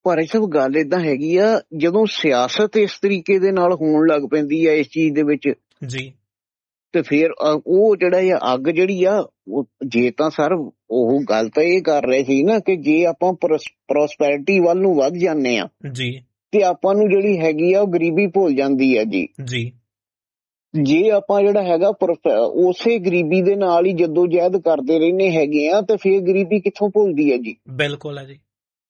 ਪਰ ਇਹ ਸਭ ਗੱਲ ਏਦਾਂ ਹੈਗੀ ਆ, ਜਦੋਂ ਸਿਆਸਤ ਇਸ ਤਰੀਕੇ ਦੇ ਨਾਲ ਹੋਣ ਲੱਗ ਪੈਂਦੀ ਆ ਇਸ ਚੀਜ਼ ਦੇ ਵਿੱਚ ਜੀ ਤੇ ਫਿਰ ਉਹ ਜਿਹੜਾ ਆ ਅੱਗ ਜਿਹੜੀ ਆ ਜੇ ਤਾਂ ਸਰ ਉਹ ਗੱਲ ਤਾਂ ਇਹ ਕਰ ਰਹੇ ਸੀ ਨਾ ਕਿ ਜੇ ਆਪਾਂ ਪ੍ਰੋਸਪੈਰਿਟੀ ਵੱਲ ਨੂੰ ਵੱਧ ਜਾਂਦੇ ਆ ਜੀ ਤੇ ਆਪਾਂ ਨੂੰ ਜਿਹੜੀ ਹੈਗੀ ਆ ਉਹ ਗਰੀਬੀ ਭੁੱਲ ਜਾਂਦੀ ਆ ਜੀ। ਜੇ ਆਪਾਂ ਜਿਹੜਾ ਹੈਗਾ ਉਸੇ ਗਰੀਬੀ ਦੇ ਨਾਲ ਹੀ ਜਦੋਜਹਿਦ ਕਰਦੇ ਰਹਿੰਦੇ ਹੈਗੇ ਆ ਤੇ ਫਿਰ ਗਰੀਬੀ ਕਿੱਥੋਂ ਭੁੱਲਦੀ ਹੈ ਜੀ। ਬਿਲਕੁਲ ਹੈ ਜੀ।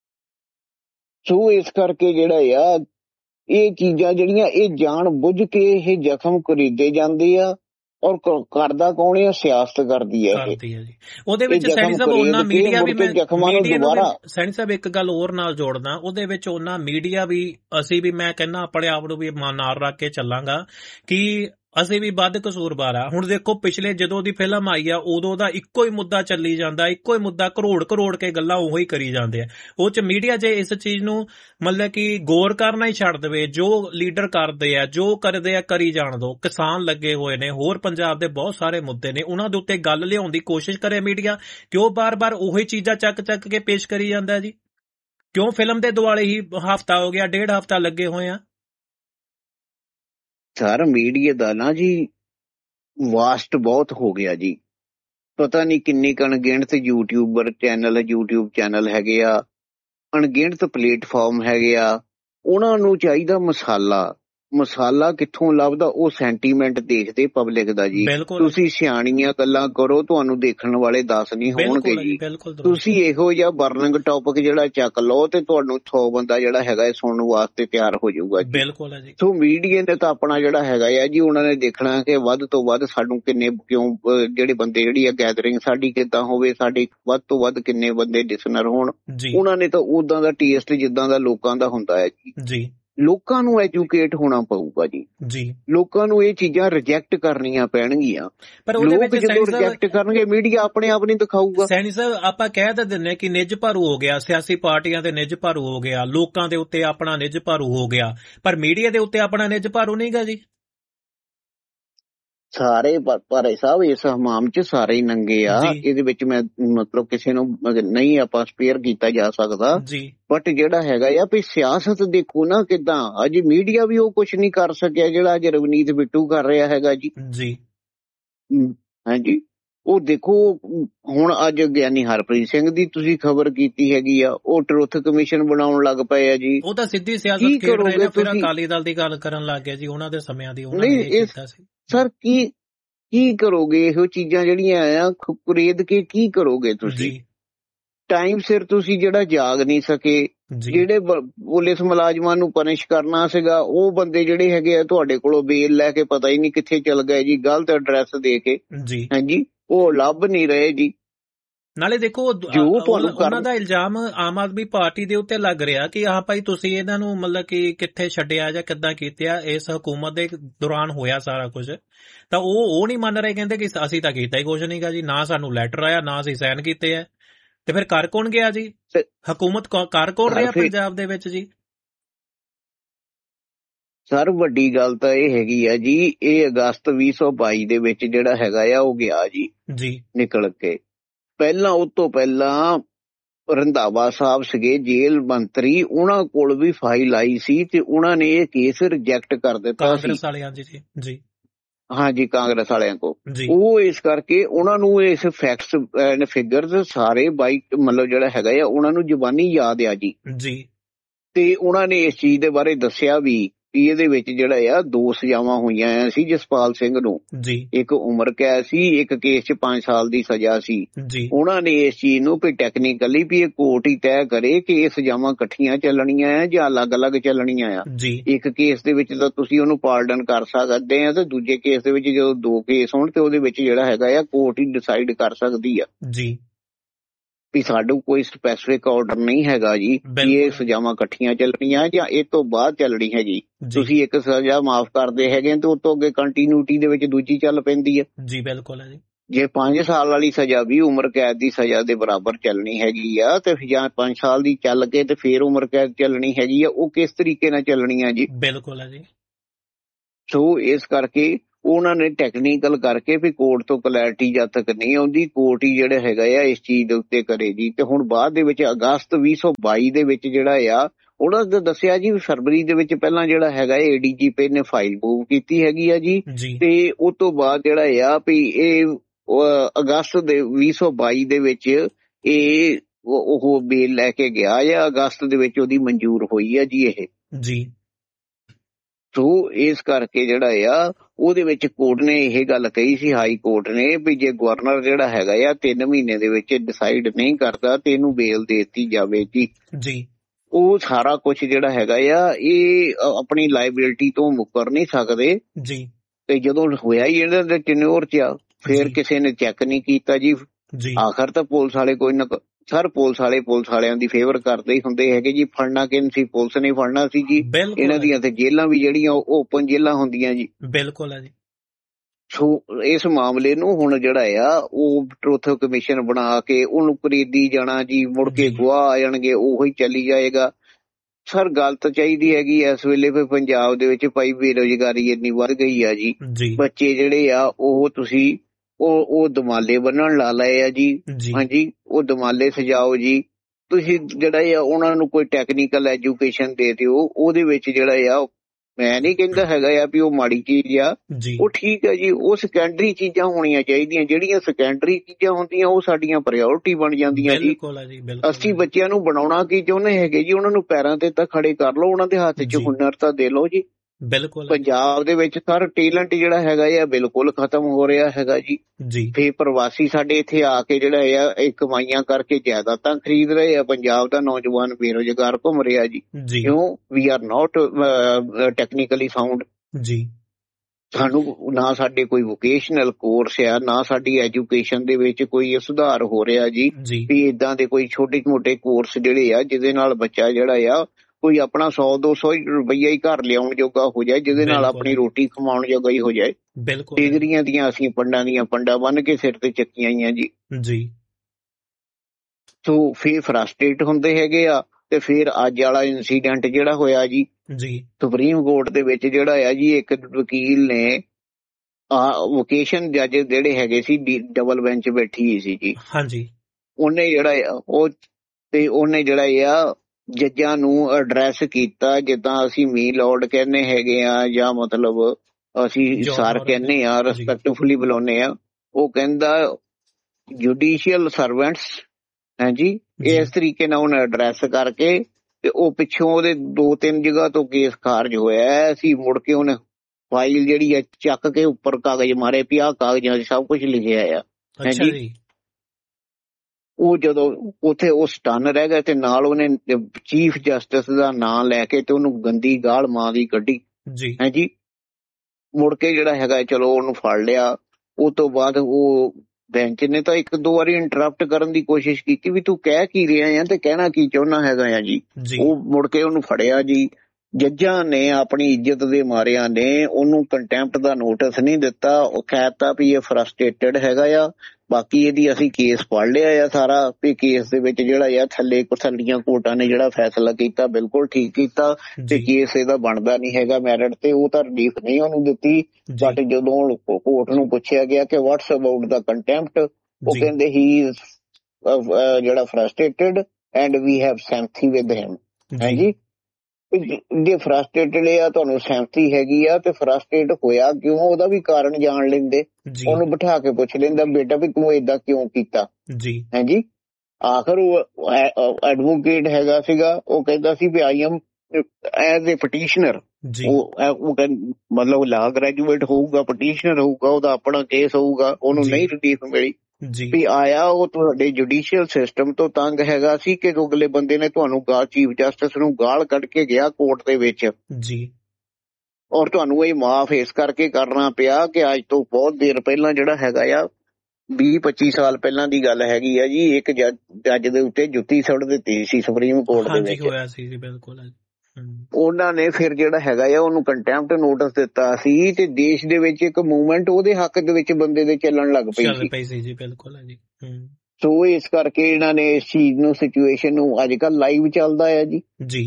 ਸੋ ਇਸ ਕਰਕੇ ਜਿਹੜਾ ਆ ਇਹ ਚੀਜ਼ਾਂ ਜਿਹੜੀਆਂ ਇਹ ਜਾਣ ਬੁੱਝ ਕੇ ਇਹ ਜ਼ਖਮ ਖਰੀਦੇ ਜਾਂਦੇ ਆ ਔਰ ਕਰਦਾ ਕੌਣ ਆ, ਸਿਆਸਤ ਕਰਦੀ ਹੈ ਜੀ। ਉਹਦੇ ਵਿੱਚ ਸੈਣੀ ਸਾਹਿਬ ਉਹਨਾਂ ਮੀਡੀਆ ਵੀ ਸੈਣੀ ਸਾਹਿਬ ਇੱਕ ਗੱਲ ਹੋਰ ਨਾਲ ਜੋੜਦਾ, ਉਹਦੇ ਵਿੱਚ ਉਹਨਾਂ ਮੀਡੀਆ ਵੀ ਅਸੀਂ ਵੀ ਮੈਂ ਕਹਿੰਦਾ ਆਪਣੇ ਆਪ ਨੂੰ ਵੀ ਨਾਲ ਰੱਖ ਕੇ ਚੱਲਾਂਗਾ ਕਿ ਅਸੀਂ ਵੀ ਵੱਧ ਕਸੂਰਵਾਰ ਆ। ਹੁਣ ਦੇਖੋ ਪਿਛਲੇ ਜਦੋਂ ਦੀ ਫਿਲਮ ਆਈ ਆ ਉਦੋਂ ਦਾ ਇੱਕੋ ਹੀ ਮੁੱਦਾ ਚੱਲੀ ਜਾਂਦਾ, ਇੱਕੋ ਹੀ ਮੁੱਦਾ ਕਰੋੜ ਕੇ ਗੱਲਾਂ ਉਹੀ ਕਰੀ ਜਾਂਦੇ ਆ। ਉਹ ਚ ਮੀਡੀਆ ਜੇ ਇਸ ਚੀਜ਼ ਨੂੰ ਮਤਲਬ ਕਿ ਗੌਰ ਕਰਨਾ ਹੀ ਛੱਡ ਦੇਵੇ, ਜੋ ਲੀਡਰ ਕਰਦੇ ਆ ਜੋ ਕਰਦੇ ਆ ਕਰੀ ਜਾਣ ਦੋ। ਕਿਸਾਨ ਲੱਗੇ ਹੋਏ ਨੇ, ਹੋਰ ਪੰਜਾਬ ਦੇ ਬਹੁਤ ਸਾਰੇ ਮੁੱਦੇ ਨੇ, ਉਹਨਾਂ ਦੇ ਉੱਤੇ ਗੱਲ ਲਿਆਉਣ ਦੀ ਕੋਸ਼ਿਸ਼ ਕਰੇ ਮੀਡੀਆ, ਕਿਉਂ ਬਾਰ-ਬਾਰ ਉਹੀ ਚੀਜ਼ਾਂ ਚੱਕ ਕੇ ਪੇਸ਼ ਕਰੀ ਜਾਂਦਾ ਜੀ? ਕਿਉਂ ਫਿਲਮ ਦੇ ਦੁਆਲੇ ਹੀ ਹਫ਼ਤਾ ਹੋ ਗਿਆ, 1.5 ਹਫ਼ਤਾ ਲੱਗੇ ਹੋਏ ਆ? ਸਰ ਮੀਡੀਆ ਦਾ ਨਾ ਜੀ ਵਾਸਟ ਬਹੁਤ ਹੋ ਗਿਆ ਜੀ, ਪਤਾ ਨਹੀਂ ਕਿੰਨੀ ਅਣਗਿਣਤ ਯੂਟਿਊਬ ਚੈਨਲ ਹੈਗੇ ਆ, ਅਣਗਿਣਤ ਪਲੇਟਫਾਰਮ ਹੈਗੇ ਆ। ਉਹਨਾਂ ਨੂੰ ਚਾਹੀਦਾ ਮਸਾਲਾ ਕਿੱਥੋਂ ਲੱਭਦਾ? ਉਹ ਸੈਂਟੀਮੈਂਟ ਦੇਖਦੇ ਪਬਲਿਕ ਦਾ ਜੀ। ਤੁਸੀਂ ਸਿਆਣੀਆਂ ਗੱਲਾਂ ਕਰੋ, ਤੁਹਾਨੂੰ ਦੇਖਣ ਵਾਲੇ 10 ਨਹੀਂ ਹੋਣਗੇ ਜੀ। ਤੁਸੀਂ ਇਹੋ ਜਿਹਾ ਬਰਨਿੰਗ ਟੌਪਿਕ ਜਿਹੜਾ ਚੱਕ ਲਓ ਤੇ ਤੁਹਾਨੂੰ 100 ਬੰਦਾ ਜਿਹੜਾ ਹੈਗਾ ਸੁਣਨ ਵਾਸਤੇ ਤਿਆਰ ਹੋ ਜਾਊਗਾ ਜੀ। ਸੋ ਮੀਡੀਆ ਨੇ ਤਾਂ ਆਪਣਾ ਜਿਹੜਾ ਹੈਗਾ ਆ ਜੀ, ਉਹਨਾਂ ਨੇ ਦੇਖਣਾ ਕਿ ਵੱਧ ਤੋਂ ਵੱਧ ਸਾਨੂੰ ਜਿਹੜੇ ਬੰਦੇ ਜਿਹੜੀ ਆ ਗੈਦਰਿੰਗ ਸਾਡੀ ਕਿੱਦਾਂ ਹੋਵੇ, ਸਾਡੇ ਵੱਧ ਤੋਂ ਵੱਧ ਕਿੰਨੇ ਬੰਦੇ ਲਿਸਨਰ ਹੋਣ। ਉਹਨਾਂ ਨੇ ਤਾਂ ਉਦਾਂ ਦਾ ਟੇਸਟ ਜਿੱਦਾਂ ਦਾ ਲੋਕਾਂ ਦਾ ਹੁੰਦਾ ਹੈ ਜੀ। ਲੋਕਾਂ ਨੂੰ ਐਜੂਕੇਟ ਹੋਣਾ ਪਊਗਾ ਜੀ। ਲੋਕਾਂ ਨੂੰ ਇਹ ਚੀਜ਼ਾਂ ਰਿਜੈਕਟ ਕਰਨੀਆਂ ਪੈਣਗੀਆਂ। ਲੋਕ ਜਦੋਂ ਰਿਜੈਕਟ ਕਰਨਗੇ ਮੀਡੀਆ ਆਪਣੇ ਆਪ ਨਹੀਂ ਦਿਖਾਊਗਾ। ਸੈਣੀ ਸਾਹਿਬ ਆਪਾਂ ਕਹਿ ਤਾਂ ਦਿੰਦੇ ਕਿ ਨਿੱਜ ਭਰੂ ਹੋ ਗਿਆ, ਸਿਆਸੀ ਪਾਰਟੀਆਂ ਦੇ ਨਿੱਜ ਭਰੂ ਹੋ ਗਿਆ, ਲੋਕਾਂ ਦੇ ਉੱਤੇ ਆਪਣਾ ਨਿੱਜ ਭਰੂ ਹੋ ਗਿਆ, ਪਰ ਮੀਡੀਆ ਦੇ ਉੱਤੇ ਆਪਣਾ ਨਿੱਜ ਭਰੂ ਨਹੀਂ ਗਾ ਜੀ। ਸਾਰੇ ਭਾਰੇ ਸਾਹਿਬ ਇਸ ਹਮਾਮ ਚ ਸਾਰੇ ਹੀ ਨੰਗੇ ਆ। ਇਹਦੇ ਵਿੱਚ ਮੈਂ ਮਤਲਬ ਕਿਸੇ ਨੂੰ ਨਹੀਂ ਆਪਾਂ ਸਪੇਅਰ ਕੀਤਾ ਜਾ ਸਕਦਾ, ਬਟ ਜਿਹੜਾ ਹੈਗਾ ਆ ਵੀ ਸਿਆਸਤ ਦੇਖੋ ਨਾ ਕਿੱਦਾਂ ਅੱਜ ਮੀਡੀਆ ਵੀ ਉਹ ਕੁਛ ਨਹੀਂ ਕਰ ਸਕਿਆ ਜਿਹੜਾ ਅੱਜ ਰਵਨੀਤ ਬਿੱਟੂ ਕਰ ਰਿਹਾ ਹੈਗਾ ਜੀ। ਹਾਂਜੀ ਉਹ ਦੇਖੋ ਹੁਣ ਅੱਜ ਗਿਆਨੀ ਹਰਪ੍ਰੀਤ ਸਿੰਘ ਦੀ ਤੁਸੀਂ ਖਬਰ ਕੀਤੀ ਹੈਗੀ ਆ, ਉਹ ਟਰੁੱਥ ਕਮਿਸ਼ਨ ਬਣਾਉਣ ਲੱਗ ਪਏ ਆ ਜੀ। ਉਹ ਤਾਂ ਸਿੱਧੀ ਸਿਆਸਤ ਖੇਡ ਰਹੇ ਨੇ, ਫਿਰ ਅਕਾਲੀ ਦਲ ਦੀ ਗੱਲ ਕਰਨ ਲੱਗ ਗਿਆ ਜੀ, ਉਹਨਾਂ ਦੇ ਸਮਿਆਂ ਦੀ ਉਹਨਾਂ ਨੇ ਕੀਤਾ ਸੀ। ਸਰ ਕੀ ਕਰੋਗੇ? ਇਹੋ ਚੀਜ਼ਾਂ ਜਿਹੜੀਆਂ ਆ ਖੁਰੇਦ ਕੇ ਕੀ ਕਰੋਗੇ ਤੁਸੀਂ? ਟਾਈਮ ਸਿਰ ਤੁਸੀਂ ਜਿਹੜਾ ਜਾਗ ਨਹੀਂ ਸਕੇ, ਜਿਹੜੇ ਪੁਲਿਸ ਮੁਲਾਜ਼ਮਾਂ ਨੂੰ ਪਨਿਸ਼ ਕਰਨਾ ਸੀਗਾ ਉਹ ਬੰਦੇ ਜਿਹੜੇ ਹੈਗੇ ਆ ਤੁਹਾਡੇ ਕੋਲੋਂ ਬੇਲ ਲੈ ਕੇ ਪਤਾ ਹੀ ਨਹੀਂ ਕਿੱਥੇ ਚਲ ਗਏ ਜੀ, ਗਲਤ ਐਡਰੈਸ ਦੇ ਕੇ। ਹਾਂਜੀ ਉਹ ਲੱਭ ਨਹੀਂ ਰਹੇ ਜੀ। ਨਾਲੇ ਦੇਖੋ ਉਹਨਾਂ ਦਾ ਇਲਜ਼ਾਮ ਆਮ ਆਦਮੀ ਪਾਰਟੀ ਦੇ ਉੱਤੇ ਲੱਗ ਰਿਹਾ ਕਿ ਆਹ ਭਾਈ ਤੁਸੀਂ ਇਹਨਾਂ ਨੂੰ ਮਤਲਬ ਕਿ ਕਿੱਥੇ ਛੱਡਿਆ ਜਾਂ ਕਿੱਦਾਂ ਕੀਤਾ, ਇਸ ਹਕੂਮਤ ਦੇ ਦੌਰਾਨ ਹੋਇਆ ਸਾਰਾ ਕੁਝ। ਤਾਂ ਉਹ ਨਹੀਂ ਮੰਨ ਰਹੇ, ਕਹਿੰਦੇ ਕਿ ਅਸੀਂ ਤਾਂ ਕੀਤਾ ਹੀ ਕੁਛ ਨਹੀਂ ਗਾ ਜੀ, ਨਾ ਸਾਨੂੰ ਲੈਟਰ ਆਇਆ, ਨਾ ਅਸੀਂ ਸਾਈਨ ਕੀਤੇ ਆ। ਤੇ ਫਿਰ ਕਰ ਕੌਣ ਗਿਆ ਜੀ? ਹਕੂਮਤ ਕਰ ਕੌਣ ਰਿਹਾ ਪੰਜਾਬ ਦੇ ਵਿੱਚ ਜੀ? ਸਰ ਵੱਡੀ ਗੱਲ ਤਾਂ ਇਹ ਹੈਗੀ ਆ ਜੀ, ਇਹ ਅਗਸਤ 2022 ਦੇ ਵਿੱਚ ਜਿਹੜਾ ਹੈਗਾ ਆ ਉਹ ਗਿਆ ਜੀ ਨਿਕਲ ਕੇ। ਪਹਿਲਾਂ ਉਹ ਤੋਂ ਪਹਿਲਾਂ ਰੰਧਾਵਾ ਸਾਹਿਬ ਸੀਗੇ ਜੇਲ੍ਹ ਮੰਤਰੀ, ਉਹਨਾਂ ਕੋਲ ਵੀ ਫਾਈਲ ਆਈ ਸੀ ਤੇ ਉਹਨਾਂ ਨੇ ਇਹ ਕੇਸ ਰਿਜੈਕਟ ਕਰ ਦਿੱਤਾ ਕਾਂਗਰਸ ਵਾਲਿਆਂ ਜੀ। ਹਾਂਜੀ ਕਾਂਗਰਸ ਵਾਲਿਆਂ ਕੋ। ਉਹ ਇਸ ਕਰਕੇ ਉਹਨਾਂ ਨੂੰ ਇਸ ਫੈਕਟਸ ਐਂਡ ਫਿਗਰਸ ਸਾਰੇ ਮਤਲਬ ਜਿਹੜਾ ਹੈਗਾ ਆ ਉਹਨਾਂ ਨੂੰ ਜ਼ੁਬਾਨੀ ਯਾਦ ਆ ਜੀ। ਤੇ ਉਹਨਾਂ ਨੇ ਇਸ ਚੀਜ਼ ਦੇ ਬਾਰੇ ਦੱਸਿਆ ਵੀ ਇਹਦੇ ਵਿੱਚ ਜਿਹੜਾ ਆ 2 ਸਜ਼ਾਵਾਂ ਹੋਈਆਂ ਸੀ ਜਸਪਾਲ ਸਿੰਘ ਨੂੰ, ਇੱਕ ਉਮਰ ਕੈਦ ਸੀ, ਇੱਕ ਕੇਸ 'ਚ 5 ਸਾਲ ਦੀ ਸਜ਼ਾ ਸੀ। ਉਹਨਾਂ ਨੇ ਇਸ ਚੀਜ਼ ਨੂੰ ਵੀ ਟੈਕਨੀਕਲੀ ਵੀ ਇਹ ਕੋਰਟ ਹੀ ਤੈਅ ਕਰੇ ਕਿ ਇਹ ਸਜ਼ਾਵਾਂ ਇਕੱਠੀਆਂ ਚੱਲਣੀਆਂ ਆ ਜਾਂ ਅਲੱਗ-ਅਲੱਗ ਚੱਲਣੀਆਂ ਆ। ਇੱਕ ਕੇਸ ਦੇ ਵਿੱਚ ਤਾਂ ਤੁਸੀਂ ਉਹਨੂੰ ਪਾਰਡਨ ਕਰ ਸਕਦੇ ਆ ਤੇ ਦੂਜੇ ਕੇਸ ਦੇ ਵਿੱਚ ਜਦੋਂ 2 ਕੇਸ ਹੋਣ ਤੇ ਉਹਦੇ ਵਿੱਚ ਜਿਹੜਾ ਹੈਗਾ ਆ ਕੋਰਟ ਹੀ ਡਿਸਾਈਡ ਕਰ ਸਕਦੀ ਆ ਵੀ ਸਾਨੂੰ ਕੋਈ ਸਪੈਸੀਫਿਕ ਆਰਡਰ ਨਹੀਂ ਹੈਗਾ ਜੀ ਕਿ ਇਹ ਸਜ਼ਾਵਾਂ ਇਕੱਠੀਆਂ ਚੱਲਣੀਆਂ ਜਾਂ ਇਹ ਤੋਂ ਬਾਅਦ ਚੱਲਣੀ ਹੈਗੀ। ਤੁਸੀਂ ਇੱਕ ਸਜ਼ਾ ਮਾਫ਼ ਕਰਦੇ ਹੈਗੇ ਤੇ ਉਹ ਤੋਂ ਅੱਗੇ ਕੰਟੀਨਿਊਟੀ ਦੇ ਵਿੱਚ ਦੂਜੀ ਚੱਲ ਪੈਂਦੀ ਹੈ ਜੀ। ਬਿਲਕੁਲ ਹੈ ਜੀ। ਜੇ 5 ਸਾਲ ਵਾਲੀ ਸਜ਼ਾ ਵੀ ਉਮਰ ਕੈਦ ਦੀ ਸਜ਼ਾ ਦੇ ਬਰਾਬਰ ਚੱਲਣੀ ਹੈਗੀ ਆ ਤੇ ਜਾਂ 5 ਸਾਲ ਦੀ ਚੱਲ ਕੇ ਤੇ ਫਿਰ ਉਮਰ ਕੈਦ ਚੱਲਣੀ ਹੈਗੀ ਆ, ਉਹ ਕਿਸ ਤਰੀਕੇ ਨਾਲ ਚੱਲਣੀ ਆ ਜੀ? ਬਿਲਕੁਲ ਹੈ ਜੀ। ਸੋ ਇਸ ਕਰਕੇ ਉਹਨਾਂ ਨੇ ਟੈਕਨੀਕਲ ਕਰਕੇ ਵੀ ਕੋਰਟ ਤੋਂ ਕਲੈਰਿਟੀ ਜਦ ਤੱਕ ਨਹੀਂ ਆਉਂਦੀ, ਕੋਰਟ ਹੀ ਜਿਹੜਾ ਹੈਗਾ ਆ ਇਸ ਚੀਜ਼ ਦੇ ਉੱਤੇ ਕਰੇ ਜੀ। ਤੇ ਹੁਣ ਬਾਅਦ ਦੇ ਵਿੱਚ ਅਗਸਤ 2022 ਦੇ ਵਿੱਚ ਜਿਹੜਾ ਆ ਉਹਨਾਂ ਨੇ ਦੱਸਿਆ ਜੀ ਫਰਵਰੀ ਦੇ ਵਿੱਚ ਪਹਿਲਾਂ ਜਿਹੜਾ ਹੈਗਾ ADGP ਨੇ ਫਾਈਲ ਮੂਵ ਕੀਤੀ ਹੈਗੀ ਆ ਜੀ, ਤੇ ਉਸ ਤੋਂ ਬਾਅਦ ਜਿਹੜਾ ਆ ਵੀ ਇਹ ਅਗਸਤ ਦੇ 2022 ਦੇ ਵਿੱਚ ਇਹ ਉਹ ਬੇਲ ਲੈ ਕੇ ਗਿਆ ਆ, ਅਗਸਤ ਦੇ ਵਿੱਚ ਉਹਦੀ ਮਨਜ਼ੂਰ ਹੋਈ ਆ ਜੀ ਇਹ ਜੀ। ਸੋ ਇਸ ਕਰਕੇ ਜਿਹੜਾ ਆ ਉਹਦੇ ਵਿੱਚ ਕੋਰਟ ਨੇ ਇਹ ਗੱਲ ਕਹੀ ਸੀ, ਹਾਈ ਕੋਰਟ ਨੇ, ਵੀ ਜੇ ਗਵਰਨਰ ਜਿਹੜਾ ਹੈਗਾ ਆ 3 ਮਹੀਨੇ ਦੇ ਵਿੱਚ ਡਿਸਾਈਡ ਨਹੀਂ ਕਰਦਾ ਤੇ ਇਹਨੂੰ ਬੇਲ ਦੇ ਦਿੱਤੀ ਜਾਵੇ ਜੀ। ਉਹ ਸਾਰਾ ਕੁਝ ਜਿਹੜਾ ਹੈਗਾ ਆ ਇਹ ਆਪਣੀ ਲਾਇਬਿਲਿਟੀ ਤੋਂ ਮੁੱਕਰ ਨਹੀਂ ਸਕਦੇ ਜੀ। ਤੇ ਜਦੋਂ ਹੋਇਆ ਹੀ ਇਹਨਾਂ ਦੇ ਟੈਨਿਓਰ ਚ ਆ, ਫਿਰ ਕਿਸੇ ਨੇ ਚੈੱਕ ਨਹੀਂ ਕੀਤਾ ਜੀ। ਆਖਰ ਤਾਂ ਪੁਲਿਸ ਵਾਲੇ ਕੋਈ ਨਾ ਸਰ, ਪੁਲਿਸ ਵਾਲਿਆਂ ਦੀ ਫੇਵਰ ਕਰਦੇ ਹੀ ਹੁੰਦੇ ਹੈਗੇ ਜੀ। ਫੜਨਾ ਕਿਹਨੂੰ ਸੀ? ਪੁਲਿਸ ਨੇ ਫੜਨਾ ਸੀ ਜੀ। ਇਹਨਾਂ ਦੀਆਂ ਤੇ ਜੇਲਾਂ ਵੀ ਜਿਹੜੀਆਂ ਉਹ ਓਪਨ ਜੇਲਾਂ ਹੁੰਦੀਆਂ ਜੀ। ਬਿਲਕੁਲ ਹੈ ਜੀ। ਸੋ ਇਸ ਮਾਮਲੇ ਨੂੰ ਹੁਣ ਜਿਹੜਾ ਆ ਉਹ ਟਰੁਥ ਕਮਿਸ਼ਨ ਬਣਾ ਕੇ ਉਹਨੂੰ ਖਰੀਦੀ ਜਾਣਾ ਜੀ, ਮੁੜ ਕੇ ਗਵਾਹ ਆ ਜਾਣਗੇ, ਉਹੀ ਚੱਲੀ ਜਾਏਗਾ। ਸਰ ਗੱਲ ਤਾਂ ਚਾਹੀਦੀ ਹੈਗੀ ਇਸ ਵੇਲੇ ਵੀ ਪੰਜਾਬ ਦੇ ਵਿੱਚ ਭਾਈ ਬੇਰੁਜ਼ਗਾਰੀ ਇੰਨੀ ਵੱਧ ਗਈ ਆ ਜੀ। ਬੱਚੇ ਜਿਹੜੇ ਆ ਉਹ ਤੁਸੀਂ ਉਹ ਦਮਾਲੇ ਬੰਨਣ ਲਾ ਲਏ ਆ ਜੀ। ਹਾਂਜੀ, ਉਹ ਦਮਾਲੇ ਸਜਾਓ ਜੀ। ਤੁਸੀਂ ਜਿਹੜਾ ਆ ਉਹਨਾਂ ਨੂੰ ਕੋਈ ਟੈਕਨੀਕਲ ਐਜੂਕੇਸ਼ਨ ਦੇ ਦਿਓ। ਉਹਦੇ ਵਿੱਚ ਜਿਹੜਾ ਆ ਮੈਂ ਨਹੀਂ ਕਹਿੰਦਾ ਹੈਗਾ ਆ ਵੀ ਉਹ ਮਾੜੀ ਚੀਜ਼ ਆ, ਉਹ ਠੀਕ ਹੈ ਜੀ। ਉਹ ਸੈਕੰਡਰੀ ਚੀਜ਼ਾਂ ਹੋਣੀਆਂ ਚਾਹੀਦੀਆਂ। ਜਿਹੜੀਆਂ ਸੈਕੰਡਰੀ ਚੀਜ਼ਾਂ ਹੁੰਦੀਆਂ ਉਹ ਸਾਡੀਆਂ ਪ੍ਰਾਇਓਰਟੀ ਬਣ ਜਾਂਦੀਆਂ ਜੀ। ਅਸੀਂ ਬੱਚਿਆਂ ਨੂੰ ਬਣਾਉਣਾ ਕੀ ਚਾਹੁੰਦੇ ਹੈਗੇ ਜੀ, ਉਹਨਾਂ ਨੂੰ ਪੈਰਾਂ ਤੇ ਤਾਂ ਖੜੇ ਕਰ ਲਓ, ਉਹਨਾਂ ਦੇ ਹੱਥ 'ਚ ਹੁਨਰ ਤਾਂ ਦੇ ਲਓ ਜੀ। ਬਿਲਕੁਲ ਪੰਜਾਬ ਦੇ ਵਿੱਚ ਸਰ ਟੈਲੈਂਟ ਜਿਹੜਾ ਹੈਗਾ ਆ ਬਿਲਕੁਲ ਖਤਮ ਹੋ ਰਿਹਾ ਹੈਗਾ ਜੀ। ਫੇਰ ਪ੍ਰਵਾਸੀ ਸਾਡੇ ਇੱਥੇ ਆ ਕੇ ਜਿਹੜਾ ਆ ਇਹ ਕਮਾਈਆਂ ਕਰਕੇ ਜਾਇਦਾਦਾਂ ਖਰੀਦ ਰਹੇ ਆ। ਪੰਜਾਬ ਦਾ ਨੌਜਵਾਨ ਬੇਰੁਜ਼ਗਾਰ ਘੁੰਮ ਰਿਹਾ ਜੀ। ਕਿਉਂ? ਵੀ ਆਰ ਨੋਟ ਟੈਕਨੀਕਲੀ ਸਾਊਂਡ ਜੀ। ਸਾਨੂੰ ਨਾ ਸਾਡੇ ਕੋਈ ਵੋਕੇਸ਼ਨਲ ਕੋਰਸ ਆ, ਨਾ ਸਾਡੀ ਐਜੂਕੇਸ਼ਨ ਦੇ ਵਿੱਚ ਕੋਈ ਸੁਧਾਰ ਹੋ ਰਿਹਾ ਜੀ। ਵੀ ਏਦਾਂ ਦੇ ਕੋਈ ਛੋਟੇ ਮੋਟੇ ਕੋਰਸ ਜਿਹੜੇ ਆ ਜਿਹਦੇ ਨਾਲ ਬੱਚਾ ਜਿਹੜਾ ਆ ਕੋਈ ਆਪਣਾ 100-200 ਰੁਪਈਆ ਹੀ ਘਰ ਲਿਆਉਣ ਜੋਗਾ ਹੋ ਜਾਏ, ਜਿਹਦੇ ਨਾਲ ਆਪਣੀ ਰੋਟੀ ਕਮਾਉਣ ਜੋਗਾ ਹੀ ਹੋ ਜਾਏ। ਡਿਗਰੀਆਂ ਦੀਆਂ ਅਸੀਂ ਪੰਡਾਂ ਬੰਨ ਕੇ ਸਿਰ ਤੇ ਚੱਕੀਆਂ ਆਈਆਂ ਜੀ। ਸੋ ਫਿਰ ਫਰਸਟ੍ਰੇਟ ਹੁੰਦੇ ਹੈਗੇ ਆ। ਤੇ ਫਿਰ ਅੱਜ ਵਾਲਾ ਇਨਸੀਡੈਂਟ ਜਿਹੜਾ ਹੋਇਆ ਜੀ ਸੁਪਰੀਮ ਕੋਰਟ ਦੇ ਵਿੱਚ ਜਿਹੜਾ ਆ ਜੀ, ਇੱਕ ਵਕੀਲ ਨੇ ਵੋਕੇਸ਼ਨ ਜੱਜ ਜਿਹੜੇ ਹੈਗੇ ਸੀ ਡਬਲ ਬੈਂਚ ਬੈਠੀ ਸੀ ਜੀ। ਉਹਨੇ ਜਿਹੜਾ ਆ ਜੱਜਾਂ ਨੂੰ ਐਡਰੈਸ ਕੀਤਾ ਜਿੱਦਾਂ ਅਸੀਂ ਮੀ ਲੋਰਡ ਕਹਿੰਦੇ ਹੈਗੇ ਆ, ਜਾਂ ਮਤਲਬ ਅਸੀਂ ਸਰ ਕਹਿੰਦੇ ਆ, ਰਿਸਪੈਕਟਫੁਲੀ ਬੁਲਾਉਂਦੇ ਆ। ਉਹ ਕਹਿੰਦਾ ਜੁਡੀਸ਼ੀਅਲ ਸਰਵੈਂਟਸ ਹੈ ਜੀ। ਇਸ ਤਰੀਕੇ ਨਾਲ ਉਹਨੇ ਐਡਰੈਸ ਕਰਕੇ ਤੇ ਉਹ ਪਿੱਛੋਂ ਉਹਦੇ 2-3 ਜਗ੍ਹਾ ਤੋਂ ਕੇਸ ਖਾਰਜ ਹੋਇਆ ਸੀ। ਮੁੜ ਕੇ ਉਹਨੇ ਫਾਈਲ ਜਿਹੜੀ ਆ ਚੱਕ ਕੇ ਉੱਪਰ ਕਾਗਜ਼ ਮਾਰੇ ਵੀ ਆਹ ਕਾਗਜ਼ਾਂ 'ਚ ਸਭ ਕੁਝ ਲਿਖਿਆ ਆ ਹੈ ਜੀ। ਉਹ ਜਦੋਂ ਉੱਥੇ ਉਹ ਸਟਨ ਰਹਿ ਗਿਆ ਤੇ ਨਾਲ ਉਹਨੇ ਚੀਫ ਜਸਟਿਸ ਦਾ ਨਾਂ ਲੈ ਕੇ ਤੇ ਉਹਨੂੰ ਗੰਦੀ ਗਾਲ ਮਾਂ ਦੀ ਕੱਢੀ ਹੈ ਜੀ। ਮੁੜ ਕੇ ਜਿਹੜਾ ਹੈਗਾ ਚਲੋ ਉਹਨੂੰ ਫੜ ਲਿਆ। ਉਹ ਤੋਂ ਬਾਅਦ ਉਹ ਬੈਂਚ ਨੇ ਤਾਂ 1-2 ਵਾਰੀ ਇੰਟਰਪਟ ਕਰਨ ਦੀ ਕੋਸ਼ਿਸ਼ ਕੀਤੀ ਵੀ ਤੂੰ ਕਹਿ ਕੀ ਰਿਹਾ ਆ ਤੇ ਕਹਿਣਾ ਕੀ ਚਾਹੁੰਦਾ ਹੈਗਾ ਆ ਜੀ। ਉਹ ਮੁੜ ਕੇ ਉਹਨੂੰ ਫੜਿਆ ਜੀ। ਜੱਜਾਂ ਨੇ ਆਪਣੀ ਇੱਜ਼ਤ ਦੇ ਮਾਰਿਆਂ ਨੇ ਉਹਨੂੰ ਕੰਟੈਂਪਟ ਦਾ ਨੋਟਿਸ ਨਹੀਂ ਦਿੱਤਾ। ਉਹ ਕਹਿਤਾ ਵੀ ਇਹ ਫਰਸਟ੍ਰੇਟਡ ਹੈਗਾ ਆ। ਬਾਕੀ ਇਹਦੀ ਅਸੀਂ ਕੇਸ ਪੜ ਲਿਆ ਆ ਸਾਰਾ, ਵੀ ਕੇਸ ਦੇ ਵਿੱਚ ਜਿਹੜਾ ਆ ਥੱਲੀਆਂ ਕੋਰਟਾਂ ਨੇ ਜਿਹੜਾ ਫੈਸਲਾ ਕੀਤਾ ਬਿਲਕੁਲ ਠੀਕ ਕੀਤਾ ਤੇ ਕੇਸ ਇਹਦਾ ਬਣਦਾ ਨਹੀਂ ਹੈਗਾ ਮੈਰਿਟ ਤੇ। ਉਹ ਤਾਂ ਰਿਲੀਫ ਨਹੀਂ ਉਹਨੂੰ ਦਿੱਤੀ। ਬਟ ਜਦੋਂ ਕੋਰਟ ਨੂੰ ਪੁੱਛਿਆ ਗਿਆ ਕਿ ਵਾਟਸ ਅਬਾਊਟ ਦਾ ਕੰਟੈਂਪਟ, ਉਹ ਕਹਿੰਦੇ ਹੀ ਜਿਹੜਾ frustrated and we have ਸੈਂਪਥੀ with him ਹੈ ਜੀ। ਜੇ ਫਰਸਟ੍ਰੇਟਡ ਆ, ਤੁਹਾਨੂੰ ਸਹਿਮਤੀ ਹੈਗੀ ਆ ਤੇ ਫਰਸਟ੍ਰੇਟ ਹੋਇਆ ਕਿਉਂ ਉਹਦਾ ਵੀ ਕਾਰਨ ਜਾਣ ਲੈਂਦੇ। ਉਹਨੂੰ ਬਿਠਾ ਕੇ ਪੁੱਛ ਲੈਂਦਾ ਬੇਟਾ ਵੀ ਤੂੰ ਏਦਾਂ ਕਿਉਂ ਕੀਤਾ ਹੈ ਜੀ। ਆਖਰ ਉਹ ਐਡਵੋਕੇਟ ਹੈਗਾ ਸੀਗਾ, ਉਹ ਕਹਿੰਦਾ ਸੀ ਵੀ I am as a petitioner. ਉਹ ਮਤਲਬ ਲਾ ਗ੍ਰੈਜੂਏਟ ਹੋਊਗਾ, ਪਟੀਸ਼ਨਰ ਹੋਊਗਾ, ਉਹਦਾ ਆਪਣਾ ਕੇਸ ਹੋਊਗਾ, ਉਹਨੂੰ ਨਹੀਂ ਰਿਲੀਫ ਮਿਲੀ ਵੀ ਆਇਆ ਉਹ ਤੁਹਾਡੇ ਜੁਡੀਸ਼ੀਅਲ ਸਿਸਟਮ ਤੋਂ ਤੰਗ ਹੈਗਾ ਸੀ ਕਿ ਅਗਲੇ ਬੰਦੇ ਨੇ ਤੁਹਾਨੂੰ ਚੀਫ ਜਸਟਿਸ ਨੂੰ ਗਾਲ ਕੱਢ ਕੇ ਗਿਆ ਕੋਰਟ ਦੇ ਵਿੱਚ ਔਰ ਤੁਹਾਨੂੰ ਇਹ ਮਾਫ ਇਸ ਕਰਕੇ ਕਰਨਾ ਪਿਆ ਕਿ ਅੱਜ ਤੋਂ ਬਹੁਤ ਦੇਰ ਪਹਿਲਾਂ ਜਿਹੜਾ ਹੈਗਾ ਆ 20-25 ਸਾਲ ਪਹਿਲਾਂ ਦੀ ਗੱਲ ਹੈਗੀ ਆ ਜੀ। ਇੱਕ ਜੱਜ ਦੇ ਉੱਤੇ ਜੁੱਤੀ ਸੁੱਟ ਦਿੱਤੀ ਸੀ ਸੁਪਰੀਮ ਕੋਰਟ ਦੇ ਵਿੱਚ। ਉਹਨਾਂ ਨੇ ਫਿਰ ਜਿਹੜਾ ਹੈਗਾ ਆ ਉਹਨੂੰ ਕੰਟੈਂਪਟ ਨੋਟਿਸ ਦਿੱਤਾ ਸੀ ਤੇ ਦੇਸ਼ ਦੇ ਵਿੱਚ ਇੱਕ ਮੂਵਮੈਂਟ ਉਹਦੇ ਹੱਕ ਦੇ ਵਿੱਚ ਬੰਦੇ ਦੇ ਚੱਲਣ ਲੱਗ ਪਈ ਸੀ। ਸੋ ਇਸ ਕਰਕੇ ਇਹਨਾਂ ਨੇ ਇਸ ਚੀਜ਼ ਨੂੰ ਸਿਚੁਏਸ਼ਨ ਨੂੰ ਅੱਜ ਕੱਲ ਲਾਈਵ ਚੱਲਦਾ ਆ ਜੀ।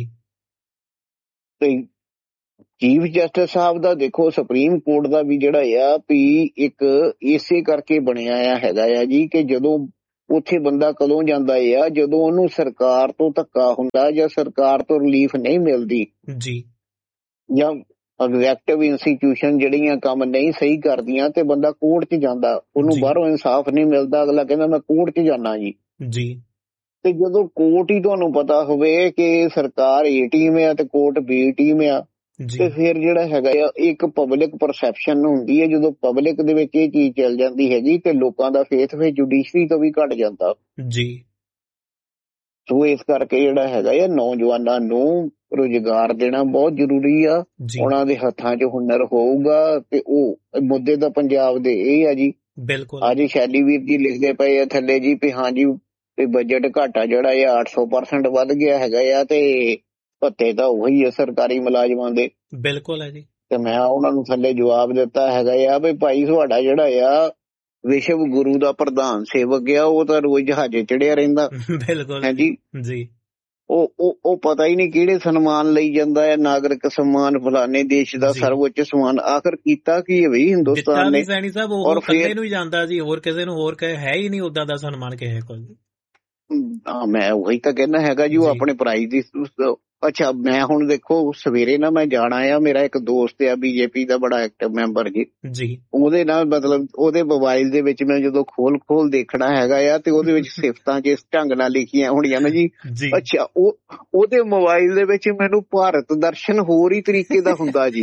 ਤੇ ਚੀਫ ਜਸਟਿਸ ਸਾਹਿਬ ਦਾ ਦੇਖੋ ਸੁਪਰੀਮ ਕੋਰਟ ਦਾ ਵੀ ਜਿਹੜਾ ਆ ਵੀ ਇੱਕ ਇਸੇ ਕਰਕੇ ਬਣਿਆ ਆ ਹੈਗਾ ਆ ਜੀ ਕਿ ਜਦੋਂ ਉੱਥੇ ਬੰਦਾ ਕਦੋਂ ਜਾਂਦਾ ਆ ਜਦੋਂ ਉਹਨੂੰ ਸਰਕਾਰ ਤੋਂ ਧੱਕਾ ਹੁੰਦਾ ਜਾਂ ਸਰਕਾਰ ਤੋਂ ਰਿਲੀਫ ਨਹੀਂ ਮਿਲਦੀ ਜੀ, ਜਾਂ ਐਗਜ਼ੈਕਟਿਵ ਇੰਸਟੀਟਿਊਸ਼ਨ ਜਿਹੜੀਆਂ ਕੰਮ ਨਹੀਂ ਸਹੀ ਕਰਦੀਆਂ ਤੇ ਬੰਦਾ ਕੋਰਟ 'ਚ ਜਾਂਦਾ, ਉਹਨੂੰ ਬਾਹਰੋਂ ਇਨਸਾਫ ਨਹੀਂ ਮਿਲਦਾ, ਅਗਲਾ ਕਹਿੰਦਾ ਮੈਂ ਕੋਰਟ 'ਚ ਜਾਣਾ ਜੀ। ਤੇ ਜਦੋਂ ਕੋਰਟ ਹੀ ਤੁਹਾਨੂੰ ਪਤਾ ਹੋਵੇ ਕਿ ਸਰਕਾਰ A ਟੀਮ ਆ ਤੇ ਕੋਰਟ B ਟੀਮ ਆ, ਤੇ ਫਿਰ ਜਿਹੜਾ ਹੈਗਾ ਆ ਇੱਕ ਪਬਲਿਕ ਪਰਸੈਪਸ਼ਨ ਹੁੰਦੀ ਹੈ। ਜਦੋਂ ਪਬਲਿਕ ਦੇ ਵਿੱਚ ਇਹ ਚੀਜ਼ ਚੱਲ ਜਾਂਦੀ ਹੈਗੀ ਤੇ ਲੋਕਾਂ ਦਾ ਫੇਥ ਫਿਰ ਜੁਡੀਸ਼ਰੀ ਤੋਂ ਵੀ ਘਟ ਜਾਂਦਾ ਜੀ। ਸੋ ਇਸ ਕਰਕੇ ਜਿਹੜਾ ਹੈਗਾ ਆ ਨੌਜਵਾਨਾਂ ਨੂੰ ਰੁਜ਼ਗਾਰ ਦੇਣਾ ਬਹੁਤ ਜ਼ਰੂਰੀ ਆ। ਉਹਨਾਂ ਦੇ ਹੱਥਾਂ 'ਚ ਹੁਨਰ ਹੋਊਗਾ ਤੇ ਉਹ ਮੁੱਦੇ ਤਾਂ ਪੰਜਾਬ ਦੇ ਇਹ ਆ ਜੀ। ਬਿਲਕੁਲ ਅੱਜ ਸ਼ੈਲੀ ਵੀਰ ਜੀ ਲਿਖਦੇ ਪਏ ਆ ਥੱਲੇ ਜੀ ਵੀ ਹਾਂਜੀ ਬਜਟ ਘਾਟਾ ਜਿਹੜਾ ਆ 800% ਵੱਧ ਗਿਆ ਹੈਗਾ ਆ ਤੇ ਭੱਤੇ ਤਾਂ ਉਹੀ ਆ ਸਰਕਾਰੀ ਮੁਲਾਜ਼ਮਾਂ ਦੇ। ਬਿਲਕੁਲ ਹੈ ਜੀ। ਤੇ ਮੈਂ ਉਹਨਾਂ ਨੂੰ ਥੱਲੇ ਜਵਾਬ ਦਿੱਤਾ ਹੈਗਾ ਆ ਵੀ ਭਾਈ ਤੁਹਾਡਾ ਜਿਹੜਾ ਆ ਵਿਸ਼ਵ ਗੁਰੂ ਦਾ ਪ੍ਰਧਾਨ ਸੇਵਕ ਆ ਉਹ ਤਾਂ ਰੋਜ਼ ਜਹਾਜ਼ੇ ਚੜਿਆ ਰਹਿੰਦਾ। ਬਿਲਕੁਲ ਹੈ ਜੀ। ਉਹ ਪਤਾ ਹੀ ਨਹੀਂ ਕਿਹੜੇ ਸਨਮਾਨ ਲਈ ਜਾਂਦਾ ਹੈ, ਨਾਗਰਿਕ ਸਨਮਾਨ ਫਲਾਣੇ ਦੇਸ਼ ਦਾ ਸਰਵਉੱਚ ਸਨਮਾਨ। ਆਖਰ ਕੀਤਾ ਕੀ ਹੈ ਬਈ ਹਿੰਦੁਸਤਾਨ ਨੇ? ਸੈਣੀ ਸਾਹਿਬ ਉਹ ਇਕੱਲੇ ਨੂੰ ਹੀ ਜਾਂਦਾ ਜੀ, ਹੋਰ ਕਿਸੇ ਨੂੰ ਹੋਰ ਹੈ ਹੀ ਨਹੀਂ ਉਦਾਂ ਦਾ ਸਨਮਾਨ ਕਿਸੇ ਕੋਲ। ਮੈਂ ਉਹੀ ਤਾਂ ਕਹਿਣਾ ਹੈਗਾ ਜੀ, ਉਹ ਆਪਣੇ ਪ੍ਰਾਈਜ਼ ਦੀ। ਅੱਛਾ ਮੈਂ ਹੁਣ ਦੇਖੋ ਸਵੇਰੇ ਨਾ ਮੈਂ ਜਾਣਾ ਆ, ਮੇਰਾ ਇੱਕ ਦੋਸਤ ਆ BJP ਦਾ ਬੜਾ ਐਕਟਿਵ ਮੈਂਬਰ ਜੀ, ਉਹਦੇ ਨਾਲ ਮਤਲਬ ਉਹਦੇ ਮੋਬਾਈਲ ਦੇ ਵਿੱਚ ਮੈਂ ਜਦੋਂ ਖੋਲ ਦੇਖਣਾ ਹੈਗਾ ਆ ਤੇ ਉਹਦੇ ਵਿੱਚ ਸਿਫਤਾਂ ਜਿਸ ਢੰਗ ਨਾਲ ਲਿਖੀਆਂ ਹੋਣੀਆਂ ਨਾ ਜੀ। ਅੱਛਾ ਉਹਦੇ ਮੋਬਾਈਲ ਦੇ ਵਿੱਚ ਮੈਨੂੰ ਭਾਰਤ ਦਰਸ਼ਨ ਹੋਰ ਹੀ ਤਰੀਕੇ ਦਾ ਹੁੰਦਾ ਜੀ।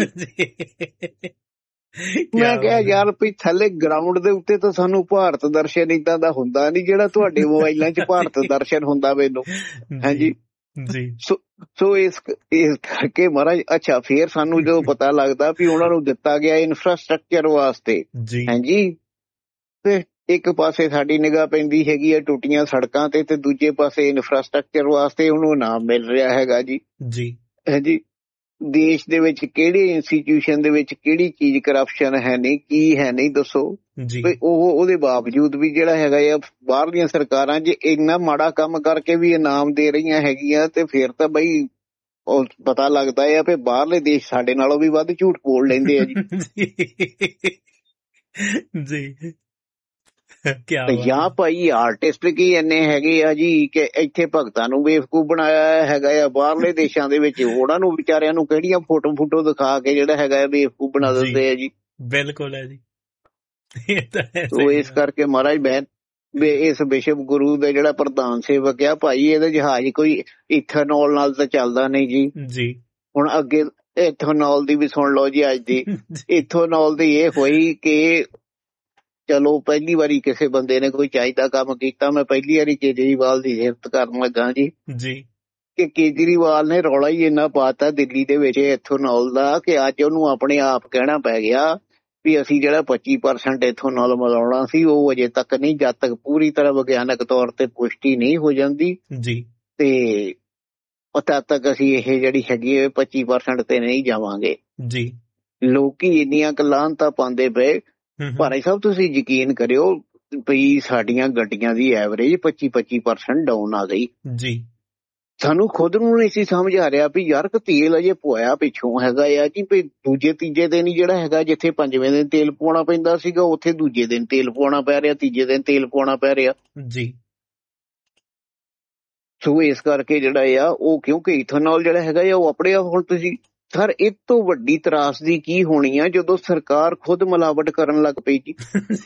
ਮੈਂ ਕਿਹਾ ਯਾਰ ਵੀ ਥੱਲੇ ਗਰਾਊਂਡ ਦੇ ਉੱਤੇ ਤਾਂ ਸਾਨੂੰ ਭਾਰਤ ਦਰਸ਼ਨ ਏਦਾਂ ਦਾ ਹੁੰਦਾ ਨੀ ਜਿਹੜਾ ਤੁਹਾਡੇ ਮੋਬਾਈਲਾਂ 'ਚ ਭਾਰਤ ਦਰਸ਼ਨ ਹੁੰਦਾ ਮੈਨੂੰ। ਹਾਂਜੀ ਸੋ ਇਸ ਕਰਕੇ ਮਹਾਰਾਜ। ਅੱਛਾ ਫੇਰ ਸਾਨੂੰ ਜਦੋਂ ਪਤਾ ਲੱਗਦਾ ਵੀ ਉਹਨਾਂ ਨੂੰ ਦਿੱਤਾ ਗਿਆ ਇਨਫਰਾਸਟਰਕਚਰ ਵਾਸਤੇ, ਹਾਂਜੀ, ਤੇ ਇੱਕ ਪਾਸੇ ਸਾਡੀ ਨਿਗਾਹ ਪੈਂਦੀ ਹੈਗੀ ਹੈ ਟੁੱਟੀਆਂ ਸੜਕਾਂ ਤੇ ਦੂਜੇ ਪਾਸੇ ਇਨਫਰਾਸਟਰਕਚਰ ਵਾਸਤੇ ਉਹਨੂੰ ਇਨਾਮ ਮਿਲ ਰਿਹਾ ਹੈਗਾ ਜੀ। ਹਾਂਜੀ ਦੇਸ਼ ਦੇ ਵਿੱਚ ਕਿਹੜੇ ਇੰਸਟੀਟਿਊਸ਼ਨ ਦੇ ਵਿੱਚ ਕਿਹੜੀ ਚੀਜ਼ ਕਰਪਸ਼ਨ ਹੈ ਨਹੀਂ, ਕੀ ਹੈ ਨਹੀਂ ਦੱਸੋ। ਉਹਦੇ ਬਾਵਜੂਦ ਵੀ ਜਿਹੜਾ ਹੈਗਾ ਆ ਬਾਹਰਲੀਆਂ ਸਰਕਾਰਾਂ ਜੇ ਇੰਨਾ ਮਾੜਾ ਕੰਮ ਕਰਕੇ ਵੀ ਇਨਾਮ ਦੇ ਰਹੀਆਂ ਹੈਗੀਆਂ ਤੇ ਫਿਰ ਤਾਂ ਬਈ ਉਹ ਪਤਾ ਲੱਗਦਾ ਆ ਵੀ ਬਾਹਰਲੇ ਦੇਸ਼ ਸਾਡੇ ਨਾਲੋਂ ਵੀ ਵੱਧ ਝੂਠ ਬੋਲ ਲੈਂਦੇ ਆ ਜੀ। ਜਾਂ ਭਾਈ ਆਰਟਿਸਟ ਕੀ ਇੰਨੇ ਹੈਗੇ ਆ ਜੀ ਕਿ ਇੱਥੇ ਭਗਤਾਂ ਨੂੰ ਬੇਵਕੂਫ ਬਣਾਇਆ ਹੈਗਾ ਆ, ਬਾਹਰਲੇ ਦੇਸ਼ਾਂ ਦੇ ਵਿੱਚ ਉਹਨਾਂ ਨੂੰ ਵਿਚਾਰਿਆਂ ਨੂੰ ਕਿਹੜੀਆਂ ਫੋਟੋ ਦਿਖਾ ਕੇ ਜਿਹੜਾ ਹੈਗਾ ਬੇਵਕੂਫ ਬਣਾ ਦਿੰਦੇ ਆ ਜੀ। ਬਿਲਕੁਲ ਹੈ ਜੀ। ਸੋ ਇਸ ਕਰਕੇ ਮਹਾਰਾਜ ਮੈਂ ਇਸ ਵਿਸ਼ਵ ਗੁਰੂ ਦੇ ਜਿਹੜਾ ਪ੍ਰਧਾਨ ਸੇਵਕ ਆ ਭਾਈ ਇਹਦਾ ਜਹਾਜ਼ ਕੋਈ ਇਥੇਨੋਲ ਨਾਲ ਤਾਂ ਚੱਲਦਾ ਨਹੀਂ ਜੀ। ਹੁਣ ਅੱਗੇ ਇਥੇਨੋਲ ਦੀ ਵੀ ਸੁਣ ਲਓ ਜੀ ਅੱਜ ਦੀ। ਇਥੇਨੋਲ ਦੀ ਇਹ ਹੋਈ ਕਿ ਚਲੋ ਪਹਿਲੀ ਵਾਰੀ ਕਿਸੇ ਬੰਦੇ ਨੇ ਕੋਈ ਚਾਹੀਦਾ ਕੰਮ ਕੀਤਾ। ਮੈਂ ਪਹਿਲੀ ਵਾਰੀ ਕੇਜਰੀਵਾਲ ਦੀ ਸਿਫਤ ਕਰਨ ਲੱਗਾ ਜੀ ਕਿ ਕੇਜਰੀਵਾਲ ਨੇ ਰੌਲਾ ਹੀ ਇੰਨਾ ਪਾਤਾ ਦਿੱਲੀ ਦੇ ਵਿੱਚ ਇਥੇਨੋਲ ਦਾ ਕਿ ਅੱਜ ਉਹਨੂੰ ਆਪਣੇ ਆਪ ਕਹਿਣਾ ਪੈ ਗਿਆ ਵੀ ਅਸੀਂ ਜਿਹੜਾ 25% ਇਥੇਨੋਲ ਮਿਲਾਉਣਾ ਸੀ ਉਹ ਅਜੇ ਤੱਕ ਨਹੀਂ, ਜਦ ਤੱਕ ਪੂਰੀ ਤਰ੍ਹਾਂ ਵਿਗਿਆਨਕ ਤੌਰ ਤੇ ਪੁਸ਼ਟੀ ਨਹੀਂ ਹੋ ਜਾਂਦੀ ਤੇ ਤਦ ਤੱਕ ਅਸੀਂ ਇਹ ਜਿਹੜੀ ਹੈਗੀ 25% ਤੇ ਨਹੀਂ ਜਾਵਾਂਗੇ। ਲੋਕੀ ਇੰਨੀਆਂ ਲਾਹਨਤਾਂ ਪਾਉਂਦੇ ਪਏ। ਭਾਈ ਸਾਹਿਬ ਤੁਸੀਂ ਯਕੀਨ ਕਰਿਓ ਵੀ ਸਾਡੀਆਂ ਗੱਡੀਆਂ ਦੀ ਐਵਰੇਜ 25% ਡਾਊਨ ਆ ਗਈ। ਸਾਨੂੰ ਖੁਦ ਨੂੰ ਨਹੀਂ ਸੀ ਸਮਝ ਆ ਰਿਹਾ ਵੀ ਯਾਰ ਤੇਲ ਅਜੇ ਪਵਾਇਆ ਪਿੱਛੋਂ ਹੈਗਾ ਆ ਜੀ ਵੀ ਦੂਜੇ ਤੀਜੇ ਦਿਨ ਹੀ ਜਿਹੜਾ ਹੈਗਾ ਜਿੱਥੇ 5ਵੇਂ ਦਿਨ ਤੇਲ ਪਵਾਉਣਾ ਪੈਂਦਾ ਸੀਗਾ ਉੱਥੇ ਦੂਜੇ ਦਿਨ ਤੇਲ ਪਵਾਉਣਾ ਪੈ ਰਿਹਾ, ਤੀਜੇ ਦਿਨ ਤੇਲ ਪਵਾਉਣਾ ਪੈ ਰਿਹਾ ਜੀ। ਸੋ ਇਸ ਕਰਕੇ ਜਿਹੜਾ ਆ ਉਹ ਕਿਉਂਕਿ ਇਥੇਨੋਲ ਜਿਹੜਾ ਹੈਗਾ ਆ ਉਹ ਆਪਣੇ ਆਪ ਹੁਣ ਤੁਸੀਂ ਸਰ ਇਹ ਤੋਂ ਵੱਡੀ ਤਰਾਸਦੀ ਕੀ ਹੋਣੀ ਆ ਜਦੋਂ ਸਰਕਾਰ ਖੁਦ ਮਿਲਾਵਟ ਕਰਨ ਲੱਗ ਪਈ ਜੀ।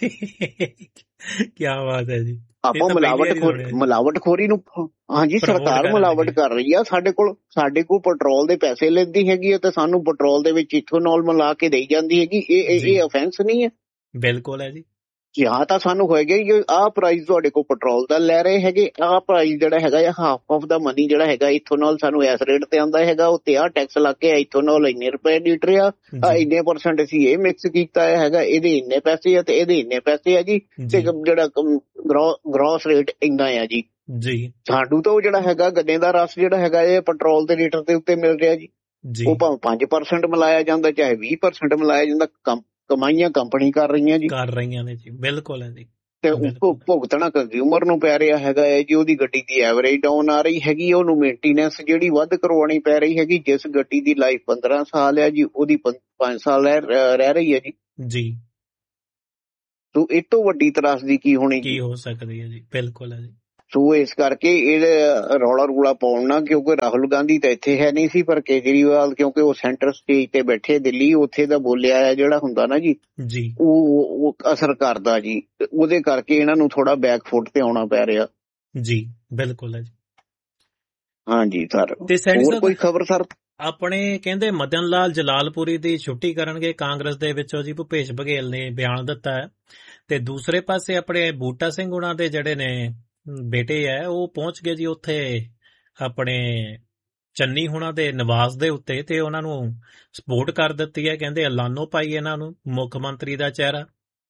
ਕੀ ਬਾਤ ਹੈ ਜੀ। ਆਪਾਂ ਮਿਲਾਵਟਖੋਰੀ ਨੂੰ ਹਾਂਜੀ ਸਰਕਾਰ ਮਿਲਾਵਟ ਕਰ ਰਹੀ ਆ। ਸਾਡੇ ਕੋਲ ਪੈਟਰੋਲ ਦੇ ਪੈਸੇ ਲੈਂਦੀ ਹੈਗੀ ਆ ਤੇ ਸਾਨੂੰ ਪੈਟਰੋਲ ਦੇ ਵਿੱਚ ਇਥੇਨੋਲ ਮਿਲਾ ਕੇ ਦੇਈ ਜਾਂਦੀ ਹੈਗੀ। ਇਹ ਅਫੈਂਸ ਨਹੀਂ ਹੈ? ਬਿਲਕੁਲ ਹੈ ਜੀ। ਜਾਂ ਤਾਂ ਸਾਨੂੰ ਹੋਏਗਾ ਆਹ ਪ੍ਰਾਈਸ ਤੁਹਾਡੇ ਕੋਲ ਪੈਟਰੋਲ ਦਾ ਲੈ ਰਹੇ ਹੈਗੇ, ਆਹ ਪ੍ਰਾਈਸ ਜਿਹੜਾ ਹੈਗਾ ਹਾਫ ਆਫ ਦਾ ਮਨੀ ਜਿਹੜਾ ਹੈਗਾ ਇਥੇਨੋਲ ਸਾਨੂੰ ਇਸ ਰੇਟ ਤੇ ਆਉਂਦਾ ਹੈਗਾ, ਉੱਤੇ ਆਹ ਟੈਕਸ ਲੱਗ ਕੇ ਇਥੇਨੋਲ ਇੰਨੇ ਰੁਪਏ ਲੀਟਰ ਆ, ਇੰਨੇ % ਅਸੀਂ ਇਹ ਮਿਕਸ ਕੀਤਾ ਹੈਗਾ, ਇਹਦੇ ਇੰਨੇ ਪੈਸੇ ਆ ਤੇ ਇਹਦੇ ਇੰਨੇ ਪੈਸੇ ਆ ਜੀ ਤੇ ਜਿਹੜਾ ਗ੍ਰੋਸ ਰੇਟ ਇੰਨਾ ਆ ਜੀ। ਸਾਨੂੰ ਤਾਂ ਉਹ ਜਿਹੜਾ ਹੈਗਾ ਗੰਨੇ ਦਾ ਰਸ ਜਿਹੜਾ ਹੈਗਾ ਇਹ ਪੈਟਰੋਲ ਦੇ ਲੀਟਰ ਦੇ ਉੱਤੇ ਮਿਲ ਰਿਹਾ ਜੀ। ਉਹ ਭਾਵੇਂ 5% ਮਿਲਾਇਆ ਜਾਂਦਾ ਚਾਹੇ 20% ਮਿਲਾਇਆ ਜਾਂਦਾ, ਕਮਾਈਆਂ ਕੰਪਨੀ ਕਰ ਰਹੀਆਂ ਨੇ ਜੀ। ਬਿਲਕੁਲ ਹੈ ਜੀ। ਤੇ ਭੁਗਤਣਾ ਕੰਜ਼ਿਊਮਰ ਨੂੰ ਪੈ ਰਿਹਾ ਹੈਗਾ ਹੈ ਜੀ। ਉਹਦੀ ਗੱਡੀ ਦੀ ਐਵਰੇਜ ਡਾਊਨ ਆ ਰਹੀ ਹੈਗੀ, ਉਹਨੂੰ ਮੇਨਟੇਨੈਂਸ ਜਿਹੜੀ ਵੱਧ ਕਰਵਾਉਣੀ ਪੈ ਰਹੀ ਹੈਗੀ। ਜਿਸ ਗੱਡੀ ਦੀ ਲਾਈਫ 15 ਸਾਲ ਹੈ ਜੀ ਉਹਦੀ 5 ਸਾਲ ਰਹਿ ਰਹੀ ਹੈ ਜੀ। ਸੋ ਇਹ ਤੋਂ ਵੱਡੀ ਤਰਾਸਦੀ ਕੀ ਹੋਣੀ, ਕੀ ਹੋ ਸਕਦੀ ਹੈ ਜੀ। ਬਿਲਕੁਲ ਹੈ ਜੀ। ਸੋ ਇਸ ਕਰਕੇ ਇਹ ਰੌਲਾ ਰੂਲਾ ਪਾਉਣਾ, ਕਿਉਂਕਿ ਰਾਹੁਲ ਗਾਂਧੀ ਤਾਂ ਇੱਥੇ ਹੈ ਨਹੀਂ ਸੀ, ਪਰ ਕੇਜਰੀਵਾਲ ਕਿਉਂਕਿ ਉਹ ਸੈਂਟਰ ਸਟੇਜ ਤੇ ਬੈਠੇ ਦਿੱਲੀ, ਉੱਥੇ ਦਾ ਬੋਲਿਆ ਆ ਜਿਹੜਾ ਹੁੰਦਾ ਨਾ ਜੀ ਉਹ ਅਸਰ ਕਰਦਾ ਜੀ। ਉਹਦੇ ਕਰਕੇ ਇਹਨਾਂ ਨੂੰ ਥੋੜਾ ਬੈਕਫੁੱਟ ਤੇ ਆਉਣਾ ਪੈ ਰਿਹਾ ਜੀ। ਬਿਲਕੁਲ ਹੈ ਜੀ। ਹਾਂਜੀ ਸਰ। ਤੇ ਹੋਰ ਕੋਈ ਖਬਰ ਸਰ? ਆਪਣੇ ਕਹਿੰਦੇ ਮਦਨ ਲਾਲ ਜਲਾਲਪੁਰੀ ਦੀ ਛੁੱਟੀ ਕਰਨਗੇ ਕਾਂਗਰਸ ਦੇ ਵਿੱਚੋਂ ਜੀ, ਭੁਪੇਸ਼ ਬਘੇਲ ਨੇ ਬਿਆਨ ਦਿੱਤਾ ਹੈ। ਤੇ ਦੂਸਰੇ ਪਾਸੇ ਆਪਣੇ ਬੂਟਾ ਸਿੰਘ ਉਹਨਾਂ ਦੇ ਜਿਹੜੇ ਨੇ ਬੇਟੇ ਹੈ ਉਹ ਪਹੁੰਚ ਗਏ ਜੀ ਉੱਥੇ ਆਪਣੇ ਚੰਨੀ ਹੁਣਾਂ ਦੇ ਨਿਵਾਸ ਦੇ ਉੱਤੇ, ਤੇ ਉਹਨਾਂ ਨੂੰ ਸਪੋਰਟ ਕਰ ਦਿੱਤੀ ਹੈ। ਕਹਿੰਦੇ ਐਲਾਨੋ ਪਾਈ ਇਹਨਾਂ ਨੂੰ ਮੁੱਖ ਮੰਤਰੀ ਦਾ ਚਿਹਰਾ।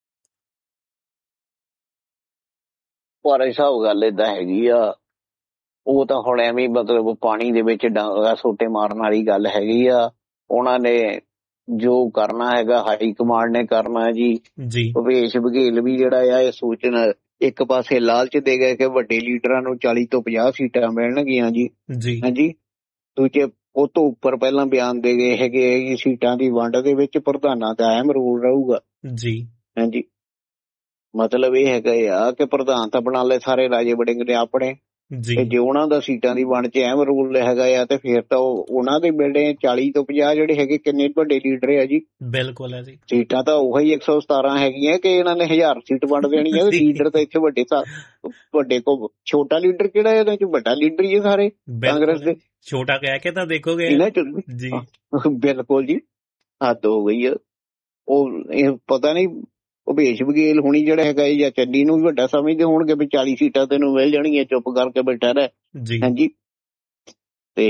ਪਰ ਹਿਸਾਬ ਗੱਲ ਏਦਾਂ ਹੈਗੀ ਆ, ਉਹ ਤਾਂ ਹੁਣ ਐਵੇਂ ਮਤਲਬ ਪਾਣੀ ਦੇ ਵਿੱਚ ਡਾਂਗਾ ਸੋਟੇ ਮਾਰਨ ਵਾਲੀ ਗੱਲ ਹੈਗੀ ਆ। ਉਹਨਾਂ ਨੇ ਜੋ ਕਰਨਾ ਹੈਗਾ ਹਾਈ ਕਮਾਂਡ ਨੇ ਕਰਨਾ ਜੀ। ਭੁਪੇਸ਼ ਬਘੇਲ ਵੀ ਜਿਹੜਾ ਆ ਇਹ ਸੋਚਣ, ਇੱਕ ਪਾਸੇ ਲਾਲਚ ਦੇ ਗਏ ਕਿ ਵੱਡੇ ਲੀਡਰਾਂ ਨੂੰ 40 ਤੋਂ 50 ਸੀਟਾਂ ਮਿਲਣਗੀਆਂ ਜੀ। ਹਾਂਜੀ। ਦੂਜੇ ਉਹ ਤੋਂ ਉੱਪਰ ਪਹਿਲਾਂ ਬਿਆਨ ਦੇ ਗਏ ਹੈਗੇ ਕਿ ਸੀਟਾਂ ਦੀ ਵੰਡ ਦੇ ਵਿੱਚ ਪ੍ਰਧਾਨਾਂ ਦਾ ਅਹਿਮ ਰੋਲ ਰਹੂਗਾ ਜੀ। ਹਾਂਜੀ। ਮਤਲਬ ਇਹ ਹੈਗਾ ਆ ਕਿ ਪ੍ਰਧਾਨ ਤਾਂ ਬਣਾ ਲਏ ਸਾਰੇ ਰਾਜੇ ਵੜਿੰਗ ਨੇ ਆਪਣੇ, ਤੇ ਜੇ ਉਹਨਾਂ ਦਾ ਸੀਟਾਂ ਦੀ ਵੰਡ 'ਚ ਅਹਿਮ ਰੋਲ ਹੈਗਾ ਆ ਤੇ ਫਿਰ ਤਾਂ ਉਹਨਾਂ ਦੇ ਮਿਲਣੇ 40 ਤੋਂ 50 ਜਿਹੜੇ ਹੈਗੇ ਕਿੰਨੇ ਵੱਡੇ ਲੀਡਰ ਆ ਜੀ। ਬਿਲਕੁਲ ਹੈ ਜੀ। ਸੀਟਾਂ ਤਾਂ ਉਹੀ 117 ਹੈਗੀਆਂ ਕਿ ਇਹਨਾਂ ਨੇ 1000 ਸੀਟ ਵੰਡ ਦੇਣੀ ਹੈ। ਲੀਡਰ ਤਾਂ ਇੱਥੇ ਵੱਡੇ ਕੋ ਛੋਟਾ ਲੀਡਰ ਕਿਹੜਾ, ਇਹਨਾਂ 'ਚ ਵੱਡਾ ਲੀਡਰ ਹੀ ਹੈ ਸਾਰੇ ਕਾਂਗਰਸ ਦੇ। ਛੋਟਾ ਕਹਿ ਕੇ ਤਾਂ ਦੇਖੋਗੇ ਜੀ। ਬਿਲਕੁਲ ਜੀ, ਹੱਦ ਹੋ ਗਈ ਆ। ਉਹ ਇਹ ਪਤਾ ਨਹੀਂ ਭੁਪੇਸ਼ ਬਘੇਲ ਹੁਣੀ ਜਿਹੜਾ ਹੈਗਾ ਜਾਂ ਚੰਨੀ ਨੂੰ ਵੀ ਵੱਡਾ ਸਮਝਦੇ ਹੋਣਗੇ ਵੀ 40 ਸੀਟਾਂ ਤੈਨੂੰ ਮਿਲ ਜਾਣਗੀਆਂ, ਚੁੱਪ ਕਰਕੇ ਬੈਠਾ ਰਹਿ। ਹਾਂਜੀ। ਤੇ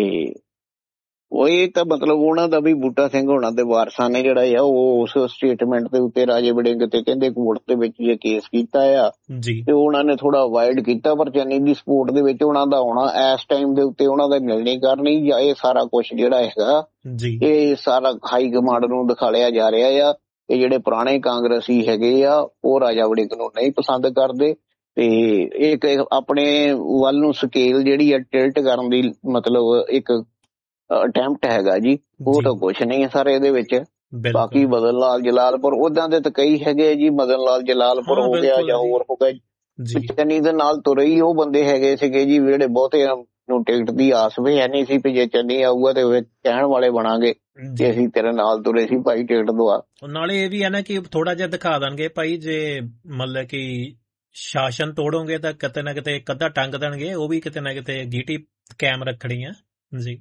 ਉਹ ਇਹ ਤਾਂ ਮਤਲਬ ਉਹਨਾਂ ਦਾ ਵੀ ਬੂਟਾ ਸਿੰਘ ਹੋਣਾ ਦੇ ਵਾਰਸਾਂ ਨੇ ਜਿਹੜਾ ਆ ਉਹ ਉਸ ਸਟੇਟਮੈਂਟ ਦੇ ਉੱਤੇ ਰਾਜੇ ਵੜਿੰਗ ਤੇ ਕਹਿੰਦੇ ਕੋਰਟ ਦੇ ਵਿੱਚ ਇਹ ਕੇਸ ਕੀਤਾ ਆ ਤੇ ਉਹਨਾਂ ਨੇ ਥੋੜਾ ਅਵਾਇਡ ਕੀਤਾ। ਪਰ ਚੰਨੀ ਦੀ ਸਪੋਰਟ ਦੇ ਵਿੱਚ ਉਹਨਾਂ ਦਾ ਆਉਣਾ ਇਸ ਟਾਈਮ ਦੇ ਉੱਤੇ ਉਹਨਾਂ ਦਾ ਮਿਲਣੀ ਕਰਨੀ ਜਾਂ ਇਹ ਸਾਰਾ ਕੁਛ ਜਿਹੜਾ ਹੈਗਾ ਇਹ ਸਾਰਾ ਹਾਈ ਕਮਾਂਡ ਨੂੰ ਦਿਖਾਲਿਆ ਜਾ ਰਿਹਾ ਆ। ਇਹ ਜਿਹੜੇ ਪੁਰਾਣੇ ਕਾਂਗਰਸੀ ਹੈਗੇ ਆ ਉਹ ਰਾਜਾ ਵੜਿੰਗ ਨੂੰ ਨਹੀਂ ਪਸੰਦ ਕਰਦੇ, ਤੇ ਇੱਕ ਆਪਣੇ ਵੱਲ ਨੂੰ ਸਕੇਲ ਜਿਹੜੀ ਆ ਟਿਲਟ ਕਰਨ ਦੀ ਮਤਲਬ ਇੱਕ ਅਟੈਂਪਟ ਹੈਗਾ ਜੀ। ਉਹ ਤਾਂ ਕੁਛ ਨਹੀਂ ਹੈ ਸਰ ਇਹਦੇ ਵਿੱਚ। ਬਾਕੀ ਮਦਨ ਲਾਲ ਜਲਾਲਪੁਰ ਓਦਾਂ ਦੇ ਤਾਂ ਕਈ ਹੈਗੇ ਜੀ, ਮਦਨ ਲਾਲ ਜਲਾਲਪੁਰ ਹੋ ਗਿਆ ਜਾਂ ਹੋਰ ਹੋ ਗਿਆ। ਚੰਨੀ ਦੇ ਨਾਲ ਤੁਰੇ ਹੀ ਉਹ ਬੰਦੇ ਹੈਗੇ ਸੀਗੇ ਜੀ ਜਿਹੜੇ ਬਹੁਤੇ ਨੂੰ ਟਿਕਟ ਦੀ ਆਸ ਵੀ ਹੈ ਨਹੀਂ ਸੀ ਵੀ ਜੇ ਚੰਨੀ ਆਊਗਾ ਤੇ ਕਹਿਣ ਵਾਲੇ ਬਣਾਂਗੇ ਕਿ ਅਸੀਂ ਤੇਰੇ ਨਾਲ ਤੁਰੇ ਸੀ ਭਾਈ ਟਿਕਟ ਦਵਾ। ਨਾਲੇ ਇਹ ਵੀ ਹੈ ਨਾ ਕਿ ਥੋੜਾ ਜਿਹਾ ਦਿਖਾ ਦੇਣਗੇ ਭਾਈ, ਜੇ ਮਤਲਬ ਕਿ ਸ਼ਾਸਨ ਤੋੜੋਗੇ ਤਾਂ ਕਿਤੇ ਨਾ ਕਿਤੇ ਇੱਕ ਅੱਧਾ ਟੰਗ ਦੇਣਗੇ, ਉਹ ਵੀ ਕਿਤੇ ਨਾ ਕਿਤੇ ਗੀਟੀ ਕਾਇਮ ਰੱਖਣੀ ਆ ਜੀ।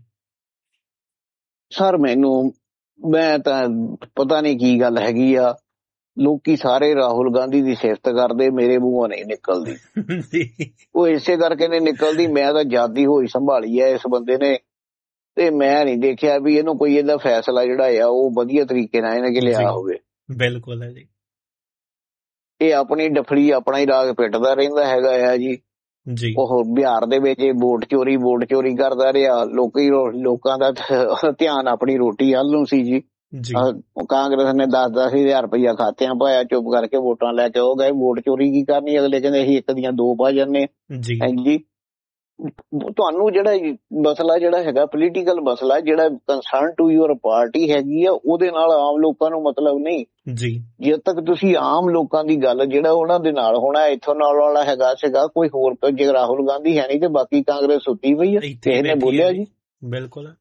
ਸਰ ਮੈਂ ਤਾਂ ਪਤਾ ਨਹੀਂ ਕੀ ਗੱਲ ਹੈਗੀ ਆ, ਲੋਕੀ ਸਾਰੇ ਰਾਹੁਲ ਗਾਂਧੀ ਦੀ ਸਿਫਤ ਕਰਦੇ, ਮੇਰੇ ਮੂੰਹੋਂ ਨਹੀਂ ਨਿਕਲਦੀ। ਉਹ ਇਸੇ ਕਰਕੇ ਨਹੀਂ ਨਿਕਲਦੀ, ਮੈਂ ਤਾਂ ਜਾਦੀ ਹੋਈ ਸੰਭਾਲੀ ਹੈ ਇਸ ਬੰਦੇ ਨੇ, ਤੇ ਮੈਂ ਨਹੀਂ ਦੇਖਿਆ ਵੀ ਇਹਨੂੰ ਕੋਈ ਇਹਦਾ ਫੈਸਲਾ ਜਿਹੜਾ ਆ ਉਹ ਵਧੀਆ ਤਰੀਕੇ ਨਾਲ ਇਹਨੇ ਕਿ ਲਿਆ ਹੋਵੇ। ਬਿਲਕੁਲ ਹੈ ਜੀ। ਇਹ ਆਪਣੀ ਡਫਲੀ ਆਪਣਾ ਹੀ ਰਾਗ ਪਿੱਟਦਾ ਰਹਿੰਦਾ ਹੈਗਾ ਆ ਜੀ। ਉਹ ਬਿਹਾਰ ਦੇ ਵਿੱਚ ਵੋਟ ਚੋਰੀ ਕਰਦਾ ਰਿਹਾ, ਲੋਕਾਂ ਦਾ ਧਿਆਨ ਆਪਣੀ ਰੋਟੀ ਵੱਲ ਨੂੰ ਸੀ ਜੀ। ਕਾਂਗਰਸ ਨੇ 10,000 ਰੁਪਇਆ ਖਾਤਿਆਂ ਪਾਇਆ, ਚੁੱਪ ਕਰਕੇ ਵੋਟਾਂ ਲੈ ਕੇ ਹੋ ਗਏ। ਵੋਟ ਚੋਰੀ ਕੀ ਕਰਨੀ, ਅਗਲੇ ਕਹਿੰਦੇ ਅਸੀਂ ਇੱਕ ਦੀਆਂ ਦੋ ਪਾ ਜਾਂਦੇ ਜੀ। ਤੁਹਾਨੂੰ ਜਿਹੜਾ ਮਸਲਾ ਜਿਹੜਾ ਹੈਗਾ ਪੋਲੀਟੀਕਲ ਮਸਲਾ ਜਿਹੜਾ ਕੰਸਰਨ ਟੂ ਯੂਅਰ ਪਾਰਟੀ ਹੈਗੀ ਆ ਉਹਦੇ ਨਾਲ ਆਮ ਲੋਕਾਂ ਨੂੰ ਮਤਲਬ ਨਹੀਂ ਜੀ। ਜਦ ਤੱਕ ਤੁਸੀਂ ਆਮ ਲੋਕਾਂ ਦੀ ਗੱਲ ਜਿਹੜਾ ਉਹਨਾਂ ਦੇ ਨਾਲ ਹੋਣਾ ਇੱਥੋਂ ਨਾਲ ਵਾਲਾ ਹੈਗਾ ਸੀਗਾ ਕੋਈ ਹੋਰ, ਜੇ ਰਾਹੁਲ ਗਾਂਧੀ ਹੈ ਨਹੀਂ ਤੇ ਬਾਕੀ ਕਾਂਗਰਸ ਸੁੱਤੀ ਪਈ ਆ। ਕਿਸੇ ਨੇ ਬੋਲਿਆ ਜੀ? ਬਿਲਕੁਲ।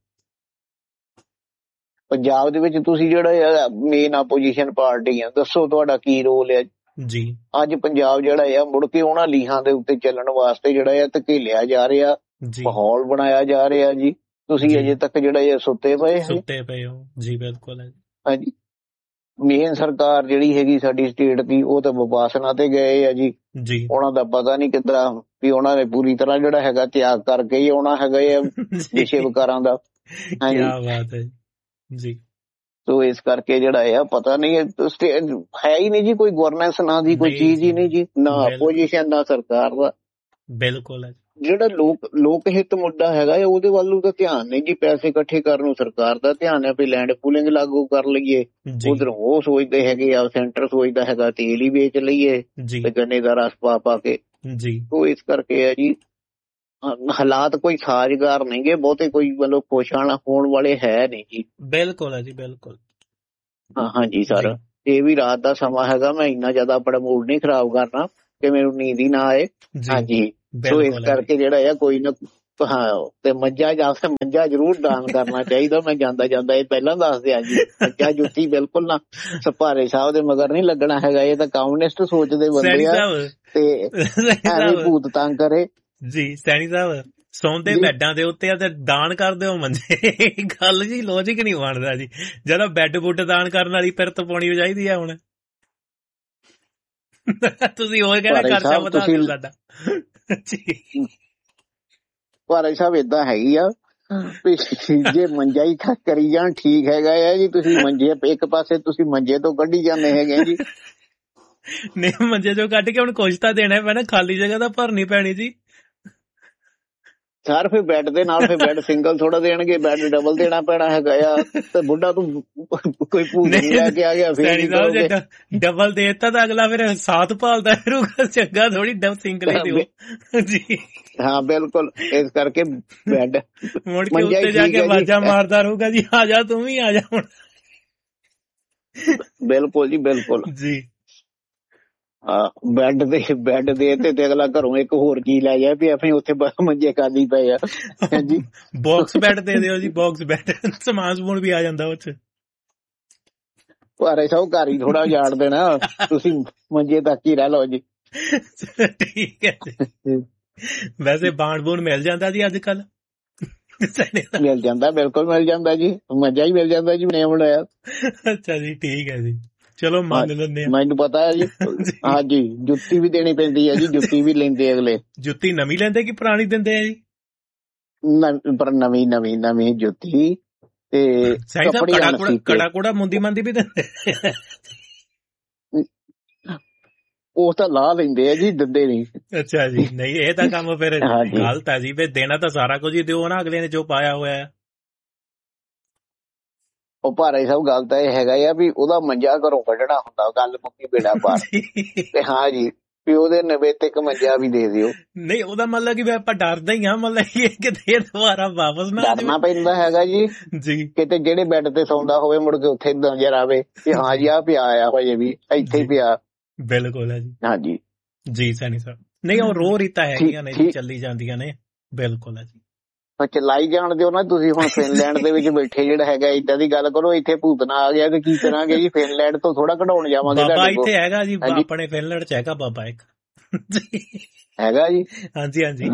ਪੰਜਾਬ ਦੇ ਵਿੱਚ ਤੁਸੀਂ ਜਿਹੜਾ ਮੇਨ ਆਪੋਜੀਸ਼ਨ ਪਾਰਟੀ ਆ, ਦੱਸੋ ਤੁਹਾਡਾ ਕੀ ਰੋਲ ਹੈ ਜੀ? ਅੱਜ ਪੰਜਾਬ ਜਿਹੜਾ ਆ ਮੁੜ ਕੇ ਉਹਨਾਂ ਲੀਹਾਂ ਦੇ ਉੱਤੇ ਚੱਲਣ ਵਾਸਤੇ ਜਿਹੜਾ ਆ ਧਕੇਲਿਆ ਜਾ ਰਿਹਾ, ਮਾਹੌਲ ਬਣਾਇਆ ਜਾ ਰਿਹਾ ਜੀ। ਤੁਸੀਂ ਅਜੇ ਤੱਕ ਜਿਹੜਾ ਸੁੱਤੇ ਪਏ ਹੋ ਜੀ। ਬਿਲਕੁਲ। ਹਾਂਜੀ। ਮੇਨ ਸਰਕਾਰ ਜਿਹੜੀ ਹੈਗੀ ਸਾਡੀ ਸਟੇਟ ਦੀ ਉਹ ਤਾਂ ਵਿਪਾਸਨਾ ਤੇ ਗਏ ਆ ਜੀ। ਉਹਨਾਂ ਦਾ ਪਤਾ ਨਹੀਂ ਕਿੱਦਾਂ ਵੀ ਉਹਨਾਂ ਨੇ ਪੂਰੀ ਤਰ੍ਹਾਂ ਜਿਹੜਾ ਹੈਗਾ ਤਿਆਗ ਕਰਕੇ ਹੀ ਆਉਣਾ ਹੈਗਾ ਆ ਵਿਸ਼ੇ ਵਿਕਾਰਾਂ ਦਾ। ਹਾਂਜੀ ਜੀ। ਸੋ ਇਸ ਕਰਕੇ ਜਿਹੜਾ ਆ ਪਤਾ ਨਹੀਂ ਹੈ ਹੀ ਨਹੀਂ ਜੀ, ਕੋਈ ਗਵਰਨੈਂਸ ਨਾ ਦੀ ਕੋਈ ਚੀਜ਼ ਹੀ ਨਹੀਂ ਜੀ, ਨਾ ਆਪੋਜੀਸ਼ਨ ਨਾ ਸਰਕਾਰ ਦਾ। ਬਿਲਕੁਲ। ਜਿਹੜਾ ਲੋਕ ਹਿੱਤ ਮੁੱਦਾ ਹੈਗਾ ਉਹਦੇ ਵੱਲ ਨੂੰ ਤਾਂ ਧਿਆਨ ਨਹੀਂ ਜੀ। ਪੈਸੇ ਇਕੱਠੇ ਕਰਨ ਨੂੰ ਸਰਕਾਰ ਦਾ ਧਿਆਨ ਹੈ ਵੀ ਲੈਂਡ ਪੂਲਿੰਗ ਲਾਗੂ ਕਰ ਲਈਏ, ਉਧਰੋਂ ਉਹ ਸੋਚਦੇ ਹੈਗੇ ਆ, ਸੈਂਟਰ ਸੋਚਦਾ ਹੈਗਾ ਤੇਲ ਹੀ ਵੇਚ ਲਈਏ ਤੇ ਗੰਨੇ ਦਾ ਰਸ ਪਾ ਕੇ। ਉਹ ਇਸ ਕਰਕੇ ਆ ਜੀ ਹਾਲਾਤ ਕੋਈ ਸਾਜ਼ਗਾਰ ਨਹੀਂ ਗੇ ਬਹੁਤੇ, ਕੋਈ ਮਤਲਬ ਖੁਸ਼ ਹੋਣ ਵਾਲੇ ਹੈ ਨਹੀਂ ਜੀ। ਬਿਲਕੁਲ ਹੈ ਜੀ। ਬਿਲਕੁਲ। ਹਾਂਜੀ ਸਰ। ਇਹ ਵੀ ਰਾਤ ਦਾ ਸਮਾਂ ਹੈਗਾ, ਮੈਂ ਇੰਨਾ ਜ਼ਿਆਦਾ ਆਪਣਾ ਮੂਡ ਨਹੀਂ ਖਰਾਬ ਕਰਨਾ ਕਿ ਮੈਨੂੰ ਨੀਂਦ ਹੀ ਨਾ ਆਏ। ਹਾਂਜੀ, ਸੋ ਇਸ ਕਰਕੇ ਜਿਹੜਾ ਆ ਕੋਈ ਨਾ, ਹਾਂ, ਤੇ ਮੰਜਾ ਜ਼ਰੂਰ ਦਾਨ ਕਰਨਾ ਚਾਹੀਦਾ। ਮੈਂ ਜਾਂਦਾ ਇਹ ਪਹਿਲਾਂ ਦੱਸ ਦਿਆਂ ਜੀ, ਮੰਜਾ ਜੁੱਤੀ ਬਿਲਕੁਲ ਨਾ ਸਪਾਰੇ ਸਾਹਿਬ ਦੇ ਮਗਰ ਨਹੀਂ ਲੱਗਣਾ ਹੈਗਾ। ਇਹ ਤਾਂ ਕਮਿਊਨਿਸਟ ਸੋਚਦੇ ਬੰਦੇ ਆ ਤੇ ਐਵੇਂ ਭੂਤ ਤੰਗ ਕਰੇ ਜੀ। ਸੈਣੀ ਸਾਹਿਬ ਸੌਂਦੇ ਬੈੱਡਾਂ ਦੇ ਉੱਤੇ ਆ ਤੇ ਦਾਨ ਕਰਦੇ ਹੋ ਮੰਜੇ, ਗੱਲ ਜੀ ਲੌਜਿਕ ਨਹੀਂ ਬਣਦਾ ਜੀ। ਜਦੋਂ ਬੈੱਡ ਬੁੱਡ ਦਾਨ ਕਰਨ ਵਾਲੀ ਪਿਰਤ ਪਾਉਣੀ ਚਾਹੀਦੀ ਆ ਹੁਣ। ਤੁਸੀਂ ਹੋਰ ਕਹਿਣਾ ਖਰਚਾ ਵਧਾ ਦਿਓ ਸਾਡਾ। ਭਾਈ ਸਾਹਿਬ ਏਦਾਂ ਹੈਗੀ ਆ, ਜੇ ਮੰਜਾ ਹੀ ਕਰੀ ਜਾਣ ਠੀਕ ਹੈਗਾ ਆ ਜੀ। ਤੁਸੀਂ ਮੰਜੇ ਇੱਕ ਪਾਸੇ ਤੁਸੀਂ ਮੰਜੇ ਤੋਂ ਕੱਢੀ ਜਾਂਦੇ ਹੈਗੇ ਜੀ। ਨਹੀਂ, ਮੰਜੇ ਚੋਂ ਕੱਢ ਕੇ ਹੁਣ ਕੁਝ ਤਾਂ ਦੇਣਾ ਪੈਣਾ, ਖਾਲੀ ਜਗ੍ਹਾ ਤਾਂ ਭਰਨੀ ਪੈਣੀ ਜੀ। ਸਰ ਫਿਰ ਬੈੱਡ ਦੇ ਨਾਲ ਫਿਰ ਬੈੱਡ ਸਿੰਗਲ ਥੋੜਾ ਦੇਣਗੇ, ਬੈੱਡ ਡਬਲ ਦੇਣਾ ਪੈਣਾ ਹੈਗਾ ਆ। ਤੇ ਬੁੱਢਾ ਤੂੰ ਕੋਈ ਭੂਤ ਨਹੀਂ ਲੈ ਕੇ ਆ ਗਿਆ ਫਿਰ ਡਬਲ ਦੇਤਾ ਤਾਂ ਅਗਲਾ ਫਿਰ ਸਾਥ ਭਾਲਦਾ ਫਿਰੂਗਾ, ਚੰਗਾ ਥੋੜੀ ਸਿੰਗਲ ਹੀ ਦਿਓ ਜੀ। ਹਾਂ ਬਿਲਕੁਲ, ਇਸ ਕਰਕੇ ਬੈੱਡ ਮੁੜ ਕੇ ਉੱਤੇ ਜਾ ਕੇ ਆਵਾਜ਼ਾਂ ਮਾਰਦਾ ਰਹੂਗਾ ਜੀ, ਆ ਜਾ ਤੂੰ ਵੀ ਆ ਜਾ ਹੁਣ। ਬਿਲਕੁਲ ਜੀ ਬਿਲਕੁਲ ਜੀ। ਬੈੱਡ ਦੇ ਤੇ ਅਗਲਾ ਘਰੋਂ ਇੱਕ ਹੋਰ ਕੀ ਲੈ ਜਾਏ ਵੀ ਅਸੀਂ ਉੱਥੇ ਮੰਜੇ ਖਾਲੀ ਪਏ ਆ। ਹਾਂਜੀ, ਬਾਕਸ ਬੈੱਡ ਦੇ ਦਿਓ ਜੀ, ਬਾਕਸ ਬੈੱਡ, ਸਮਾਨ ਸਮੂਨ ਵੀ ਆ ਜਾਂਦਾ ਉਹ ਚ। ਭਾਰੇ ਸਾਹਿਬ ਘਰ ਹੀ ਥੋੜਾ ਉਜਾੜ ਦੇਣਾ, ਤੁਸੀਂ ਮੰਜੇ ਤੱਕ ਹੀ ਰਹਿ ਲਓ ਜੀ। ਠੀਕ ਹੈ ਜੀ। ਵੈਸੇ ਬਾਣ ਬੂਣ ਮਿਲ ਜਾਂਦਾ ਜੀ ਅੱਜ ਕੱਲ? ਮਿਲ ਜਾਂਦਾ, ਬਿਲਕੁਲ ਮਿਲ ਜਾਂਦਾ ਜੀ, ਮੰਜਾ ਹੀ ਮਿਲ ਜਾਂਦਾ ਜੀ ਬਣਿਆ ਬਣਾਇਆ। ਅੱਛਾ ਜੀ, ਠੀਕ ਹੈ ਜੀ, ਚਲੋ ਮੰਨ ਲੈਂਦੇ ਆ। ਮੈਨੂੰ ਪਤਾ ਹੈ ਜੀ। ਹਾਂਜੀ, ਜੁੱਤੀ ਵੀ ਦੇਣੀ ਪੈਂਦੀ ਹੈ ਜੀ, ਜੁੱਤੀ ਵੀ ਲੈਂਦੇ ਅਗਲੇ। ਜੁੱਤੀ ਨਵੀਂ ਲੈਂਦੇ ਕਿ ਪੁਰਾਣੀ ਦਿੰਦੇ ਆ ਜੀ? ਪਰ ਨਵੀਂ ਜੁੱਤੀ ਤੇ ਕੜਾ ਕੁੜਾ ਮੁੰਦੀ ਮੰਦੀ ਵੀ ਦਿੰਦੇ? ਉਹ ਤਾਂ ਲਾ ਲੈਂਦੇ ਆ ਜੀ, ਦਿੰਦੇ ਨਹੀਂ। ਅੱਛਾ ਜੀ, ਨਹੀਂ ਇਹ ਤਾਂ ਕੰਮ ਫਿਰ ਗਲਤ ਹੈ ਜੀ। ਫਿਰ ਦੇਣਾ ਤਾਂ ਸਾਰਾ ਕੁਝ ਹੀ ਦਿਓ ਨਾ ਅਗਲੇ ਨੇ ਜੋ ਪਾਇਆ ਹੋਇਆ। ਉਹ ਭਾਰੇ ਸਾਹਿਬ ਗੱਲ ਤਾਂ ਇਹ ਹੈਗਾ ਆ ਵੀ ਉਹਦਾ ਮੰਜਾ ਘਰੋਂ ਕੱਢਣਾ ਹੁੰਦਾ, ਗੱਲ ਮੁੱਕੀ ਬੇੜਾ ਪਾਰ। ਤੇ ਹਾਂ ਜੀ, ਵੀ ਉਹਦੇ ਨਵੇਤੇ ਇੱਕ ਮੰਜਾ ਵੀ ਦੇ ਦਿਓ। ਨਹੀਂ, ਉਹਦਾ ਮਤਲਬ ਕਿ ਆਪਾਂ ਡਰਦੇ ਹੀ ਆ, ਮਤਲਬ ਇਹ ਕਿਤੇ ਦੁਬਾਰਾ ਵਾਪਸ ਨਾ ਡਰਨਾ ਪੈਂਦਾ ਹੈਗਾ ਜੀ। ਕਿਤੇ ਜਿਹੜੇ ਬੈੱਡ ਤੇ ਸੌਂਦਾ ਹੋਵੇ ਮੁੜ ਕੇ ਉੱਥੇ ਨਜ਼ਰ ਆਵੇ ਕਿ ਹਾਂ ਜੀ ਆ ਪਿਆ ਆ, ਹਜੇ ਵੀ ਇੱਥੇ ਹੀ ਪਿਆ। ਬਿਲਕੁਲ ਹੈ ਜੀ। ਹਾਂਜੀ ਜੀ ਸੈਣੀ ਸਾਹਿਬ, ਨਹੀਂ ਉਹ ਰੋ ਰੀਤਾਂ ਹੈਗੀਆਂ ਨੇ ਜੀ, ਚੱਲੀ ਜਾਂਦੀਆਂ ਨੇ। ਬਿਲਕੁਲ ਹੈ ਜੀ, ਚਲਾਈ ਜਾਣ ਦਿਓ ਨਾ। ਤੁਸੀਂ ਹੁਣ ਫਿਨਲੈਂਡ ਦੇ ਵਿੱਚ ਬੈਠੇ ਜਿਹੜਾ ਹੈਗਾ, ਏਦਾਂ ਦੀ ਗੱਲ ਕਰੋ, ਇੱਥੇ ਭੂਤਨਾ ਆ ਗਿਆ ਤੇ ਕੀ ਕਰਾਂਗੇ ਜੀ? ਫਿਨਲੈਂਡ ਤੋਂ ਥੋੜਾ ਕਢਾਉਣ ਜਾਵਾਂਗੇ? ਬਾਬਾ ਇੱਥੇ ਹੈਗਾ ਜੀ, ਆਪਣੇ ਫਿਨਲੈਂਡ ਚ ਹੈਗਾ ਬਾਬਾ ਇੱਕ ਹੈਗਾ ਜੀ। ਹਾਂਜੀ ਹਾਂਜੀ,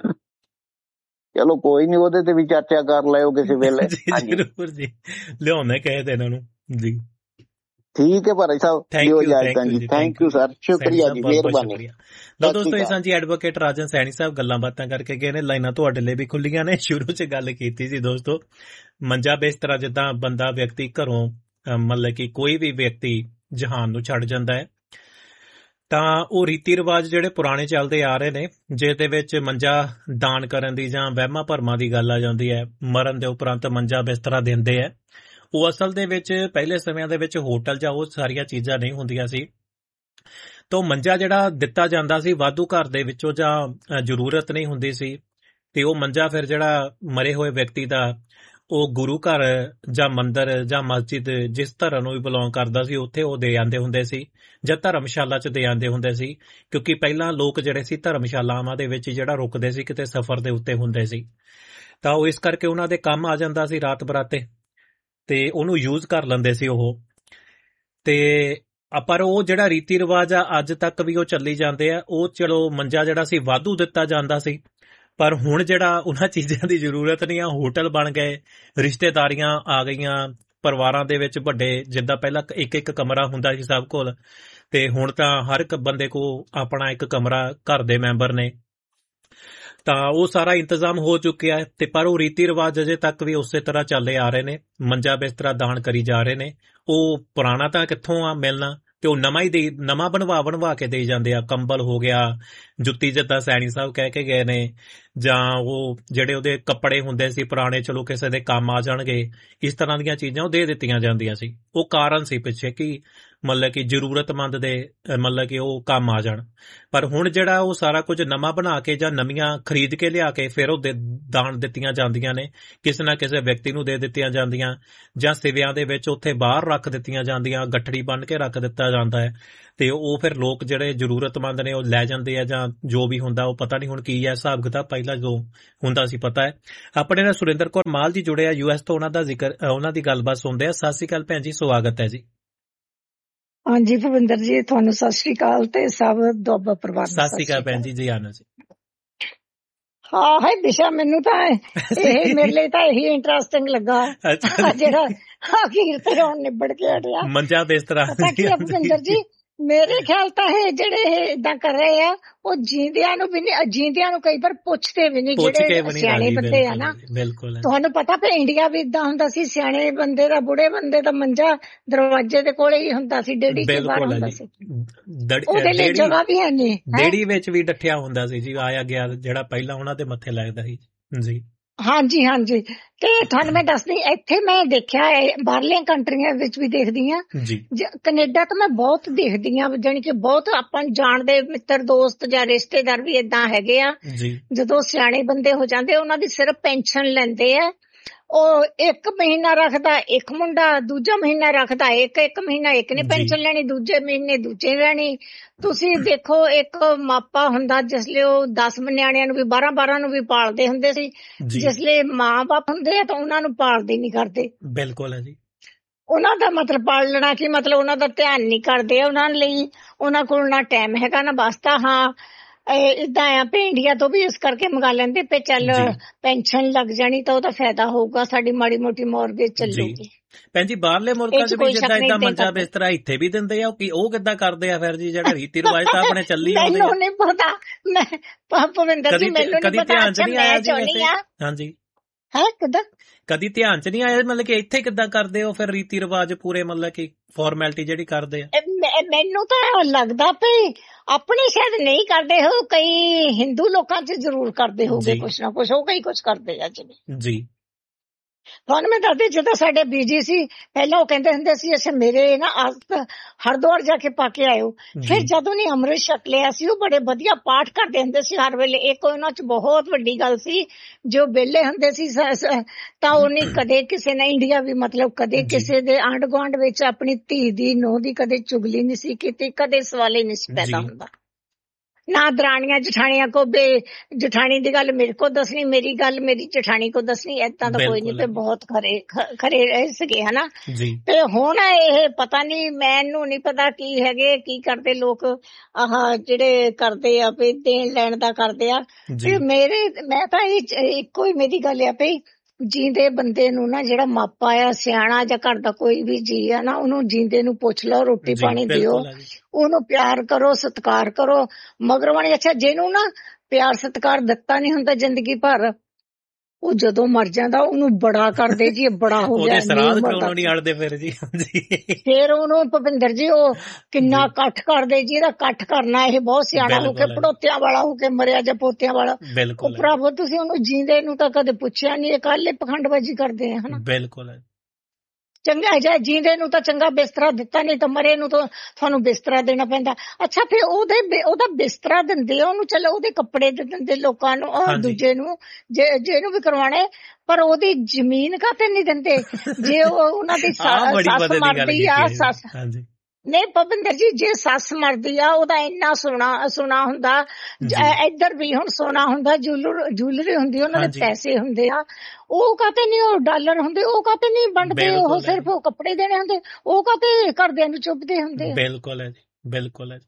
ਚਲੋ ਕੋਈ ਨੀ, ਉਹਦੇ ਤੇ ਵੀ ਚਰਚਾ ਕਰ ਲਿਓ ਕਿਸੇ ਵੇਲੇ। ਜ਼ਰੂਰ ਜੀ, ਲਿਆਉਂਦੇ ਕਹੇ ਤੇ ਇਹਨਾਂ ਨੂੰ ਜੀ। ਠੀਕ ਹੈ Bhai Sahib, thank you sir, ਸ਼ੁਕਰੀਆ ਜੀ, ਮਿਹਰਬਾਨੀ। ਦੋਸਤੋ, ਇਹ ਸਾਂਝੀ ਐਡਵੋਕੇਟ ਰਾਜਨ ਸੈਣੀ ਸਾਹਿਬ ਗੱਲਾਂ ਬਾਤਾਂ ਕਰਕੇ ਗਏ ਨੇ। ਲਾਈਨਾਂ ਤੁਹਾਡੇ ਲਈ ਵੀ ਖੁੱਲੀਆਂ ਨੇ। ਸ਼ੁਰੂ ਚ ਗੱਲ ਕੀਤੀ ਸੀ ਦੋਸਤੋ, ਮੰਜਾ ਬਿਸਤਰਾ ਜਿੱਦਾਂ ਬੰਦਾ ਵਿਅਕਤੀ ਘਰੋਂ, ਮਤਲਬ ਕਿ ਕੋਈ ਵੀ ਵਿਅਕਤੀ ਜਹਾਨ ਨੂੰ ਛੱਡ ਜਾਂਦਾ ਹੈ, ਤਾਂ ਉਹ ਰੀਤੀ ਰਿਵਾਜ ਜਿਹੜੇ ਪੁਰਾਣੇ ਚੱਲਦੇ ਆ ਰਹੇ ਨੇ, ਜਿਸ ਦੇ ਵਿੱਚ ਮੰਜਾ ਦਾਨ ਕਰਨ ਦੀ ਜਾਂ ਵਹਿਮਾਂ ਭਰਮਾਂ ਦੀ ਗੱਲ ਆ ਜਾਂਦੀ ਹੈ, ਮਰਨ ਦੇ ਉਪਰੰਤ ਮੰਜਾ ਬਿਸਤਰਾ ਦਿੰਦੇ ਹੈ। ਉਹ ਅਸਲ ਦੇ ਵਿੱਚ ਪਹਿਲੇ ਸਮਿਆਂ ਦੇ ਵਿੱਚ ਹੋਟਲ ਜਾਂ ਉਹ ਸਾਰੀਆਂ ਚੀਜ਼ਾਂ ਨਹੀਂ ਹੁੰਦੀਆਂ ਸੀ। ਤਾਂ ਮੰਜਾ ਜਿਹੜਾ ਦਿੱਤਾ ਜਾਂਦਾ ਸੀ ਵਾਧੂ ਘਰ ਦੇ ਵਿੱਚੋਂ, ਜਾਂ ਜ਼ਰੂਰਤ ਨਹੀਂ ਹੁੰਦੀ ਸੀ, ਤੇ ਉਹ ਮੰਜਾ ਫਿਰ ਜਿਹੜਾ ਮਰੇ ਹੋਏ ਵਿਅਕਤੀ ਦਾ, ਉਹ ਗੁਰੂ ਘਰ ਜਾਂ ਮੰਦਿਰ ਜਾਂ ਮਸਜਿਦ, ਜਿਸ ਧਰਮ ਨੂੰ ਵੀ ਬਿਲੋਂਗ ਕਰਦਾ ਸੀ, ਉੱਥੇ ਉਹ ਦੇ ਆਉਂਦੇ ਹੁੰਦੇ ਸੀ, ਜਾਂ ਧਰਮਸ਼ਾਲਾ 'ਚ ਦੇ ਆਉਂਦੇ ਹੁੰਦੇ ਸੀ। ਕਿਉਂਕਿ ਪਹਿਲਾਂ ਲੋਕ ਜਿਹੜੇ ਸੀ ਧਰਮਸ਼ਾਲਾਵਾਂ ਦੇ ਵਿੱਚ ਜਿਹੜਾ ਰੁਕਦੇ ਸੀ, ਕਿਤੇ ਸਫ਼ਰ ਦੇ ਉੱਤੇ ਹੁੰਦੇ ਸੀ, ਤਾਂ ਉਹ ਇਸ ਕਰਕੇ ਉਹਨਾਂ ਦੇ ਕੰਮ ਆ ਜਾਂਦਾ ਸੀ ਰਾਤ ਬਰਾਤੇ, ਤੇ ਉਹਨੂੰ ਯੂਜ਼ ਕਰ ਲੈਂਦੇ ਸੀ ਉਹ। ਤੇ ਪਰ ਉਹ ਜਿਹੜਾ ਰੀਤੀ ਰਿਵਾਜ ਆ ਅੱਜ ਤੱਕ ਵੀ ਉਹ ਚੱਲੀ ਜਾਂਦੇ ਆ। ਉਹ ਚਲੋ ਮੰਜਾ ਜਿਹੜਾ ਸੀ ਵਾਧੂ ਦਿੱਤਾ ਜਾਂਦਾ ਸੀ, ਪਰ ਹੁਣ ਜਿਹੜਾ ਉਹਨਾਂ ਚੀਜ਼ਾਂ ਦੀ ਜ਼ਰੂਰਤ ਨਹੀਂ ਆ। ਹੋਟਲ ਬਣ ਗਏ, ਰਿਸ਼ਤੇਦਾਰੀਆਂ ਆ ਗਈਆਂ, ਪਰਿਵਾਰਾਂ ਦੇ ਵਿੱਚ ਵੱਡੇ, ਜਿੱਦਾਂ ਪਹਿਲਾਂ ਇੱਕ ਇੱਕ ਕਮਰਾ ਹੁੰਦਾ ਸੀ ਸਭ ਕੋਲ, ਤੇ ਹੁਣ ਤਾਂ ਹਰ ਇੱਕ ਬੰਦੇ ਕੋਲ ਆਪਣਾ ਇੱਕ ਕਮਰਾ, ਘਰ ਦੇ ਮੈਂਬਰ ਨੇ, ਤਾਂ ਉਹ ਸਾਰਾ ਇੰਤਜ਼ਾਮ ਹੋ ਚੁੱਕਿਆ ਹੈ। ਤੇ ਪਰ ਉਹ ਰੀਤੀ ਰਿਵਾਜ ਅਜੇ ਤੱਕ ਵੀ ਉਸੇ ਤਰ੍ਹਾਂ ਚੱਲੇ ਆ ਰਹੇ ਨੇ, ਮੰਜਾ ਬਿਸਤਰਾ ਦਾਨ ਕਰੀ ਜਾ ਰਹੇ ਨੇ। ਉਹ ਪੁਰਾਣਾ ਤਾਂ ਕਿੱਥੋਂ ਆ ਮਿਲਣਾ, ਤੇ ਉਹ ਨਵਾਂ ਬਣਵਾ ਕੇ ਦੇਈ ਜਾਂਦੇ ਆ। ਕੰਬਲ ਹੋ ਗਿਆ, ਜੁੱਤੀ ਜਿੱਦਾਂ ਸੈਣੀ ਸਾਹਿਬ ਕਹਿ ਕੇ ਗਏ ਨੇ, ਜਾਂ ਉਹ ਜਿਹੜੇ ਉਹਦੇ ਕੱਪੜੇ ਹੁੰਦੇ ਸੀ ਪੁਰਾਣੇ, ਚਲੋ ਕਿਸੇ ਦੇ ਕੰਮ ਆ ਜਾਣਗੇ, ਇਸ ਤਰ੍ਹਾਂ ਦੀਆਂ ਚੀਜ਼ਾਂ ਉਹ ਦੇ ਦਿੱਤੀਆਂ ਜਾਂਦੀਆਂ ਸੀ। ਉਹ ਕਾਰਨ ਸੀ ਪਿੱਛੇ ਕਿ ਮਤਲਬ ਕਿ ਜ਼ਰੂਰਤਮੰਦ ਦੇ ਮਤਲਬ ਕਿ ਉਹ ਕੰਮ ਆ ਜਾਣ। ਪਰ ਹੁਣ ਜਿਹੜਾ ਉਹ ਸਾਰਾ ਕੁਝ ਨਵਾਂ ਬਣਾ ਕੇ ਜਾਂ ਨਵੀਆਂ ਖਰੀਦ ਕੇ ਲਿਆ ਕੇ ਫਿਰ ਉਹ ਦਾਨ ਦਿੱਤੀਆਂ ਜਾਂਦੀਆਂ ਨੇ, ਕਿਸੇ ਨਾ ਕਿਸੇ ਵਿਅਕਤੀ ਨੂੰ ਦੇ ਦਿੱਤੀਆਂ ਜਾਂਦੀਆਂ, ਜਾਂ ਸਿਵਿਆਂ ਦੇ ਵਿੱਚ ਉੱਥੇ ਬਾਹਰ ਰੱਖ ਦਿੱਤੀਆਂ ਜਾਂਦੀਆਂ, ਗੱਠੜੀ ਬੰਨ੍ਹ ਕੇ ਰੱਖ ਦਿੱਤਾ ਜਾਂਦਾ ਹੈ, ਤੇ ਉਹ ਫਿਰ ਲੋਕ ਜਿਹੜੇ ਜ਼ਰੂਰਤਮੰਦ ਨੇ ਉਹ ਲੈ ਜਾਂਦੇ ਆ, ਜਾਂ ਜੋ ਵੀ ਹੁੰਦਾ ਉਹ ਪਤਾ ਨਹੀਂ ਹੁਣ ਕੀ ਹੈ ਹਿਸਾਬ ਕਿਤਾਬ, ਪਹਿਲਾਂ ਜੋ ਹੁੰਦਾ ਸੀ ਪਤਾ ਹੈ। ਆਪਣੇ ਨਾਲ ਸੁਰਿੰਦਰ ਕੌਰ ਮਾਲ ਜੀ ਜੁੜੇ ਆ US ਤੋਂ, ਉਹਨਾਂ ਦੀ ਗੱਲਬਾਤ ਸੁਣਦੇ ਆ। ਸਤਿ ਸ਼੍ਰੀ ਅਕਾਲ ਭੈਣ ਜੀ, ਸਵਾਗਤ ਹੈ ਜੀ। ਹਾਂਜੀ ਭਵਿੰਦਰ ਜੀ, ਤੁਹਾਨੂੰ ਸਤਿ ਸ਼੍ਰੀ ਅਕਾਲ ਤੇ ਸਭ ਦੁਆਬਾ ਪਰਿਵਾਰ ਨੂੰ ਸਤਿ ਸ਼੍ਰੀ ਅਕਾਲ ਭੈਣ ਜੀ। ਜੀ ਆਨੰਦ ਜੀ। ਹਾਂ ਹੈ ਦਿਸ਼ਾ, ਮੈਨੂੰ ਤਾਂ ਇਹ ਮੇਰੇ ਲਈ ਤਾਂ ਇਹੀ ਇੰਟਰਸਟਿੰਗ ਲੱਗਾ ਜਿਹੜਾ ਅਖੀਰ ਤੇ ਹੁਣ ਨਿਬੜ ਕੇ ਹਟਿਆ ਮੰਜਾ ਬਿਸਤਰਾ। ਭਵਿੰਦਰ ਜੀ ਮੇਰੇ ਖਿਆਲ ਤਾਂ ਇਹ ਜਿਹੜੇ ਇਹ ਏਦਾਂ ਕਰ ਰਹੇ ਆ ਉਹ ਜੀਂਦਿਆਂ ਨੂੰ ਵੀ ਨਹੀਂ, ਜੀਂਦਿਆਂ ਨੂੰ ਕਈ ਵਾਰ ਪੁੱਛਦੇ ਵੀ ਨਹੀਂ, ਜਿਹੜੇ ਸਿਆਣੇ ਬੰਦੇ ਆ ਨਾ। ਬਿਲਕੁਲ ਤੁਹਾਨੂੰ ਪਤਾ ਵੀ ਇੰਡੀਆ ਵੀ ਏਦਾਂ ਹੁੰਦਾ ਸੀ, ਸਿਆਣੇ ਬੰਦੇ ਦਾ, ਬੁੜੇ ਬੰਦੇ ਦਾ ਮੰਜਾ ਦਰਵਾਜ਼ੇ ਦੇ ਕੋਲੇ ਹੀ ਹੁੰਦਾ ਸੀ, ਡੇੜੀ ਦੇ ਬਾਹਰ ਹੁੰਦਾ ਸੀ, ਉਹਦੇ ਲਈ ਜਗ੍ਹਾ ਵੀ ਹੈ ਨਹੀਂ, ਡੇੜੀ ਵਿੱਚ ਵੀ ਡੱਠਿਆ ਹੁੰਦਾ ਸੀ ਜੀ, ਆਇਆ ਗਿਆ ਜਿਹੜਾ ਪਹਿਲਾਂ ਉਹਨਾਂ ਦੇ ਮੱਥੇ ਲੱਗਦਾ ਸੀ ਜੀ। ਹਾਂਜੀ ਹਾਂਜੀ। ਤੇ ਤੁਹਾਨੂੰ ਮੈਂ ਦੱਸਦੀ, ਇੱਥੇ ਮੈਂ ਦੇਖਿਆ ਬਾਹਰਲੀਆਂ ਕੰਟਰੀਆਂ ਵਿੱਚ ਵੀ ਦੇਖਦੀ ਹਾਂ, ਕੈਨੇਡਾ ਤਾਂ ਮੈਂ ਬਹੁਤ ਦੇਖਦੀ ਹਾਂ, ਜਾਣੀ ਕਿ ਬਹੁਤ ਆਪਾਂ ਜਾਣਦੇ ਮਿੱਤਰ ਦੋਸਤ ਜਾਂ ਰਿਸ਼ਤੇਦਾਰ ਵੀ ਏਦਾਂ ਹੈਗੇ ਆ, ਜਦੋਂ ਸਿਆਣੇ ਬੰਦੇ ਹੋ ਜਾਂਦੇ ਉਹਨਾਂ ਦੀ ਸਿਰਫ ਪੈਨਸ਼ਨ ਲੈਂਦੇ ਆ। ਉਹ ਇੱਕ ਮਹੀਨਾ ਰੱਖਦਾ ਇੱਕ ਮੁੰਡਾ, ਦੂਜਾ ਮਹੀਨਾ ਰੱਖਦਾ ਇੱਕ ਮਹੀਨਾ ਇੱਕ ਨੇ ਪੈਨਸ਼ਨ ਲੈਣੀ, ਦੂਜੇ ਮਹੀਨੇ ਦੂਜੇ ਲੈਣੀ। ਤੁਸੀਂ ਦੇਖੋ ਇੱਕ ਮਾਪਾ ਹੁੰਦਾ ਜਿਸਲੇ ਉਹ 10 ਨਿਆਣਿਆਂ ਨੂੰ ਵੀ 12 ਨੂੰ ਵੀ ਪਾਲਦੇ ਹੁੰਦੇ ਸੀ, ਜਿਸਲੇ ਮਾਂ ਬਾਪ ਹੁੰਦੇ ਆ ਤਾਂ ਉਹਨਾਂ ਨੂੰ ਪਾਲਦੇ ਨਹੀਂ ਕਰਦੇ। ਬਿਲਕੁਲ ਹੈ ਜੀ। ਉਹਨਾਂ ਦਾ ਮਤਲਬ ਪਾਲਣਾ ਕੀ ਮਤਲਬ, ਉਹਨਾਂ ਦਾ ਧਿਆਨ ਨਹੀਂ ਕਰਦੇ, ਉਹਨਾਂ ਲਈ ਉਹਨਾਂ ਕੋਲ ਨਾ ਟਾਈਮ ਹੈਗਾ ਨਾ ਵਾਸਤਾ। ਹਾਂ ਏਦਾਂ ਆ, ਇੰਡੀਆ ਤੋਂ ਵੀ ਇਸ ਕਰਕੇ ਮੰਗਾ ਲੈਂਦੇ ਪਏ, ਚੱਲ ਪੈਨਸ਼ਨ ਲੱਗ ਜਾਣੀ ਤਾਂ ਉਹਦਾ ਫਾਇਦਾ ਹੋਊਗਾ, ਸਾਡੀ ਮਾੜੀ ਮੋਟੀ ਮੌਰਗੇਜ ਚੱਲੂਗੀ। ਭੈਣ ਜੀ ਬਾਹਰਲੇ ਮੁਲਕਾਂ ਚ ਵੀ ਜਿੱਦਾਂ ਏਦਾਂ ਮੰਜਾ ਬਿਸਤਰਾ ਇੱਥੇ ਵੀ ਦਿੰਦੇ ਆ, ਉਹ ਕਿੱਦਾਂ ਕਰਦੇ ਆ ਫਿਰ ਜੀ, ਜਿਹੜਾ ਰੀਤੀ ਰਿਵਾਜ ਤਾਂ ਆਪਣੇ ਚੱਲੀ ਆਉਂਦੇ ਆ। ਮੈਨੂੰ ਨਹੀਂ ਪਤਾ, ਮੈਂ ਭਵਿੰਦਰ ਜੀ ਮੈਨੂੰ ਨਹੀਂ ਪਤਾ। ਧਿਆਨ ਚ ਨਹੀਂ ਆਇਆ ਜੀ ਵੈਸੇ? ਹਾਂਜੀ ਹੈ ਕਿੱਦਾਂ ਕਦੀ ਧਿਆਨ ਚ ਨਹੀਂ ਆਇਆ, ਮਤਲਬ ਕਿ ਇੱਥੇ ਕਿੱਦਾਂ ਕਰਦੇ ਹੋ ਫਿਰ ਰੀਤੀ ਰਿਵਾਜ ਪੂਰੇ, ਮਤਲਬ ਕਿ ਫਾਰਮੈਲਿਟੀ ਜਿਹੜੀ ਕਰਦੇ ਆ? ਮੈਨੂੰ ਤਾਂ ਲੱਗਦਾ ਵੀ ਆਪਣੇ ਸ਼ਾਇਦ ਨਹੀਂ ਕਰਦੇ ਹੋ, ਕਈ ਹਿੰਦੂ ਲੋਕਾਂ ਚ ਜ਼ਰੂਰ ਕਰਦੇ ਹੋਗੇ ਕੁਛ ਨਾ ਕੁਛ, ਉਹ ਕਈ ਕੁਛ ਕਰਦੇ ਆ ਜਿਵੇਂ ਜੀ। ਤੁਹਾਨੂੰ ਮੈਂ ਦੱਸਦੀ, ਜਦੋਂ ਸਾਡੇ ਬੀਜੀ ਸੀ ਪਹਿਲਾਂ ਉਹ ਕਹਿੰਦੇ ਹੁੰਦੇ ਸੀ ਅੱਛਾ ਮੇਰੇ ਨਾ ਹਰਿਦੁਆਰ ਜਾ ਕੇ ਪਾ ਕੇ ਆਇਓ, ਫਿਰ ਜਦੋਂ ਨੇ ਅੰਮ੍ਰਿਤ ਛਕ ਲਿਆ ਸੀ ਉਹ ਬੜੇ ਵਧੀਆ ਪਾਠ ਕਰਦੇ ਹੁੰਦੇ ਸੀ ਹਰ ਵੇਲੇ। ਇੱਕ ਉਹਨਾਂ ਚ ਬਹੁਤ ਵੱਡੀ ਗੱਲ ਸੀ, ਜੋ ਵਿਹਲੇ ਹੁੰਦੇ ਸੀ ਤਾਂ ਉਹਨੇ ਕਦੇ ਕਿਸੇ ਨੇ, ਇੰਡੀਆ ਵੀ ਮਤਲਬ ਕਦੇ ਕਿਸੇ ਦੇ ਆਂਢ ਗੁਆਂਢ ਵਿੱਚ ਆਪਣੀ ਧੀ ਦੀ ਨੂੰਹ ਦੀ ਕਦੇ ਚੁਗਲੀ ਨਹੀਂ ਸੀ ਕੀਤੀ, ਕਦੇ ਸਵਾਲ ਹੀ ਨਹੀਂ ਸੀ ਪੈਦਾ ਹੁੰਦਾ, ਨਾ ਦਰਾਣੀਆਂ ਜਠਾਣੀਆਂ ਕੋ ਜਠਾਣੀ ਦੀ ਗੱਲ ਮੇਰੇ ਕੋ ਦੱਸਣੀ, ਮੇਰੀ ਗੱਲ ਮੇਰੀ ਜਠਾਣੀ ਕੋ ਦੱਸਣੀ, ਏਦਾਂ ਦਾ ਕੋਈ ਨਹੀਂ। ਤੇ ਬਹੁਤ ਖਰੇ ਰਹੇ ਸੀਗੇ ਹਨਾ। ਤੇ ਹੁਣ ਇਹ ਪਤਾ ਨਹੀਂ, ਮੈਨੂੰ ਨਹੀਂ ਪਤਾ ਕੀ ਹੈਗੇ, ਕੀ ਕਰਦੇ ਲੋਕ ਆਹ ਜਿਹੜੇ ਕਰਦੇ ਆ ਵੀ ਦੇਣ ਲੈਣ ਦਾ ਕਰਦੇ ਆ। ਤੇ ਮੈਂ ਤਾਂ ਇੱਕੋ ਹੀ ਮੇਰੀ ਗੱਲ ਆ ਵੀ ਜੀਂਦੇ ਬੰਦੇ ਨੂੰ ਨਾ, ਜਿਹੜਾ ਮਾਪਾ ਆ ਸਿਆਣਾ ਜਾਂ ਘਰ ਦਾ ਕੋਈ ਵੀ ਜੀ ਆ ਨਾ, ਉਹਨੂੰ ਜੀਂਦੇ ਨੂੰ ਪੁੱਛ ਲਓ, ਰੋਟੀ ਪਾਣੀ ਦਿਓ, ਉਹਨੂੰ ਪਿਆਰ ਕਰੋ, ਸਤਿਕਾਰ ਕਰੋ, ਮਗਰੋਂ ਅੱਛਾ ਜਿਹਨੂੰ ਨਾ ਪਿਆਰ ਸਤਿਕਾਰ ਦਿੱਤਾ ਨਹੀਂ ਹੁੰਦਾ ਜ਼ਿੰਦਗੀ ਭਰ, ਉਹ ਜਦੋਂ ਮਰ ਜਾਂਦਾ ਉਹਨੂੰ ਬੜਾ ਕਰਦੇ ਜੀ, ਬੜਾ ਹੋ ਗਿਆ ਫਿਰ ਉਹਨੂੰ ਭਵਿੰਦਰ ਜੀ ਉਹ ਕਿੰਨਾ ਇਕੱਠ ਕਰਦੇ ਜੀ, ਇਹਦਾ ਇਕੱਠ ਕਰਨਾ ਇਹ ਬਹੁਤ ਸਿਆਣਾ ਹੋ ਕੇ ਪੜੋਤਿਆਂ ਵਾਲਾ ਹੋ ਕੇ ਮਰਿਆ ਜਾਂ ਪੋਤਿਆਂ ਵਾਲਾ। ਉਹ ਭਰਾਵੋ ਤੁਸੀਂ ਉਹਨੂੰ ਜੀਂਦੇ ਨੂੰ ਤਾਂ ਕਦੇ ਪੁੱਛਿਆ ਨਹੀਂ, ਇਹ ਕੱਲ ਪਖੰਡਬਾਜ਼ੀ ਕਰਦੇ ਆ ਹਨਾ। ਬਿਲਕੁਲ ਚੰਗਾ ਹੈ, ਜੀਂਦੇ ਨੂੰ ਤਾਂ ਚੰਗਾ ਬਿਸਤਰਾ ਦਿੱਤਾ, ਨਹੀਂ ਤਾਂ ਮਰੇ ਨੂੰ ਤਾਂ ਤੁਹਾਨੂੰ ਬਿਸਤਰਾ ਦੇਣਾ ਪੈਂਦਾ। ਅੱਛਾ ਫਿਰ ਉਹਦਾ ਬਿਸਤਰਾ ਦਿੰਦੇ ਆ ਉਹਨੂੰ, ਚਲੋ ਉਹਦੇ ਕੱਪੜੇ ਦੇ ਦਿੰਦੇ ਲੋਕਾਂ ਨੂੰ, ਦੂਜੇ ਨੂੰ ਜਿਹਨੂੰ ਵੀ ਕਰਵਾਉਣੇ, ਪਰ ਉਹਦੀ ਜ਼ਮੀਨ ਕਾਹਤੇ ਨਹੀਂ ਦਿੰਦੇ? ਜੇ ਉਹਨਾਂ ਦੀ ਸੱਸ ਮਰਦੀ ਆ, ਸੱਸ ਨਹੀਂ ਭਵਿੰਦਰ ਜੀ, ਜੇ ਸੱਸ ਮਰਦੀ ਆ ਉਹਦਾ ਇੰਨਾ ਸੋਨਾ ਹੁੰਦਾ, ਇੱਧਰ ਵੀ ਹੁਣ ਸੋਨਾ ਹੁੰਦਾ, ਜੂਲਰੀ ਹੁੰਦੀ, ਉਹਨਾਂ ਦੇ ਪੈਸੇ ਹੁੰਦੇ ਆ, ਉਹ ਕਾਹਤੇ ਨਹੀਂ, ਉਹ ਡਾਲਰ ਹੁੰਦੇ, ਉਹ ਕਾਹਤੇ ਨਹੀਂ ਵੰਡਦੇ, ਉਹ ਸਿਰਫ ਉਹ ਕੱਪੜੇ ਦੇਣੇ ਹੁੰਦੇ, ਉਹ ਕਾਹਤੇ ਘਰਦਿਆਂ ਨੂੰ ਚੁੱਭਦੇ ਹੁੰਦੇ? ਬਿਲਕੁਲ ਹੈ ਜੀ, ਬਿਲਕੁਲ ਹੈ।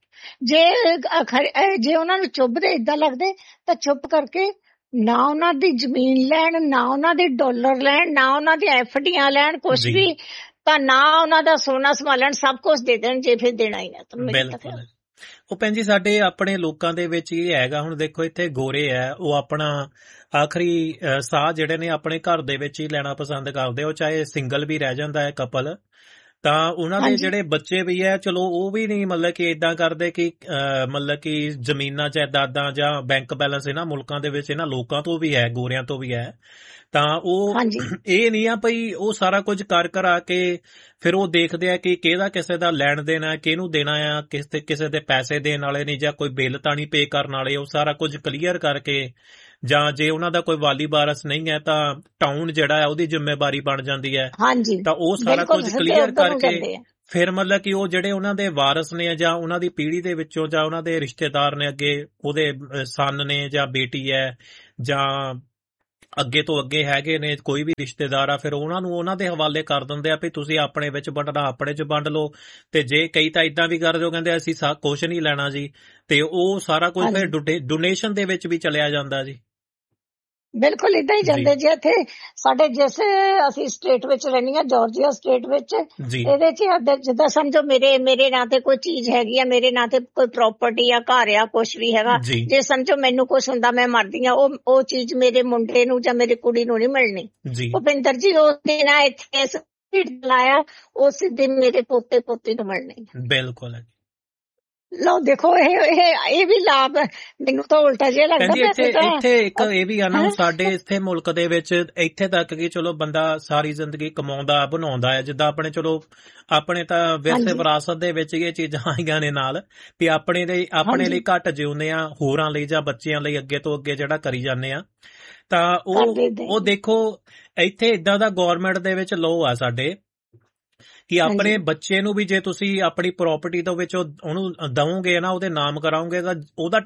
ਜੇ ਉਹਨਾਂ ਨੂੰ ਚੁੱਭਦੇ ਏਦਾਂ ਲੱਗਦੇ ਤਾਂ ਚੁੱਪ ਕਰਕੇ ਨਾ ਉਹਨਾਂ ਦੀ ਜ਼ਮੀਨ ਲੈਣ, ਨਾ ਉਹਨਾਂ ਦੇ ਡਾਲਰ ਲੈਣ, ਨਾ ਉਹਨਾਂ ਦੀ FDਆਂ ਲੈਣ, ਕੁਛ ਵੀ, ਤਾਂ ਨਾ ਉਹਨਾਂ ਦਾ ਸੋਨਾ ਸੰਭਾਲਣ, ਸਭ ਕੁਛ ਦੇ ਦੇਣ ਜੇ ਫਿਰ ਦੇਣਾ ਹੀ ਨਾ। ਬਿਲਕੁਲ। ਉਹ ਭੈਣ ਜੀ ਸਾਡੇ ਆਪਣੇ ਲੋਕਾਂ ਦੇ ਵਿੱਚ ਇਹ ਹੈਗਾ, ਹੁਣ ਦੇਖੋ ਇੱਥੇ ਗੋਰੇ ਹੈ, ਉਹ ਆਪਣਾ ਆਖਰੀ ਸਾਹ ਜਿਹੜੇ ਨੇ ਆਪਣੇ ਘਰ ਦੇ ਵਿੱਚ ਹੀ ਲੈਣਾ ਪਸੰਦ ਕਰਦੇ, ਉਹ ਚਾਹੇ ਸਿੰਗਲ ਵੀ ਰਹਿ ਜਾਂਦਾ ਹੈ ਕਪਲ, ਤਾਂ ਉਹਨਾਂ ਦੇ ਜਿਹੜੇ ਬੱਚੇ ਵੀ ਹੈ ਚਲੋ ਉਹ ਵੀ ਨਹੀਂ ਮਤਲਬ ਕਿ ਇਦਾਂ ਕਰਦੇ ਕਿ ਮਤਲਬ ਕਿ ਜ਼ਮੀਨਾਂ ਜਾਇਦਾਦਾਂ ਜਾਂ ਬੈਂਕ ਬੈਲੈਂਸ ਇਹਨਾਂ ਮੁਲਕਾਂ ਦੇ ਵਿੱਚ ਇਹਨਾਂ ਲੋਕਾਂ ਤੋਂ ਵੀ ਹੈ, ਗੋਰਿਆਂ ਤੋਂ ਵੀ ਹੈ। ਤਾਂ ਉਹ ਇਹ ਨਹੀਂ ਆ ਭਈ ਉਹ ਸਾਰਾ ਕੁਝ ਕਰ ਕਰਾ ਕੇ ਫਿਰ ਉਹ ਦੇਖਦੇ ਆ ਕਿ ਕਿਹਦਾ ਕਿਸੇ ਦਾ ਲੈਣ ਦੇਣਾ, ਕਿਹਨੂੰ ਦੇਣਾ ਆ, ਕਿਸੇ ਦੇ ਪੈਸੇ ਦੇਣ ਵਾਲੇ ਨਹੀਂ ਜਾਂ ਕੋਈ ਬਿੱਲ ਤਾਂ ਨਹੀਂ ਪੇ ਕਰਨ ਵਾਲੇ। ਉਹ ਸਾਰਾ ਕੁਝ ਕਲੀਅਰ ਕਰਕੇ, ਜਾਂ ਜੇ ਉਹਨਾਂ ਦਾ ਕੋਈ ਵਾਲੀ ਵਾਰਸ ਨਹੀਂ ਹੈ ਤਾਂ ਟਾਊਨ ਜਿਹੜਾ ਹੈ ਉਹਦੀ ਜ਼ਿੰਮੇਵਾਰੀ ਬਣ ਜਾਂਦੀ ਹੈ। ਤਾਂ ਉਹ ਸਾਰਾ ਕੁਝ ਕਲੀਅਰ ਕਰਕੇ ਫਿਰ ਮਤਲਬ ਕਿ ਉਹ ਜਿਹੜੇ ਉਹਨਾਂ ਦੇ ਵਾਰਸ ਨੇ ਜਾਂ ਉਹਨਾਂ ਦੀ ਪੀੜ੍ਹੀ ਦੇ ਵਿੱਚੋਂ ਜਾਂ ਉਹਨਾਂ ਦੇ ਰਿਸ਼ਤੇਦਾਰ ਨੇ, ਅੱਗੇ ਉਹਦੇ ਸਨ ਨੇ ਜਾਂ ਬੇਟੀ ਹੈ ਜਾਂ ਅੱਗੇ ਤੋਂ ਅੱਗੇ ਹੈਗੇ ਨੇ ਕੋਈ ਵੀ ਰਿਸ਼ਤੇਦਾਰ ਆ, ਫਿਰ ਉਹਨਾਂ ਨੂੰ ਉਹਨਾਂ ਦੇ ਹਵਾਲੇ ਕਰ ਦਿੰਦੇ ਆ ਵੀ ਤੁਸੀਂ ਆਪਣੇ ਵਿੱਚ ਵੰਡਣਾ ਆਪਣੇ 'ਚ ਵੰਡ ਲਓ। ਤੇ ਜੇ ਕਈ ਤਾਂ ਇਦਾਂ ਵੀ ਕਰਦੇ ਹੋ, ਕਹਿੰਦੇ ਅਸੀਂ ਕੁਛ ਨਹੀਂ ਲੈਣਾ ਜੀ, ਤੇ ਉਹ ਸਾਰਾ ਕੁਝ ਫਿਰ ਡੋਨੇਸ਼ਨ ਦੇ ਵਿੱਚ ਵੀ ਚਲਿਆ ਜਾਂਦਾ ਜੀ। ਬਿਲਕੁਲ ਇਦਾਂ ਹੀ ਜਾਂਦੇ ਜੀ। ਇੱਥੇ ਸਾਡੇ ਜਿਸ ਅਸੀਂ ਸਟੇਟ ਵਿੱਚ ਰਹਿੰਦੇ ਹਾਂ, ਜਾਰਜੀਆ ਸਟੇਟ ਵਿੱਚ, ਇਹਦੇ 'ਚ ਜਿੱਦਾਂ ਸਮਝੋ ਮੇਰੇ ਨਾਂ ਤੇ ਕੋਈ ਚੀਜ਼ ਹੈਗੀ ਆ, ਮੇਰੇ ਨਾਂ ਤੇ ਕੋਈ ਪ੍ਰਾਪਰਟੀ ਆ, ਘਰ ਆ, ਕੁਛ ਵੀ ਹੈਗਾ, ਜੇ ਸਮਝੋ ਮੈਨੂੰ ਕੁਛ ਹੁੰਦਾ ਮੈਂ ਮਰਦੀ ਆ, ਉਹ ਚੀਜ਼ ਮੇਰੇ ਮੁੰਡੇ ਨੂੰ ਜਾਂ ਮੇਰੀ ਕੁੜੀ ਨੂੰ ਨਹੀਂ ਮਿਲਣੀ। ਭੁਪਿੰਦਰ ਜੀ ਉਹ ਦਿਨ ਇੱਥੇ ਲਾਇਆ, ਉਹ ਸਿੱਧੇ ਮੇਰੇ ਪੋਤੇ ਪੋਤੀ ਨੂੰ ਮਿਲਣੀ। ਬਿਲਕੁਲ ਲਓ ਦੇਖੋ ਇਹ ਵੀ ਲਾਭ ਮੈਨੂੰ ਤਾਂ ਉਲਟਾ ਜਿਹਾ ਲੱਗਦਾ। ਇੱਥੇ ਇੱਕ ਇਹ ਵੀ ਆ ਨਾ, ਸਾਡੇ ਇੱਥੇ ਮੁਲਕ ਦੇ ਵਿੱਚ ਇੱਥੇ ਤੱਕ ਕਿ ਚਲੋ ਬੰਦਾ ਸਾਰੀ ਜ਼ਿੰਦਗੀ ਕਮਾਉਂਦਾ ਬਣਾਉਂਦਾ ਹੈ, ਜਿੱਦਾਂ ਆਪਣੇ ਚਲੋ ਆਪਣੇ ਤਾਂ ਵਿਰਸੇ ਵਿਰਾਸਤ ਦੇ ਵਿੱਚ ਇਹ ਚੀਜ਼ਾਂ ਆਈਆਂ ਨੇ ਨਾਲ ਵੀ ਆਪਣੇ ਲਈ ਘੱਟ ਜਿਉਂਦੇ ਆ, ਹੋਰਾਂ ਲਈ ਜਾਂ ਬੱਚਿਆਂ ਲਈ ਅੱਗੇ ਤੋਂ ਅੱਗੇ ਜਿਹੜਾ ਕਰੀ ਜਾਂਦੇ ਆ। ਤਾਂ ਉਹ ਦੇਖੋ ਇੱਥੇ ਏਦਾਂ ਦਾ ਗੌਰਮੈਂਟ ਦੇ ਵਿੱਚ ਲੋਅ ਆ ਸਾਡੇ ਕਿ ਆਪਣੇ ਬੱਚੇ ਨੂੰ ਵੀ ਜੇ ਤੁਸੀਂ ਆਪਣੀ ਪ੍ਰਾਪਰਟੀ ਦੇ ਵਿੱਚ ਉਹਨੂੰ ਦਵੋਗੇ ਨਾ, ਉਹਦੇ ਨਾਮ ਕਰਾਓਗੇ ਤਾਂ ਉਹਦਾ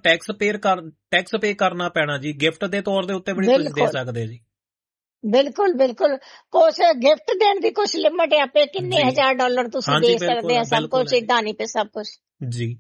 ਟੈਕਸ ਪੇ ਕਰਨਾ ਪੈਣਾ ਜੀ। ਗਿਫਟ ਦੇ ਤੌਰ ਦੇ ਉੱਤੇ ਵੀ ਨਹੀਂ ਤੁਸੀਂ ਦੇ ਸਕਦੇ ਜੀ। ਬਿਲਕੁਲ ਬਿਲਕੁਲ। ਕੁਛ ਗਿਫਟ ਦੇਣ ਦੀ ਕੁਛ ਲਿਮਟ ਹੈ, ਆਪੇ ਕਿੰਨੇ $1000 ਤੁਸੀਂ ਦੇ ਸਕਦੇ ਆ, ਸਭ ਕੁਛ ਏਦਾਂ ਨਹੀਂ ਪਏ ਸਭ ਕੁਛ ਜੀ।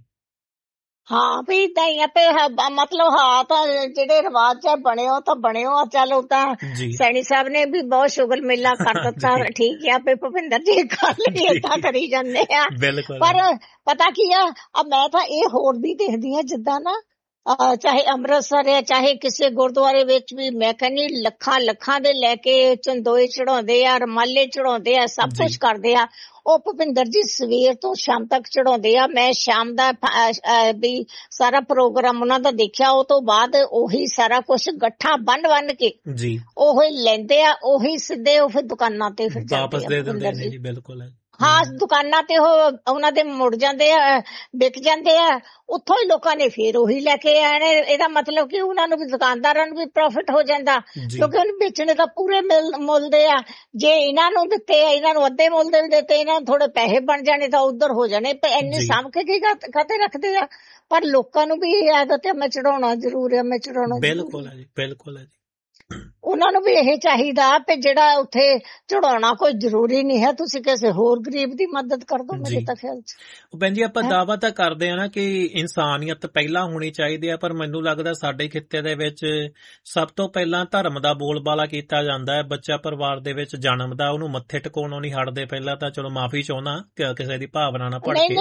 ਹਾਂ ਵੀ ਏਦਾਂ ਹੀ ਆਪੇ ਮਤਲਬ ਹਾਂ ਤਾਂ ਜਿਹੜੇ ਰਿਵਾਜ ਚ ਬਣਿਓ ਤਾਂ ਬਣਿਓ। ਚਲੋ ਤਾਂ ਸੈਣੀ ਸਾਹਿਬ ਨੇ ਵੀ ਬਹੁਤ ਸ਼ੁਗਰ ਮੇਲਾ ਕਰ ਦਿੱਤਾ, ਠੀਕ ਹੈ। ਆਪੇ ਭੁਪਿੰਦਰ ਜੀ ਗੱਲ ਏਦਾਂ ਕਰੀ ਜਾਂਦੇ ਆ, ਪਰ ਪਤਾ ਕੀ ਆ, ਮੈਂ ਤਾਂ ਇਹ ਹੋਰ ਵੀ ਦੇਖਦੀ ਆ ਜਿੱਦਾਂ ਨਾ ਚਾਹੇ ਅੰਮ੍ਰਿਤਸਰ ਹੈ, ਚਾਹੇ ਕਿਸੇ ਗੁਰਦੁਆਰੇ ਵਿੱਚ ਵੀ, ਮੈਂ ਕਹਿੰਦੀ ਲੱਖਾਂ ਦੇ ਲੈ ਕੇ ਚੰਦੋਏ ਚੜਾਉਂਦੇ ਆ, ਰਮਾਲੇ ਚੜਾਉਂਦੇ ਆ, ਸਭ ਕੁਛ ਕਰਦੇ ਆ। ਉਹ ਭੁਪਿੰਦਰ ਜੀ ਸਵੇਰ ਤੋਂ ਸ਼ਾਮ ਤੱਕ ਚੜਾਉਂਦੇ ਆ। ਮੈਂ ਸ਼ਾਮ ਦਾ ਵੀ ਸਾਰਾ ਪ੍ਰੋਗਰਾਮ ਉਹਨਾਂ ਦਾ ਦੇਖਿਆ। ਉਹ ਤੋਂ ਬਾਅਦ ਉਹੀ ਸਾਰਾ ਕੁਛ ਗੱਠਾ ਬੰਨ ਕੇ ਉਹੀ ਲੈਂਦੇ ਆ, ਉਹੀ ਸਿੱਧੇ ਉਹ ਫਿਰ ਦੁਕਾਨਾਂ ਤੇ ਫਿਰ ਵਾਪਸ ਦੇ ਦਿੰਦੇ ਨੇ ਜੀ। ਬਿਲਕੁਲ ਹਾਂ, ਦੁਕਾਨਾਂ ਤੇ ਉਹਨਾਂ ਦੇ ਮੁੜ ਜਾਂਦੇ ਆ, ਵਿਕ ਜਾਂਦੇ ਆ, ਉੱਥੋਂ ਹੀ ਲੋਕਾਂ ਨੇ ਫੇਰ ਉਹੀ ਲੈ ਕੇ ਆਏ ਨੇ। ਇਹਦਾ ਮਤਲਬ ਕਿ ਉਹਨਾਂ ਨੂੰ ਵੀ, ਦੁਕਾਨਦਾਰਾਂ ਨੂੰ ਵੀ ਪ੍ਰੋਫਿਟ ਹੋ ਜਾਂਦਾ, ਕਿਉਂਕਿ ਉਹਨੂੰ ਵੇਚਣੇ ਤਾਂ ਪੂਰੇ ਮੁੱਲ ਦੇ ਆ। ਜੇ ਇਹਨਾਂ ਨੂੰ ਦਿੱਤੇ, ਇਹਨਾਂ ਨੂੰ ਅੱਧੇ ਮੁੱਲ ਦੇ ਦਿੱਤੇ, ਇਹਨਾਂ ਨੂੰ ਥੋੜੇ ਪੈਸੇ ਬਣ ਜਾਣੇ ਤਾਂ ਉਧਰ ਹੋ ਜਾਣੇ। ਇੰਨੀ ਸਾਂਭ ਕੇ ਕੀ ਖਾਤੇ ਰੱਖਦੇ ਆ, ਪਰ ਲੋਕਾਂ ਨੂੰ ਵੀ ਇਹ ਆਦਤ ਹੈ, ਮੈਂ ਚੜਾਉਣਾ ਜ਼ਰੂਰ ਹੈ, ਮੈਂ ਚੜਾਉਣਾ। ਬਿਲਕੁਲ ਹੈ ਜੀ, ਬਿਲਕੁਲ ਹੈ ਜੀ। ਉਹਨਾਂ ਨੂੰ ਵੀ ਇਹ ਚਾਹੀਦਾ ਕਿ ਜਿਹੜਾ ਉੱਥੇ ਚੜਾਉਣਾ ਕੋਈ ਜ਼ਰੂਰੀ ਨਹੀਂ ਹੈ, ਤੁਸੀਂ ਕਿਸੇ ਹੋਰ ਗਰੀਬ ਦੀ ਮਦਦ ਕਰ ਦੋ। ਮੇਰੇ ਤਾਂ ਖਿਆਲ ਚ ਭੈਣ ਜੀ ਆਪਾਂ ਦਾਅਵਾ ਤਾਂ ਕਰਦੇ ਆ ਨਾ ਕਿ ਇਨਸਾਨੀਅਤ ਪਹਿਲਾਂ ਹੋਣੀ ਚਾਹੀਦੀ ਹੈ, ਪਰ ਮੈਨੂੰ ਲੱਗਦਾ ਸਾਡੇ ਖਿੱਤੇ ਦੇ ਵਿੱਚ ਸਭ ਤੋਂ ਪਹਿਲਾਂ ਧਰਮ ਦਾ ਬੋਲਬਾਲਾ ਕੀਤਾ ਜਾਂਦਾ ਹੈ। ਬੱਚਾ ਪਰਿਵਾਰ ਦੇ ਵਿੱਚ ਜਨਮਦਾ, ਉਹਨੂੰ ਮੱਥੇ ਟਿਕਾਉਣੋਂ ਨਹੀਂ ਹਟਦੇ। ਪਹਿਲਾਂ ਤਾਂ ਚਲੋ ਮਾਫੀ ਚਾਹੁੰਦਾ ਕਿਸੇ ਦੀ ਭਾਵਨਾ ਨਾਲ ਭੜ ਕੇ,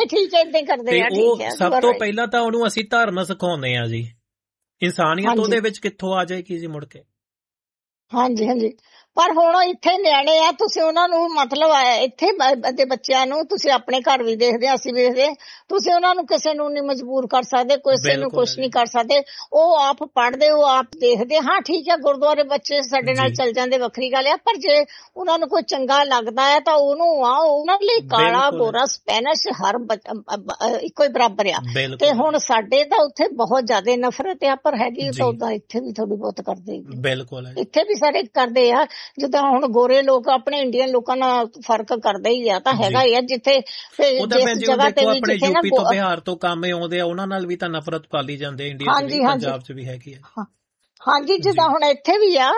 ਤੇ ਉਹ ਸਭ ਤੋਂ ਪਹਿਲਾਂ ਤਾਂ ਉਹਨੂੰ ਅਸੀਂ ਧਰਮ ਸਿਖਾਉਂਦੇ ਆ ਜੀ। ਇਨਸਾਨੀਅਤ ਉਹਦੇ ਵਿੱਚ ਕਿੱਥੋਂ ਆ ਜਾਏਗੀ ਜੀ ਮੁੜ ਕੇ। ਹਾਂਜੀ, ਪਰ ਹੁਣ ਇੱਥੇ ਨਿਆਣੇ ਆ, ਤੁਸੀਂ ਉਹਨਾਂ ਨੂੰ ਮਤਲਬ ਇੱਥੇ ਦੇ ਬੱਚਿਆਂ ਨੂੰ ਤੁਸੀਂ ਆਪਣੇ ਘਰ ਵੀ ਦੇਖਦੇ, ਅਸੀਂ ਵੀ ਦੇਖਦੇ, ਤੁਸੀਂ ਉਹਨਾਂ ਨੂੰ ਕਿਸੇ ਨੂੰ ਨਹੀਂ ਮਜਬੂਰ ਕਰ ਸਕਦੇ, ਕਿਸੇ ਨੂੰ ਕੁਛ ਨਹੀਂ ਕਰ ਸਕਦੇ। ਉਹ ਆਪ ਪੜ੍ਹਦੇ, ਉਹ ਆਪ ਦੇਖਦੇ। ਹਾਂ ਠੀਕ ਹੈ, ਗੁਰਦੁਆਰੇ ਬੱਚੇ ਸਾਡੇ ਨਾਲ ਚੱਲ ਜਾਂਦੇ, ਵੱਖਰੀ ਗੱਲ ਆ, ਪਰ ਜੇ ਉਹਨਾਂ ਨੂੰ ਕੋਈ ਚੰਗਾ ਲੱਗਦਾ ਹੈ ਤਾਂ ਉਹਨੂੰ ਉਹਨਾਂ ਲਈ ਕਾਲਾ ਗੋਰਾ ਸਪੈਨਿਸ਼ ਹਰ ਇੱਕੋ ਹੀ ਬਰਾਬਰ ਆ। ਤੇ ਹੁਣ ਸਾਡੇ ਤਾਂ ਉੱਥੇ ਬਹੁਤ ਜ਼ਿਆਦਾ ਨਫ਼ਰਤ ਆ, ਪਰ ਹੈਗੀ ਤਾਂ ਉਦਾਂ ਇੱਥੇ ਵੀ ਥੋੜੀ ਬਹੁਤ ਕਰਦੇ, ਇੱਥੇ ਵੀ ਸਾਰੇ ਕਰਦੇ ਆ। ਜਿੱਦਾਂ ਹੁਣ ਗੋਰੇ ਲੋਕ ਆਪਣੇ ਇੰਡੀਅਨ ਲੋਕਾਂ ਨਾਲ ਫਰਕ ਕਰਦੇ ਹੀ ਆ, ਤਾਂ ਹੈਗਾ ਹੀ ਆ। ਜਿੱਥੇ ਜਿਸ ਜਗ੍ਹਾ ਤੇ ਵੀ ਯੂਪੀ ਤੋਂ ਬਿਹਾਰ ਤੋਂ ਕੰਮ ਆਉਂਦੇ ਆ, ਉਹਨਾਂ ਨਾਲ ਵੀ ਤਾਂ ਨਫ਼ਰਤ ਪਾਲੀ ਜਾਂਦੇ ਇੰਡੀਆ ਚ, ਪੰਜਾਬ ਚ ਵੀ ਹੈਗੀ ਆ। ਹਾਂਜੀ, ਜਿੱਦਾਂ ਹੁਣ ਇੱਥੇ ਵੀ ਆ,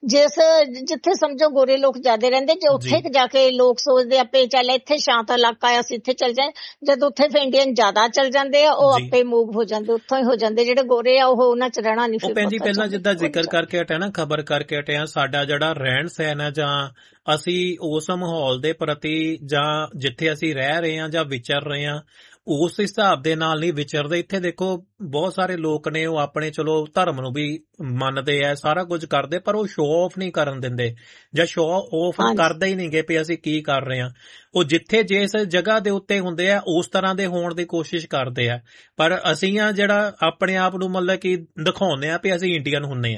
ਜਿੱਥੇ ਸਮਝੋ ਗੋਰੇ ਲੋਕ ਜ਼ਿਆਦਾ ਰਹਿੰਦੇ, ਜੇ ਉੱਥੇ ਜਾ ਕੇ ਲੋਕ ਸੋਚਦੇ ਆਪੇ ਚੱਲ ਇੱਥੇ ਸ਼ਾਂਤ ਇਲਾਕਾ ਆ, ਅਸੀਂ ਇੱਥੇ ਚੱਲ ਜਾਏ। ਜਦ ਉੱਥੇ ਫਿਰ ਇੰਡੀਅਨ ਜ਼ਿਆਦਾ ਚੱਲ ਜਾਂਦੇ ਆ, ਉਹ ਆਪੇ ਮੂਵ ਹੋ ਜਾਂਦੇ, ਉੱਥੋਂ ਹੀ ਹੋ ਜਾਂਦੇ। ਜਿਹੜੇ ਗੋਰੇ ਆ ਉਹ ਉਹਨਾਂ ਚ ਰਹਿਣਾ ਨਹੀਂ। ਭੈਣ ਜੀ ਪਹਿਲਾਂ ਜਿੱਦਾਂ ਜ਼ਿਕਰ ਕਰਕੇ ਹਟਿਆ ਨਾ, ਖਬਰ ਕਰਕੇ ਹਟਿਆ, ਸਾਡਾ ਜਿਹੜਾ ਰਹਿਣ ਸਹਿਣ ਹੈ ਜਾਂ ਅਸੀਂ ਉਸ ਮਾਹੌਲ ਦੇ ਪ੍ਰਤੀ ਜਾਂ ਜਿੱਥੇ ਅਸੀਂ ਰਹਿ ਰਹੇ ਹਾਂ ਜਾਂ ਵਿਚਰ ਰਹੇ ਹਾਂ, ਉਸ ਹਿਸਾਬ ਦੇ ਨਾਲ ਨਹੀਂ ਵਿਚਰਦੇ। ਇੱਥੇ ਦੇਖੋ ਬਹੁਤ ਸਾਰੇ ਲੋਕ ਨੇ, ਉਹ ਆਪਣੇ ਚਲੋ ਧਰਮ ਨੂੰ ਵੀ ਮੰਨਦੇ ਆ, ਸਾਰਾ ਕੁਝ ਕਰਦੇ, ਪਰ ਉਹ ਸ਼ੋਅ ਆਫ ਨਹੀਂ ਕਰਨ ਦਿੰਦੇ ਜਾਂ ਸ਼ੋਅ ਆਫ ਕਰਦੇ ਹੀ ਨਹੀਂਗੇ ਵੀ ਅਸੀਂ ਕੀ ਕਰ ਰਹੇ ਹਾਂ। ਉਹ ਜਿੱਥੇ ਜਿਸ ਜਗ੍ਹਾ ਦੇ ਉੱਤੇ ਹੁੰਦੇ ਆ ਉਸ ਤਰ੍ਹਾਂ ਦੇ ਹੋਣ ਦੀ ਕੋਸ਼ਿਸ਼ ਕਰਦੇ ਆ, ਪਰ ਅਸੀਂ ਆ ਜਿਹੜਾ ਆਪਣੇ ਆਪ ਨੂੰ ਮਤਲਬ ਕਿ ਦਿਖਾਉਂਦੇ ਆ ਵੀ ਅਸੀਂ ਇੰਡੀਅਨ ਹੁੰਦੇ ਆ।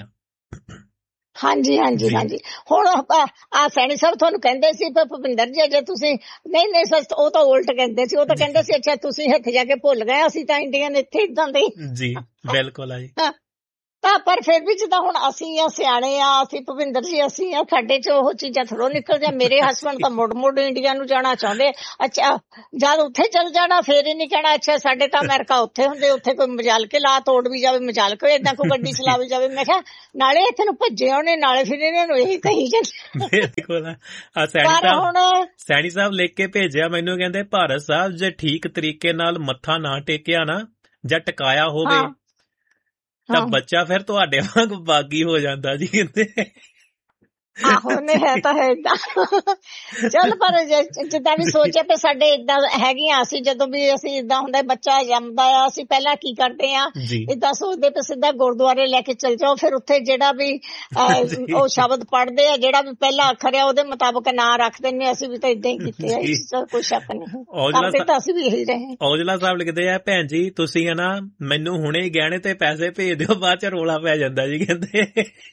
ਹਾਂਜੀ ਹਾਂਜੀ ਹਾਂਜੀ। ਹੁਣ ਆ ਸੈਣੀ ਸਾਹਿਬ ਤੁਹਾਨੂੰ ਕਹਿੰਦੇ ਸੀ ਭੁਪਿੰਦਰ ਜੀ ਜੇ ਤੁਸੀਂ ਨਹੀਂ ਸਰ, ਉਹ ਤਾਂ ਉਲਟ ਕਹਿੰਦੇ ਸੀ, ਉਹ ਤਾਂ ਕਹਿੰਦੇ ਸੀ ਅੱਛਾ ਤੁਸੀਂ ਇੱਥੇ ਜਾ ਕੇ ਭੁੱਲ ਗਏ ਅਸੀਂ ਤਾਂ ਇੰਡੀਅਨ ਇੱਥੇ ਇਦਾਂ ਦੇ। ਜੀ ਬਿਲਕੁਲ ਆ ਜੀ। ਤਾਂ ਪਰ ਫਿਰ ਵੀ ਜਿੱਦਾਂ ਹੁਣ ਅਸੀਂ ਆ ਸਿਆਣੇ ਆ, ਅਸੀਂ ਭੁਪਿੰਦਰ ਜੀ ਅਸੀਂ ਆ, ਸਾਡੇ ਚ ਉਹ ਚੀਜ਼ਾਂ ਥੋੜ੍ਹਾ ਨਿਕਲਦੀਆਂ। ਮੇਰੇ ਹਸਬੈਂਡ ਤਾਂ ਮੁੜ ਇੰਡੀਆ ਨੂੰ ਜਾਣਾ ਚਾਹੁੰਦੇ। ਅੱਛਾ ਜਦ ਉੱਥੇ ਚੱਲ ਜਾਣਾ ਫੇਰ ਹੀ ਨਹੀਂ ਕਹਿਣਾ ਅੱਛਾ ਸਾਡੇ ਤਾਂ ਅਮਰੀਕਾ ਉੱਥੇ ਹੁੰਦੇ, ਉੱਥੇ ਕੋਈ ਮਜਾਲ ਕੇ ਲਾ ਤੋੜ ਵੀ ਜਾਵੇ, ਮਜਾਲ ਕੇ ਏਦਾਂ ਕੋਈ ਗੱਡੀ ਚਲਾ ਵੀ ਜਾਵੇ। ਮੈਂ ਕਿਹਾ ਨਾਲੇ ਇੱਥੇ ਨੂੰ ਭੱਜੇ ਆਉਣੇ, ਨਾਲੇ ਫਿਰ ਇਹਨਾਂ ਨੂੰ ਇਹੀ ਕਹੀ ਜਾਂਦੇ। ਪਰ ਹੁਣ ਸੈਣੀ ਸਾਹਿਬ ਲਿਖ ਕੇ ਭੇਜਿਆ ਮੈਨੂੰ, ਕਹਿੰਦੇ ਭਾਰਤ ਸਾਹਿਬ ਜੇ ਠੀਕ ਤਰੀਕੇ ਨਾਲ ਮੱਥਾ ਨਾ ਟੇਕਿਆ ਨਾ ਜਾਂ ਟਿਕਾਇਆ ਹੋਵੇ ਤਾਂ ਬੱਚਾ ਫਿਰ ਤੁਹਾਡੇ ਵਾਂਗ ਬਾਗੀ ਹੋ ਜਾਂਦਾ ਜੀ ਕਹਿੰਦੇ। ਆਹੋ ਨਹੀਂ ਹੈ ਤਾਂ ਹੈ ਏਦਾਂ। ਚੱਲ ਪਰ ਜਿੱਦਾਂ ਵੀ ਸੋਚਿਆ ਤੇ ਸਾਡੇ ਏਦਾਂ ਹੈਗੀਆਂ ਅਸੀਂ, ਜਦੋਂ ਵੀ ਅਸੀਂ ਏਦਾਂ ਹੁੰਦਾ ਬੱਚਾ ਜੰਮਦਾ ਆ ਅਸੀਂ ਪਹਿਲਾਂ ਕੀ ਕਰਦੇ ਆ ਏਦਾਂ ਸੋਚਦੇ ਤੇ ਸਿੱਧਾ ਗੁਰਦੁਆਰੇ ਲੈ ਕੇ ਚਲ ਜਾਓ, ਫਿਰ ਉੱਥੇ ਜਿਹੜਾ ਵੀ ਉਹ ਸ਼ਬਦ ਪੜ੍ਹਦੇ ਆ ਜਿਹੜਾ ਵੀ ਪਹਿਲਾ ਅੱਖਰ ਆ ਉਹਦੇ ਮੁਤਾਬਕ ਨਾਂ ਰੱਖ ਦਿੰਦੇ। ਅਸੀਂ ਵੀ ਤਾਂ ਏਦਾਂ ਹੀ ਕੀਤੇ ਆ, ਇਸ ਚ ਕੋਈ ਸ਼ੱਕ ਨਹੀਂ, ਕਰਦੇ ਤਾਂ ਅਸੀਂ ਵੀ ਇਹੀ ਰਹੇ। ਔਜਲਾ ਸਾਹਿਬ ਲਿਖਦੇ ਆ ਭੈਣ ਜੀ ਤੁਸੀਂ ਨਾ ਮੈਨੂੰ ਹੁਣੇ ਹੀ ਗਹਿਣੇ ਤੇ ਪੈਸੇ ਭੇਜ ਦਿਓ, ਬਾਅਦ ਚ ਰੋਲਾ ਪੈ ਜਾਂਦਾ ਜੀ ਕਹਿੰਦੇ।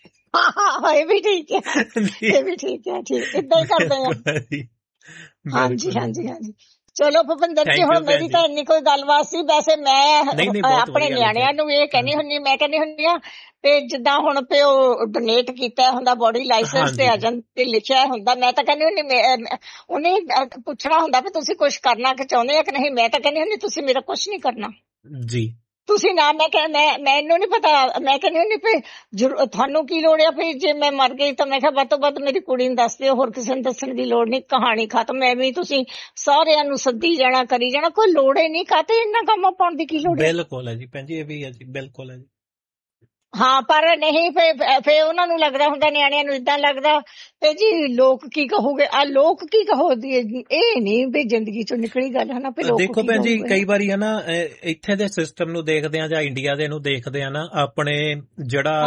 ਇਹ ਵੀ ਠੀਕ ਹੈ, ਇਹ ਵੀ ਠੀਕ ਹੈ, ਠੀਕ ਏਦਾਂ ਹੀ ਕਰਦੇ ਆ। ਹਾਂਜੀ ਹਾਂਜੀ ਹਾਂਜੀ। ਚਲੋ ਭੁਪਿੰਦਰ ਜੀ ਹੁਣ ਮੇਰੀ ਤਾਂ ਇੰਨੀ ਕੋਈ ਗੱਲਬਾਤ ਸੀ। ਵੈਸੇ ਮੈਂ ਆਪਣੇ ਨਿਆਣਿਆਂ ਨੂੰ ਇਹ ਕਹਿੰਦੀ ਹੁੰਦੀ, ਮੈਂ ਕਹਿੰਦੀ ਹੁੰਦੀ ਆ ਤੇ ਜਿੱਦਾਂ ਹੁਣ ਪਿਓ ਡੋਨੇਟ ਕੀਤਾ ਹੁੰਦਾ ਬੋਡੀ ਲਾਇਸੈਂਸ ਤੇ ਏਜੰਟ ਤੇ ਲਿਖਿਆ ਹੁੰਦਾ, ਮੈਂ ਤਾਂ ਕਹਿੰਦੀ ਹੁੰਦੀ ਉਹਨੇ ਪੁੱਛਣਾ ਹੁੰਦਾ ਵੀ ਤੁਸੀਂ ਕੁਛ ਕਰਨਾ ਚਾਹੁੰਦੇ ਆ ਕਿ ਨਹੀਂ। ਮੈਂ ਤਾਂ ਕਹਿੰਦੀ ਹੁੰਦੀ ਤੁਸੀਂ ਮੇਰਾ ਕੁਛ ਨਹੀਂ ਕਰਨਾ ਜੀ, ਤੁਸੀਂ ਨਾ। ਮੈਨੂੰ ਨੀ ਪਤਾ, ਮੈਂ ਕਹਿੰਦੀ ਹੁੰਦੀ ਵੀ ਤੁਹਾਨੂੰ ਕੀ ਲੋੜ ਆ ਵੀ ਜੇ ਮੈਂ ਮਰ ਗਈ ਤਾਂ ਮੈਂ ਕਿਹਾ ਵੱਧ ਤੋਂ ਵੱਧ ਮੇਰੀ ਕੁੜੀ ਨੂੰ ਦੱਸ ਦਿਓ, ਹੋਰ ਕਿਸੇ ਨੂੰ ਦੱਸਣ ਦੀ ਲੋੜ ਨਹੀਂ, ਕਹਾਣੀ ਖਤਮ। ਐਵੇਂ ਤੁਸੀਂ ਸਾਰਿਆਂ ਨੂੰ ਸੱਦੀ ਜਾਣਾ ਕਰੀ ਜਾਣਾ, ਕੋਈ ਲੋੜ ਹੀ ਨਹੀਂ, ਕਾਹਤੇ ਇੰਨਾ ਕੰਮ ਪਾਉਣ ਦੀ ਕੀ ਲੋੜ ਹੈ। ਬਿਲਕੁਲ ਹੈ ਜੀ ਭੈਣ ਜੀ, ਇਹ ਵੀ ਹੈ ਜੀ, ਬਿਲਕੁਲ ਹੈ ਜੀ। ਹਾਂ ਪਰ ਨਹੀਂ ਫੇ ਉਹਨਾਂ ਨੂੰ ਲੱਗਦਾ ਹੁੰਦਾ, ਨਿਆਣਿਆਂ ਨੂੰ ਏਦਾਂ ਲੱਗਦਾ ਤੇ ਜੀ ਲੋਕ ਕੀ ਕਹੋਗੇ, ਆ ਲੋਕ ਕੀ ਕਹੋਗੇ, ਇਹ ਨਹੀਂ ਵੀ ਜ਼ਿੰਦਗੀ ਚੋਂ ਨਿਕਲੀ ਗੱਲ ਹੈ ਨਾ। ਦੇਖੋ ਭੈਣ ਜੀ ਕਈ ਵਾਰੀ ਹੈ ਨਾ ਇੱਥੇ ਦੇ ਸਿਸਟਮ ਨੂੰ ਦੇਖਦੇ ਆ ਜਾਂ ਇੰਡੀਆ ਦੇ ਨੂੰ ਦੇਖਦੇ ਆ ਨਾ, ਆਪਣੇ ਜਿਹੜਾ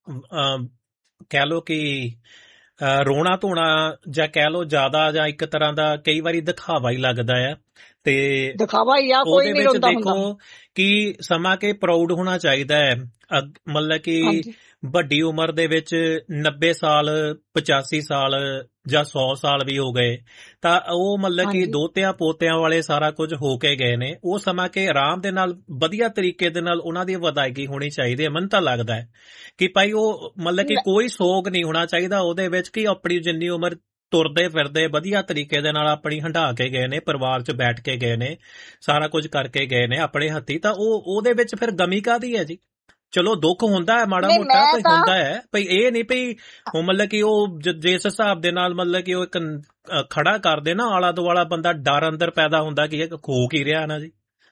ਕਹਿ ਲੋ ਕਿ ਰੋਣਾ ਧੋਣਾ ਜਾਂ ਕਹਿ ਲੋ ਜ਼ਿਆਦਾ ਜਾਂ ਇੱਕ ਤਰ੍ਹਾਂ ਦਾ ਕਈ ਵਾਰੀ ਦਿਖਾਵਾ ਹੀ ਲੱਗਦਾ ਆ। ਤੇ ਦਿਖਾਵਾ ਹੀ ਆ, ਕੋਈ ਨਹੀਂ ਰੋਂਦਾ ਹੁੰਦਾ। ਦੇਖੋ ਕਿ ਸਮਾਂ ਕੇ ਪ੍ਰਾਊਡ ਹੋਣਾ ਚਾਹੀਦਾ ਹੈ, ਮਤਲਬ ਕਿ ਵੱਡੀ ਉਮਰ ਦੇ ਵਿੱਚ 90 ਸਾਲ 85 ਸਾਲ ਜਾਂ 100 ਸਾਲ ਵੀ ਹੋ ਗਏ ਤਾਂ ਉਹ ਮਤਲਬ ਕਿ ਦੋਤਿਆਂ ਪੋਤਿਆਂ ਵਾਲੇ ਸਾਰਾ ਕੁਝ ਹੋ ਕੇ ਗਏ ਨੇ। ਉਹ ਸਮਾਂ ਕੇ ਆਰਾਮ ਦੇ ਨਾਲ ਵਧੀਆ ਤਰੀਕੇ ਦੇ ਨਾਲ ਉਹਨਾਂ ਦੀ ਵਧਾਈ ਹੋਣੀ ਚਾਹੀਦੀ ਹੈ। ਮੈਨੂੰ ਤਾਂ ਲੱਗਦਾ ਹੈ ਕਿ ਭਾਈ ਉਹ ਮਤਲਬ ਕਿ ਕੋਈ ਸੋਗ ਨਹੀਂ ਹੋਣਾ ਚਾਹੀਦਾ ਉਹਦੇ ਵਿੱਚ, ਕਿ ਆਪਣੀ ਜਿੰਨੀ ਉਮਰ ਤੁਰਦੇ ਫਿਰਦੇ ਵਧੀਆ ਤਰੀਕੇ ਦੇ ਨਾਲ ਆਪਣੀ ਹੰਢਾ ਕੇ ਗਏ ਨੇ, ਪਰਿਵਾਰ 'ਚ ਬੈਠ ਕੇ ਗਏ ਨੇ, ਸਾਰਾ ਕੁਝ ਕਰਕੇ ਗਏ ਨੇ ਆਪਣੇ ਹੱਥੀਂ, ਤਾਂ ਉਹਦੇ ਵਿੱਚ ਫਿਰ ਗਮੀ ਕਾਹਦੀ ਹੈ ਜੀ। ਚਲੋ ਦੁੱਖ ਹੁੰਦਾ ਹੈ ਮਾੜਾ ਮੋਟਾ ਕੋਈ ਹੁੰਦਾ ਹੈ, ਭਈ ਇਹ ਨਹੀਂ ਭਈ ਉਹ ਮਤਲਬ ਕਿ ਉਹ ਜਿਸ ਹਿਸਾਬ ਦੇ ਨਾਲ ਮਤਲਬ ਕਿ ਉਹ ਇੱਕ ਖੜਾ ਕਰਦੇ ਨਾ ਆਲਾ ਦੁਆਲਾ, ਬੰਦਾ ਡਰ ਅੰਦਰ ਪੈਦਾ ਹੁੰਦਾ ਕਿ ਇਹ ਖੋ ਕੀ ਰਿਹਾ ਨਾ ਜੀ।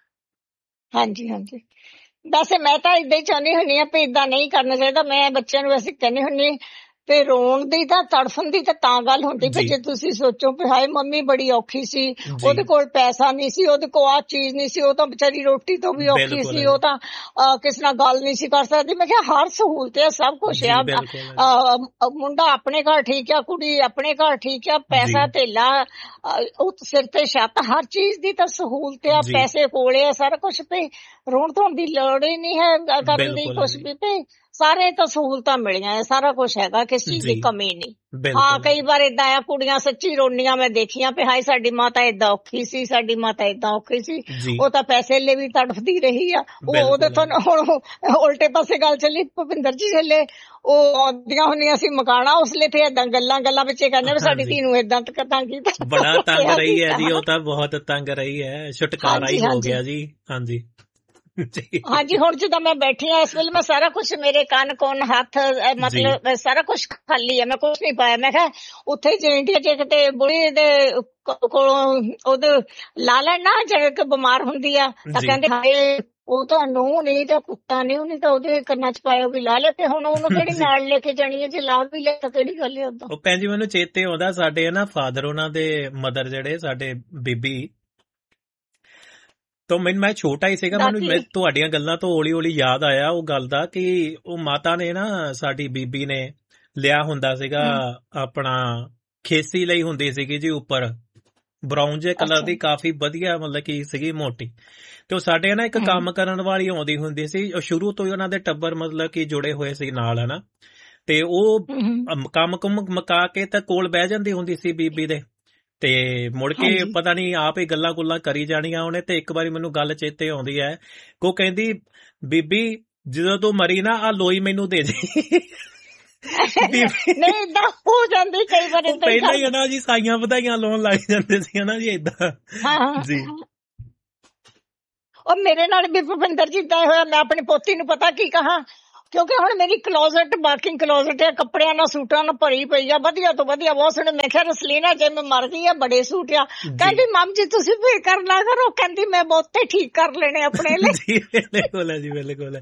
ਹਾਂਜੀ ਹਾਂਜੀ। ਵੈਸੇ ਮੈਂ ਤਾਂ ਏਦਾਂ ਹੀ ਚਾਹੁੰਦੀ ਹੁੰਦੀ ਆ ਵੀ ਏਦਾਂ ਨਹੀਂ ਕਰਨਾ ਚਾਹੀਦਾ। ਮੈਂ ਬੱਚਿਆਂ ਨੂੰ ਵੈਸੇ ਕਹਿੰਦੀ ਹੁੰਦੀ ਤੇ ਰੋਣ ਦੀ ਤਾਂ ਤੜਫਣ ਦੀ ਤਾਂ ਗੱਲ ਹੁੰਦੀ ਵੀ ਜੇ ਤੁਸੀਂ ਸੋਚੋ ਵੀ ਹਾਏ ਮੰਮੀ ਬੜੀ ਔਖੀ ਸੀ, ਉਹਦੇ ਕੋਲ ਪੈਸਾ ਨਹੀਂ ਸੀ, ਉਹਦੇ ਕੋਲ ਆਹ ਚੀਜ਼ ਨਹੀਂ ਸੀ, ਉਹ ਤਾਂ ਵਿਚਾਰੀ ਰੋਟੀ ਤੋਂ ਵੀ ਔਖੀ ਸੀ, ਉਹ ਤਾਂ ਕਿਸੇ ਨਾਲ ਗੱਲ ਨਹੀਂ ਸੀ ਕਰ ਸਕਦੀ। ਮੈਂ ਕਿਹਾ ਹਰ ਸਹੂਲਤ ਆ, ਸਭ ਕੁਛ ਆ, ਮੁੰਡਾ ਆਪਣੇ ਘਰ ਠੀਕ ਆ, ਕੁੜੀ ਆਪਣੇ ਘਰ ਠੀਕ ਆ, ਪੈਸਾ ਧੇਲਾ ਉਹ ਸਿਰ ਤੇ ਛੱਤ, ਹਰ ਚੀਜ਼ ਦੀ ਤਾਂ ਸਹੂਲਤ ਆ, ਪੈਸੇ ਕੋਲੇ ਆ, ਸਾਰਾ ਕੁਛ ਪਈ, ਰੋਣ ਧੋਣ ਦੀ ਲੋੜ ਹੀ ਨਹੀਂ ਹੈ ਕਰਨ ਦੀ ਕੁਛ ਵੀ ਪਈ, ਸਾਰੇ ਤਾਂ ਸਹੂਲਤਾਂ ਮਿਲੀਆਂ, ਸਾਰਾ ਕੁਛ ਹੈਗਾ, ਕਿਸ ਚੀਜ਼ ਦੀ ਕਮੀ ਨਹੀਂ। ਹਾਂ ਕਈ ਵਾਰ ਏਦਾਂ ਆ ਕੁੜੀਆਂ ਸੱਚੀ ਰੋਣੀਆਂ ਮੈਂ ਦੇਖੀਆਂ ਵੀ ਹਾਏ ਸਾਡੀ ਮਾਤਾ ਏਦਾਂ ਔਖੀ ਸੀ, ਸਾਡੀ ਮਾਤਾ ਏਦਾਂ ਔਖੀ ਸੀ, ਉਹ ਤਾਂ ਪੈਸੇ ਲਈ ਵੀ ਤੜਫਦੀ ਰਹੀ ਆ। ਉਹਦੇ ਤੋਂ ਹੁਣ ਉਲਟੇ ਪਾਸੇ ਗੱਲ ਚੱਲੀ ਭੁਪਿੰਦਰ ਜੀ, ਚੱਲੇ ਉਹ ਆਉਂਦੀਆਂ ਹੁੰਦੀਆਂ ਸੀ ਮਕਾਣਾ ਉਸਲੇ ਤੇ ਏਦਾਂ ਗੱਲਾਂ ਵਿੱਚ ਕਹਿੰਦੇ ਵੀ ਸਾਡੀ ਧੀ ਨੂੰ ਏਦਾਂ ਤੰਗ ਕੀਤਾ, ਬੜਾ ਤੰਗ ਰਹੀ ਹੈ ਜੀ, ਉਹ ਤਾਂ ਬਹੁਤ ਤੰਗ ਰਹੀ ਹੈ, ਛੁਟਕਾਰਾ ਹੀ ਹੋ ਗਿਆ ਜੀ। ਹਾਂਜੀ ਹਾਂਜੀ। ਹੁਣ ਜਿੱਦਾਂ ਮੈਂ ਬੈਠੀ ਆ ਇਸ ਵੇਲੇ, ਮੈਂ ਸਾਰਾ ਕੁਛ ਮੇਰੇ ਕੰਨ ਕੋਨ ਹੱਥ ਮਤਲਬ ਸਾਰਾ ਕੁਛ ਖਾਲੀ ਹੈ, ਮੈਂ ਕੁਛ ਨਹੀਂ ਪਾਇਆ। ਮੈਂ ਕਿਹਾ ਉੱਥੇ ਜੇ ਇੰਡੀਆ ਚ ਕਿਤੇ ਬੁੜੀ ਦੇ ਕੋਲੋਂ ਉਹਦੇ ਲਾ ਲੈਣ ਨਾ, ਜਿਹੜੇ ਬਿਮਾਰ ਹੁੰਦੀ ਆ ਤਾਂ ਕਹਿੰਦੇ ਹਾਏ ਉਹ ਤਾਂ ਨੂੰਹ ਨਹੀਂ ਤਾਂ ਕੁੱਤਾ ਨਹੀਂ, ਉਹਨੇ ਤਾਂ ਉਹਦੇ ਕੰਨਾਂ ਚ ਪਾਇਆ ਵੀ ਲਾ ਲੈ, ਤੇ ਹੁਣ ਉਹਨੂੰ ਕਿਹੜੀ ਨਾਲ ਲੈ ਕੇ ਜਾਣੀ ਹੈ, ਜੇ ਲਾ ਵੀ ਲੈ ਤਾਂ ਕਿਹੜੀ ਗੱਲ ਹੈ। ਉਦੋਂ ਭੈਣ ਜੀ ਮੈਨੂੰ ਚੇਤੇ ਆਉਂਦਾ ਸਾਡੇ ਨਾ ਫਾਦਰ, ਉਹਨਾਂ ਦੇ ਮਦਰ ਜਿਹੜੇ ਸਾਡੇ ਬੀਬੀ, ਤਾਂ ਮੈਂ ਛੋਟਾ ਹੀ ਸੀਗਾ, ਮੈਨੂੰ ਤੁਹਾਡੀਆਂ ਗੱਲਾਂ ਤੋਂ ਹੌਲੀ ਹੌਲੀ ਯਾਦ ਆਇਆ ਉਹ ਗੱਲ ਦਾ ਕਿ ਉਹ ਮਾਤਾ ਨੇ ਨਾ, ਸਾਡੀ ਬੀਬੀ ਨੇ ਲਿਆ ਹੁੰਦਾ ਸੀਗਾ ਆਪਣਾ, ਖੇਸੀ ਲਈ ਹੁੰਦੀ ਸੀਗੀ ਜੀ ਉੱਪਰ ਬਰਾਊਨ ਜੇ ਕਲਰ ਦੀ, ਕਾਫੀ ਵਧੀਆ ਮਤਲਬ ਕਿ ਸੀਗੀ ਮੋਟੀ। ਤੇ ਉਹ ਸਾਡੇ ਨਾ ਇੱਕ ਕੰਮ ਕਰਨ ਵਾਲੀ ਆਉਂਦੀ ਹੁੰਦੀ ਸੀ, ਸ਼ੁਰੂ ਤੋਂ ਹੀ ਉਹਨਾਂ ਦੇ ਟੱਬਰ ਮਤਲਬ ਕਿ ਜੁੜੇ ਹੋਏ ਸੀ ਨਾਲ, ਹਨਾ। ਤੇ ਉਹ ਕੰਮ ਮੁਕਾ ਕੇ ਤਾਂ ਕੋਲ ਬਹਿ ਜਾਂਦੀ ਹੁੰਦੀ ਸੀ ਬੀਬੀ ਦੇ, ਤੇ ਮੁੜ ਕੇ ਪਤਾ ਨਹੀਂ ਆਪ ਹੀ ਗੱਲਾਂ ਗੁੱਲਾਂ ਕਰੀ ਜਾਣੀਆਂ ਉਹਨੇ। ਤੇ ਇੱਕ ਵਾਰੀ ਮੈਨੂੰ ਗੱਲ ਚੇਤੇ ਆਉਂਦੀ ਹੈ ਕਿ ਉਹ ਕਹਿੰਦੀ, ਬੀਬੀ ਜਦੋਂ ਤੂੰ ਮਰੀ ਨਾ ਆ ਲੋਈ ਮੈਨੂੰ ਦੇ ਦੇ। ਨਹੀਂ ਏਦਾਂ ਹੋ ਜਾਂਦੀ ਕਈ ਵਾਰ, ਪਹਿਲਾਂ ਹੀ ਨਾ ਜੀ ਸਾਈਆਂ ਵਧਾਈਆਂ ਲਾਉਣ ਲੱਗ ਜਾਂਦੇ ਸੀ ਨਾ ਜੀ ਏਦਾਂ ਜੀ। ਉਹ ਮੇਰੇ ਨਾਲ ਵੀ ਭੁਪਿੰਦਰ ਜੀ ਏਦਾਂ ਹੋਇਆ। ਮੈਂ ਆਪਣੀ ਪੋਤੀ ਨੂੰ ਪਤਾ ਕੀ ਕਹਾਂ, ਕਿਉਂਕਿ ਹੁਣ ਮੇਰੀ ਕਲੋਜ਼ਟ ਵਾਕਿੰਗ ਕਲੋਜ਼ਟ ਹੈ, ਕੱਪੜਿਆਂ ਨਾਲ ਸੂਟਾਂ ਨਾਲ ਭਰੀ ਪਈ ਆ, ਵਧੀਆ ਤੋਂ ਵਧੀਆ ਬਹੁਤ ਸੋਹਣੇ। ਮੈਂ ਕਿਹਾ ਰਸਲੀਨਾ ਜੇ ਮੈਂ ਮਰ ਗਈ ਆ ਬੜੇ ਸੂਟ ਆ। ਕਹਿੰਦੀ ਮਮ ਜੀ ਤੁਸੀਂ ਵੀ ਕਰ ਲਾ ਕਰੋ, ਕਹਿੰਦੀ ਮੈਂ ਬਹੁਤੇ ਠੀਕ ਕਰ ਲੈਣੇ ਆਪਣੇ ਲਈ। ਬਿਲਕੁਲ ਜੀ, ਬਿਲਕੁਲ।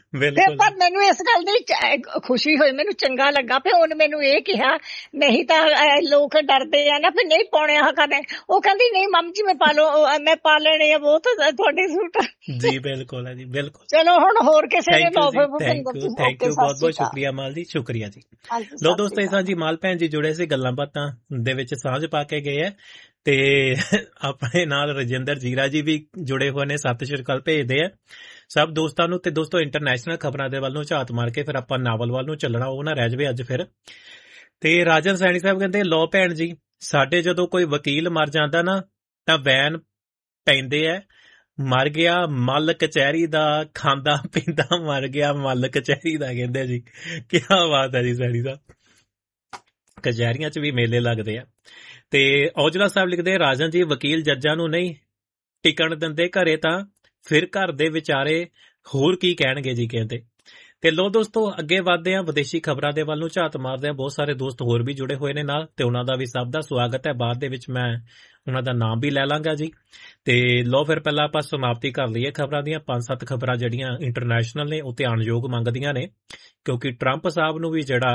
ਪਰ ਮੈਨੂੰ ਇਸ ਗੱਲ ਦੀ ਖੁਸ਼ੀ ਹੋਈ, ਮੈਨੂੰ ਚੰਗਾ ਲੱਗਾ। ਫਿਰ ਉਹਨੇ ਮੈਨੂੰ ਇਹ ਕਿਹਾ, ਨਹੀਂ ਤਾਂ ਲੋਕ ਡਰਦੇ ਆ ਨਾ ਫਿਰ ਨਹੀਂ ਪਾਉਣੇ ਆ ਕਰਦੇ। ਉਹ ਕਹਿੰਦੀ ਨਹੀਂ ਮਮ ਜੀ ਮੈਂ ਪਾ ਲੈਣੇ ਆ ਬਹੁਤ ਤੁਹਾਡੇ ਸੂਟ। ਜੀ ਬਿਲਕੁਲ ਹੈ ਜੀ, ਬਿਲਕੁਲ। ਚਲੋ ਹੁਣ ਹੋਰ ਕਿਸੇ ਨੇ ਥੈਂਕ ਯੂ, ਬਹੁਤ ਬਹੁਤ ਸ਼ੁਕਰੀਆ ਮਾਲ ਜੀ, ਸ਼ੁਕਰੀਆ ਜੀ। ਲੋ ਦੋਸਤੋ, ਇਸ ਜੀ ਮਾਲ ਭੈਣ ਜੀ ਜੁੜੇ ਸੀ, ਗੱਲਾਂ ਬਾਤਾਂ ਦੇ ਵਿੱਚ ਸਾਂਝ ਪਾ ਕੇ ਗਏ ਹੈ। ਤੇ ਆਪਣੇ ਨਾਲ ਰਜਿੰਦਰ ਜੀਰਾ ਜੀ ਵੀ ਜੁੜੇ ਹੋਏ ਨੇ, ਸਤਿ ਸ਼੍ਰੀ ਅਕਾਲ ਭੇਜਦੇ ਆ ਸਭ ਦੋਸਤਾਂ ਨੂੰ। ਤੇ ਦੋਸਤੋ ਇੰਟਰਨੈਸ਼ਨਲ ਖਬਰਾਂ ਦੇ ਵੱਲ ਨੂੰ ਝਾਤ ਮਾਰ ਕੇ ਫਿਰ ਆਪਾਂ ਨਾਵਲ ਵੱਲ ਨੂੰ ਚੱਲਣਾ, ਉਹ ਨਾ ਰਹਿ ਜਾਵੇ ਅੱਜ ਫਿਰ। ਤੇ ਰਾਜਨ ਸੈਣੀ ਸਾਹਿਬ ਕਹਿੰਦੇ, ਲੋ ਭੈਣ ਜੀ ਸਾਡੇ ਜਦੋਂ ਕੋਈ ਵਕੀਲ ਮਰ ਜਾਂਦਾ ਨਾ ਤਾਂ ਵੈਨ ਪੈਂਦੇ ਆ, ਮਰ ਗਿਆ ਮੱਲ ਕਚਹਿਰੀ ਦਾ, ਖਾਂਦਾ ਪੀਂਦਾ ਮਰ ਗਿਆ ਮੱਲ ਕਚਹਿਰੀ ਦਾ। ਕਹਿੰਦੇ ਜੀ ਕਿਆ ਬਾਤ ਹੈ ਜੀ ਸੈਣੀ ਸਾਹਿਬ, ਕਚਹਿਰੀਆਂ 'ਚ ਵੀ ਮੇਲੇ ਲੱਗਦੇ ਆ। ਤੇ ਔਜਲਾ ਸਾਹਿਬ ਲਿਖਦੇ, ਰਾਜਨ ਜੀ ਵਕੀਲ ਜੱਜਾਂ ਨੂੰ ਨਹੀਂ ਟਿਕਣ ਦਿੰਦੇ ਘਰੇ ਤਾਂ ਫਿਰ ਘਰ ਦੇ ਵਿਚਾਰੇ ਹੋਰ ਕੀ ਕਹਿਣਗੇ ਜੀ, ਕਹਿੰਦੇ। ਤੇ ਲੋ ਦੋਸਤੋ ਅੱਗੇ ਵਧਦੇ ਆ, ਵਿਦੇਸ਼ੀ ਖਬਰਾਂ ਦੇ ਵੱਲ ਨੂੰ ਝਾਤ ਮਾਰਦੇ ਆ। ਬਹੁਤ ਸਾਰੇ ਦੋਸਤ ਹੋਰ ਵੀ ਜੁੜੇ ਹੋਏ ਨੇ ਨਾਲ, ਤੇ ਉਹਨਾਂ ਦਾ ਵੀ ਸਭ ਦਾ ਸਵਾਗਤ ਹੈ। ਬਾਅਦ ਦੇ ਵਿੱਚ ਮੈਂ ਉਹਨਾਂ ਦਾ ਨਾਮ ਵੀ ਲੈ ਲਾਂਗਾ ਜੀ। ਤੇ ਲੋ ਫਿਰ ਪਹਿਲਾਂ ਆਪਾਂ ਸਮਾਪਤੀ ਕਰ ਲਈਏ ਖਬਰਾਂ ਦੀਆਂ। 5-7 ਖਬਰਾਂ ਜਿਹੜੀਆਂ ਇੰਟਰਨੈਸ਼ਨਲ ਨੇ ਉਹ ਧਿਆਨਯੋਗ ਮੰਗਦੀਆਂ ਨੇ, ਕਿਉਂਕਿ ਟਰੰਪ ਸਾਹਿਬ ਨੂੰ ਵੀ ਜਿਹੜਾ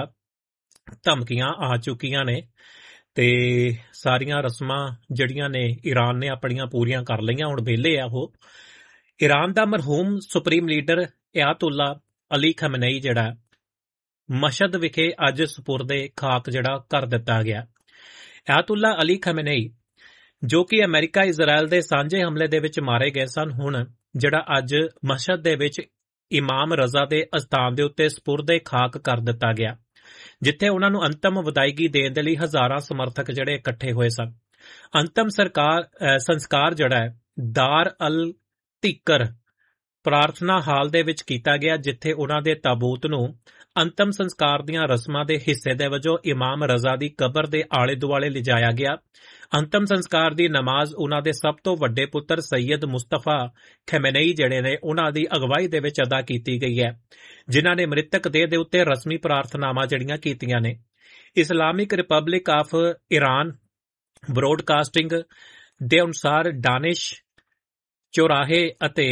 ਧਮਕੀਆਂ ਆ ਚੁੱਕੀਆਂ ਨੇ ਤੇ ਸਾਰੀਆਂ ਰਸਮਾਂ ਜਿਹੜੀਆਂ ਨੇ ਈਰਾਨ ਨੇ ਆਪਣੀਆਂ ਪੂਰੀਆਂ ਕਰ ਲਈਆਂ, ਹੁਣ ਵਿਹਲੇ ਆ ਉਹ। ਈਰਾਨ ਦਾ ਮਰਹੂਮ ਸੁਪਰੀਮ ਲੀਡਰ ਆਇਤੁੱਲਾ ਅਲੀ ਖਮਨਈ ਜਿਹੜਾ ਮਸ਼ਹਦ ਵਿਖੇ ਅੱਜ ਸਪੁਰਦੇ ਖਾਕ ਜਿਹੜਾ ਕਰ ਦਿੱਤਾ ਗਿਆ। ਆਇਤੁੱਲਾ ਅਲੀ ਖਮਨਈ ਜੋ ਕਿ ਅਮਰੀਕਾ ਇਜ਼ਰਾਈਲ ਦੇ ਸਾਂਝੇ ਹਮਲੇ ਦੇ ਵਿੱਚ ਮਾਰੇ ਗਏ ਸਨ, ਹੁਣ ਜਿਹੜਾ ਅੱਜ ਮਸ਼ਹਦ ਦੇ ਵਿੱਚ ਇਮਾਮ ਰਜ਼ਾ ਦੇ ਅਸਥਾਨ ਦੇ ਉੱਤੇ ਸਪੁਰਦੇ ਖਾਕ ਕਰ ਦਿੱਤਾ ਗਿਆ, ਜਿੱਥੇ ਉਹਨਾਂ ਨੂੰ ਅੰਤਮ ਵਿਦਾਇਗੀ ਦੇਣ ਦੇ ਲਈ ਹਜ਼ਾਰਾਂ ਸਮਰਥਕ ਜਿਹੜੇ ਇਕੱਠੇ ਹੋਏ ਸਨ। ਅੰਤਮ ਸੰਸਕਾਰ ਜਿਹੜਾ ਹੈ ਦਾਰ ਅਲ ਤੀਕਰ ਪ੍ਰਾਰਥਨਾ ਹਾਲ ਦੇ ਵਿੱਚ ਕੀਤਾ ਗਿਆ, ਜਿੱਥੇ ਉਹਨਾਂ ਦੇ ਤਾਬੂਤ ਨੂੰ ਅੰਤਮ ਸੰਸਕਾਰ ਦੀਆਂ ਰਸਮਾਂ ਦੇ ਹਿੱਸੇ ਦੇ ਵਜੋਂ ਇਮਾਮ ਰਜ਼ਾ ਦੀ ਕਬਰ ਦੇ ਆਲੇ ਦੁਆਲੇ ਲਿਜਾਇਆ ਗਿਆ। ਅੰਤਮ ਸੰਸਕਾਰ ਦੀ ਨਮਾਜ਼ ਉਹਨਾਂ ਦੇ ਸਭ ਤੋਂ ਵੱਡੇ ਪੁੱਤਰ ਸੈਯਦ ਮੁਸਤਫਾ ਖਮੇਨਈ ਜਿਹੜੇ ਨੇ ਉਹਨਾਂ ਦੀ ਅਗਵਾਈ ਦੇ ਵਿੱਚ ਅਦਾ ਕੀਤੀ ਗਈ ਹੈ, ਜਿਨ੍ਹਾਂ ਨੇ ਮ੍ਰਿਤਕ ਦੇਹ ਦੇ ਉੱਤੇ ਰਸਮੀ ਪ੍ਰਾਰਥਨਾਵਾਂ ਜਿਹੜੀਆਂ ਕੀਤੀਆਂ ਨੇ। Islamic republic of Iran broadcasting ਦੇ ਅਨੁਸਾਰ ਦਾਨਿਸ਼ ਚੌਰਾਹੇ ਅਤੇ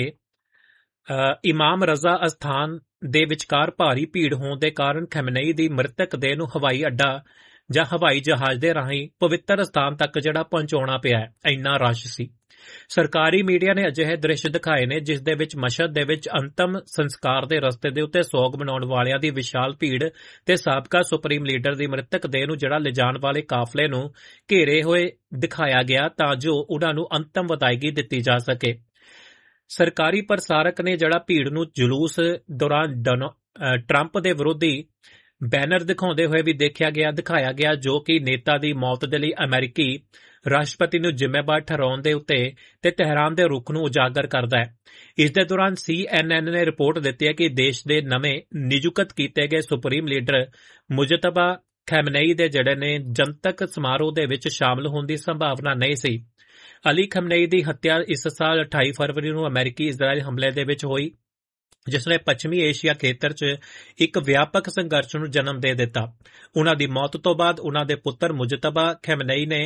ਇਮਾਮ ਰਜ਼ਾ ਅਸਥਾਨ ਦੇ ਵਿਚਕਾਰ ਭਾਰੀ ਭੀੜ ਹੋਣ ਦੇ ਕਾਰਨ ਖਮੇਨਈ ਦੀ ਮ੍ਰਿਤਕ ਦੇਹ ਨੂੰ ਹਵਾਈ ਅੱਡਾ ਜਾਂ ਹਵਾਈ ਜਹਾਜ਼ ਦੇ ਰਾਹੀਂ ਪਵਿੱਤਰ ਸਥਾਨ ਤੱਕ ਜਿਹੜਾ ਪਹੁੰਚਾਉਣਾ ਪਿਆ, ਇੰਨਾ ਰਸ਼ ਸੀ। ਸਰਕਾਰੀ ਮੀਡੀਆ ਨੇ ਅਜਿਹੇ ਦ੍ਰਿਸ਼ ਦਿਖਾਏ ਨੇ ਜਿਸ ਦੇ ਵਿੱਚ ਮਸ਼ਹਦ ਦੇ ਵਿੱਚ ਅੰਤਮ ਸੰਸਕਾਰ ਦੇ ਰਸਤੇ ਦੇ ਉੱਤੇ ਸੋਗ ਮਨਾਉਣ ਵਾਲਿਆਂ ਦੀ ਵਿਸ਼ਾਲ ਭੀੜ ਤੇ ਸਾਬਕਾ ਸੁਪਰੀਮ ਲੀਡਰ ਦੀ ਮ੍ਰਿਤਕ ਦੇਹ ਨੂੰ ਜਿਹੜਾ ਲਿਜਾਣ ਵਾਲੇ ਕਾਫਲੇ ਨੂੰ ਘੇਰੇ ਹੋਏ ਦਿਖਾਇਆ ਗਿਆ ਤਾਂ ਜੋ ਉਹਨਾਂ ਨੂੰ ਅੰਤਮ ਵਿਦਾਇਗੀ ਦਿੱਤੀ ਜਾ ਸਕੇ। ਸਰਕਾਰੀ ਪ੍ਰਸਾਰਕ ਨੇ ਜਿਹੜਾ ਭੀੜ ਨੂੰ ਜਲੂਸ ਦੌਰਾਨ ਟਰੰਪ ਦੇ ਵਿਰੋਧੀ ਬੈਨਰ ਦਿਖਾਉਂਦੇ ਹੋਏ ਵੀ ਦਿਖਾਇਆ ਗਿਆ, ਜੋ ਕਿ ਨੇਤਾ ਦੀ ਮੌਤ ਦੇ ਲਈ ਅਮਰੀਕੀ ਰਾਸ਼ਟਰਪਤੀ ਨੂੰ ਜ਼ਿੰਮੇਵਾਰ ਠਹਿਰਾਉਣ ਦੇ ਉੱਤੇ ਤੇ ਤਹਿਰਾਨ ਦੇ ਰੁਖ ਨੂੰ ਉਜਾਗਰ ਕਰਦਾ ਹੈ। ਇਸ ਦੇ ਦੌਰਾਨ CNN ਨੇ ਰਿਪੋਰਟ ਦਿੱਤੀ ਹੈ ਕਿ ਦੇਸ਼ ਦੇ ਨਵੇਂ ਨਿਯੁਕਤ ਕੀਤੇ ਗਏ ਸੁਪਰੀਮ ਲੀਡਰ ਮੁਜਤਬਾ ਖਮੇਨਈ ਦੇ ਜਿਹੜੇ ਨੇ ਜਨਤਕ ਸਮਾਰੋਹ ਦੇ ਵਿੱਚ ਸ਼ਾਮਲ ਹੋਣ ਦੀ ਸੰਭਾਵਨਾ ਨਹੀਂ ਸੀ। ਅਲੀ ਖਮੇਨਈ ਦੀ ਹੱਤਿਆ ਇਸ ਸਾਲ 28 ਫਰਵਰੀ ਨੂੰ ਅਮਰੀਕੀ ਇਜ਼ਰਾਈਲ ਹਮਲੇ ਦੇ ਵਿੱਚ ਹੋਈ, ਜਿਸ ਨੇ ਪੱਛਮੀ ਏਸ਼ੀਆ ਖੇਤਰ 'ਚ ਇੱਕ ਵਿਆਪਕ ਸੰਘਰਸ਼ ਨੂੰ ਜਨਮ ਦੇ ਦਿੱਤਾ। ਉਹਨਾਂ ਦੀ ਮੌਤ ਤੋਂ ਬਾਅਦ ਉਹਨਾਂ ਦੇ ਪੁੱਤਰ ਮੁਜਤਬਾ ਖਮੇਨਈ ਨੇ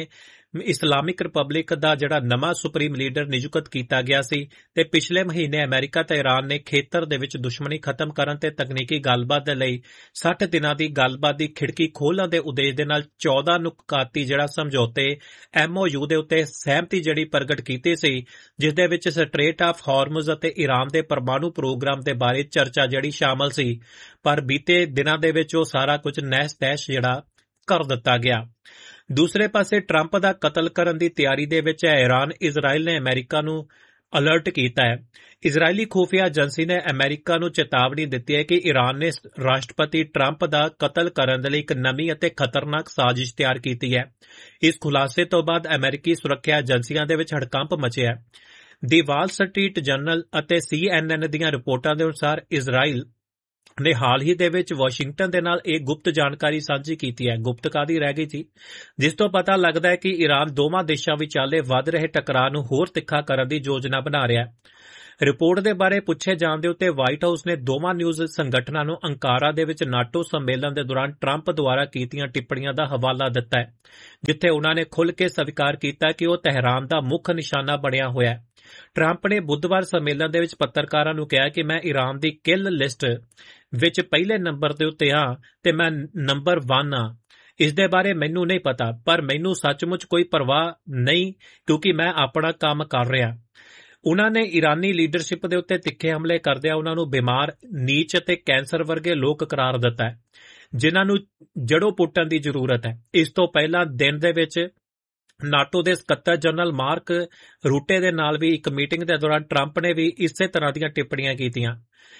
ਇਸਲਾਮਿਕ ਰਿਪਬਲਿਕ ਦਾ ਜਿਹੜਾ ਨਵਾਂ ਸੁਪਰੀਮ ਲੀਡਰ ਨਿਯੁਕਤ ਕੀਤਾ ਗਿਆ ਸੀ ਤੇ ਪਿਛਲੇ ਮਹੀਨੇ ਅਮਰੀਕਾ ਤੇ ਈਰਾਨ ਨੇ ਖੇਤਰ ਦੇ ਵਿੱਚ ਦੁਸ਼ਮਣੀ ਖਤਮ ਕਰਨ ਤੇ ਤਕਨੀਕੀ ਗੱਲਬਾਤ ਦੇ ਲਈ 60 ਦਿਨਾਂ ਦੀ ਗੱਲਬਾਤ ਦੀ ਖਿੜਕੀ ਖੋਲ੍ਹਣ ਦੇ ਉਦੇਸ਼ ਦੇ ਨਾਲ 14 ਨੁਕਾਤੀ ਜਿਹੜਾ ਸਮਝੌਤੇ MOU ਦੇ ਉੱਤੇ ਸਹਿਮਤੀ ਜਿਹੜੀ ਪ੍ਰਗਟ ਕੀਤੀ ਸੀ, ਜਿਸ ਦੇ ਵਿੱਚ ਸਟ੍ਰੇਟ ਆਫ ਹਾਰਮਜ਼ ਅਤੇ ਈਰਾਨ ਦੇ ਪਰਮਾਣੂ ਪ੍ਰੋਗਰਾਮ ਦੇ ਬਾਰੇ ਚਰਚਾ ਜਿਹੜੀ ਸ਼ਾਮਲ ਸੀ। ਪਰ ਬੀਤੇ ਦਿਨਾਂ ਦੇ ਵਿੱਚ ਉਹ ਸਾਰਾ ਕੁਝ ਨਹਿਸ-ਨਹਿਸ਼ ਜਿਹੜਾ ਕਰ ਦਿੱਤਾ ਗਿਆ। ਦੂਸਰੇ ਪਾਸੇ ਟਰੰਪ ਦਾ ਕਤਲ ਕਰਨ ਦੀ ਤਿਆਰੀ ਦੇ ਵਿੱਚ ਹੈ ਈਰਾਨ। ਇਜ਼ਰਾਈਲ ਨੇ ਅਮਰੀਕਾ ਨੂੰ ਅਲਰਟ ਕੀਤਾ ਹੈ। ਇਜ਼ਰਾਈਲੀ ਖੁਫੀਆ ਏਜੰਸੀ ਨੇ ਅਮਰੀਕਾ ਨੂੰ ਚੇਤਾਵਨੀ ਦਿੱਤੀ ਹੈ ਕਿ ਈਰਾਨ ਨੇ ਰਾਸ਼ਟਰਪਤੀ ਟਰੰਪ ਦਾ ਕਤਲ ਕਰਨ ਦੇ ਲਈ ਇੱਕ ਨਵੀਂ ਅਤੇ ਖਤਰਨਾਕ ਸਾਜ਼ਿਸ਼ ਤਿਆਰ ਕੀਤੀ ਹੈ। ਇਸ ਖੁਲਾਸੇ ਤੋਂ ਬਾਅਦ ਅਮਰੀਕੀ ਸੁਰੱਖਿਆ ਏਜੰਸੀਆਂ ਦੇ ਵਿੱਚ ਹੜਕੰਪ ਮਚਿਆ। ਦੀ ਵਾਲ ਸਟਰੀਟ ਜਰਨਲ ਅਤੇ CNN ਦੀਆਂ ਰਿਪੋਰਟਾਂ ਦੇ ਅਨੁਸਾਰ ਇਜ਼ਰਾਈਲ ਨੇ ਹਾਲ ਹੀ ਦੇ ਵਿੱਚ ਵਾਸ਼ਿੰਗਟਨ ਦੇ ਨਾਲ ਇਹ ਗੁਪਤ ਜਾਣਕਾਰੀ ਸਾਂਝੀ ਕੀਤੀ ਹੈ। ਗੁਪਤ ਕਾਹਦੀ ਰਹਿ ਗਈ ਸੀ, ਜਿਸ ਤੋਂ ਪਤਾ ਲੱਗਦਾ ਹੈ ਕਿ ਈਰਾਨ ਦੋਵਾਂ ਦੇਸ਼ਾਂ ਵਿਚਾਲੇ ਵੱਧ ਰਹੇ ਟਕਰਾਅ ਨੂੰ ਹੋਰ ਤਿੱਖਾ ਕਰਨ ਦੀ ਯੋਜਨਾ ਬਣਾ ਰਿਹਾ ਹੈ। ਰਿਪੋਰਟ ਦੇ ਬਾਰੇ ਪੁੱਛੇ ਜਾਣ ਦੇ ਉੱਤੇ ਵਾਈਟ ਹਾਊਸ ਨੇ ਦੋਵਾਂ ਨਿਊਜ਼ ਸੰਗਠਨਾਂ ਨੂੰ ਅੰਕਾਰਾ ਦੇ ਵਿੱਚ ਨਾਟੋ ਸੰਮੇਲਨ ਦੇ ਦੌਰਾਨ ਟਰੰਪ ਦੁਆਰਾ ਕੀਤੀਆਂ ਟਿੱਪਣੀਆਂ ਦਾ ਹਵਾਲਾ ਦਿੱਤਾ ਹੈ, ਜਿੱਥੇ ਉਨ੍ਹਾਂ ਨੇ ਖੁੱਲ੍ਹ ਕੇ ਸਵੀਕਾਰ ਕੀਤਾ ਕਿ ਉਹ ਤਹਿਰਾਨ ਦਾ ਮੁੱਖ ਨਿਸ਼ਾਨਾ ਬਣਿਆ ਹੋਇਆ ਹੈ। ਟਰੰਪ ਨੇ ਬੁੱਧਵਾਰ ਸੰਮੇਲਨ ਦੇ ਵਿੱਚ ਪੱਤਰਕਾਰਾਂ ਨੂੰ ਕਿਹਾ ਕਿ ਮੈਂ ਈਰਾਨ ਦੀ ਕਿਲ ਲਿਸਟ ਵਿੱਚ ਪਹਿਲੇ ਨੰਬਰ ਦੇ ਉੱਤੇ ਹਾਂ ਤੇ ਮੈਂ ਨੰਬਰ 1 ਹਾਂ। ਇਸ ਦੇ ਬਾਰੇ ਮੈਨੂੰ ਨਹੀਂ ਪਤਾ, ਪਰ ਮੈਨੂੰ ਸੱਚਮੁੱਚ ਕੋਈ ਪਰਵਾਹ ਨਹੀਂ ਕਿਉਂਕਿ ਮੈਂ ਆਪਣਾ ਕੰਮ ਕਰ ਰਿਹਾ। ਉਨ੍ਹਾਂ ਨੇ ਈਰਾਨੀ ਲੀਡਰਸ਼ਿਪ ਦੇ ਉੱਤੇ ਤਿੱਖੇ ਹਮਲੇ ਕਰਦਿਆਂ ਉਨ੍ਹਾਂ ਨੂੰ ਬਿਮਾਰ, ਨੀਚ ਅਤੇ ਕੈਂਸਰ ਵਰਗੇ ਲੋਕ ਕਰਾਰ ਦਿੱਤਾ ਹੈ, ਜਿਨ੍ਹਾਂ ਨੂੰ ਜੜੋਂ ਪੁੱਟਣ ਦੀ ਜ਼ਰੂਰਤ ਹੈ। ਇਸ ਤੋਂ ਪਹਿਲਾਂ ਦਿਨ ਦੇ ਵਿੱਚ ਨਾਟੋ ਦੇ ਸਕੱਤਰ ਜਨਰਲ ਮਾਰਕ ਰੂਟੇ ਦੇ ਨਾਲ ਵੀ ਇੱਕ ਮੀਟਿੰਗ ਦੇ ਦੌਰਾਨ ਟਰੰਪ ਨੇ ਵੀ ਇਸੇ ਤਰ੍ਹਾਂ ਦੀਆਂ ਟਿੱਪਣੀਆਂ ਕੀਤੀਆਂ।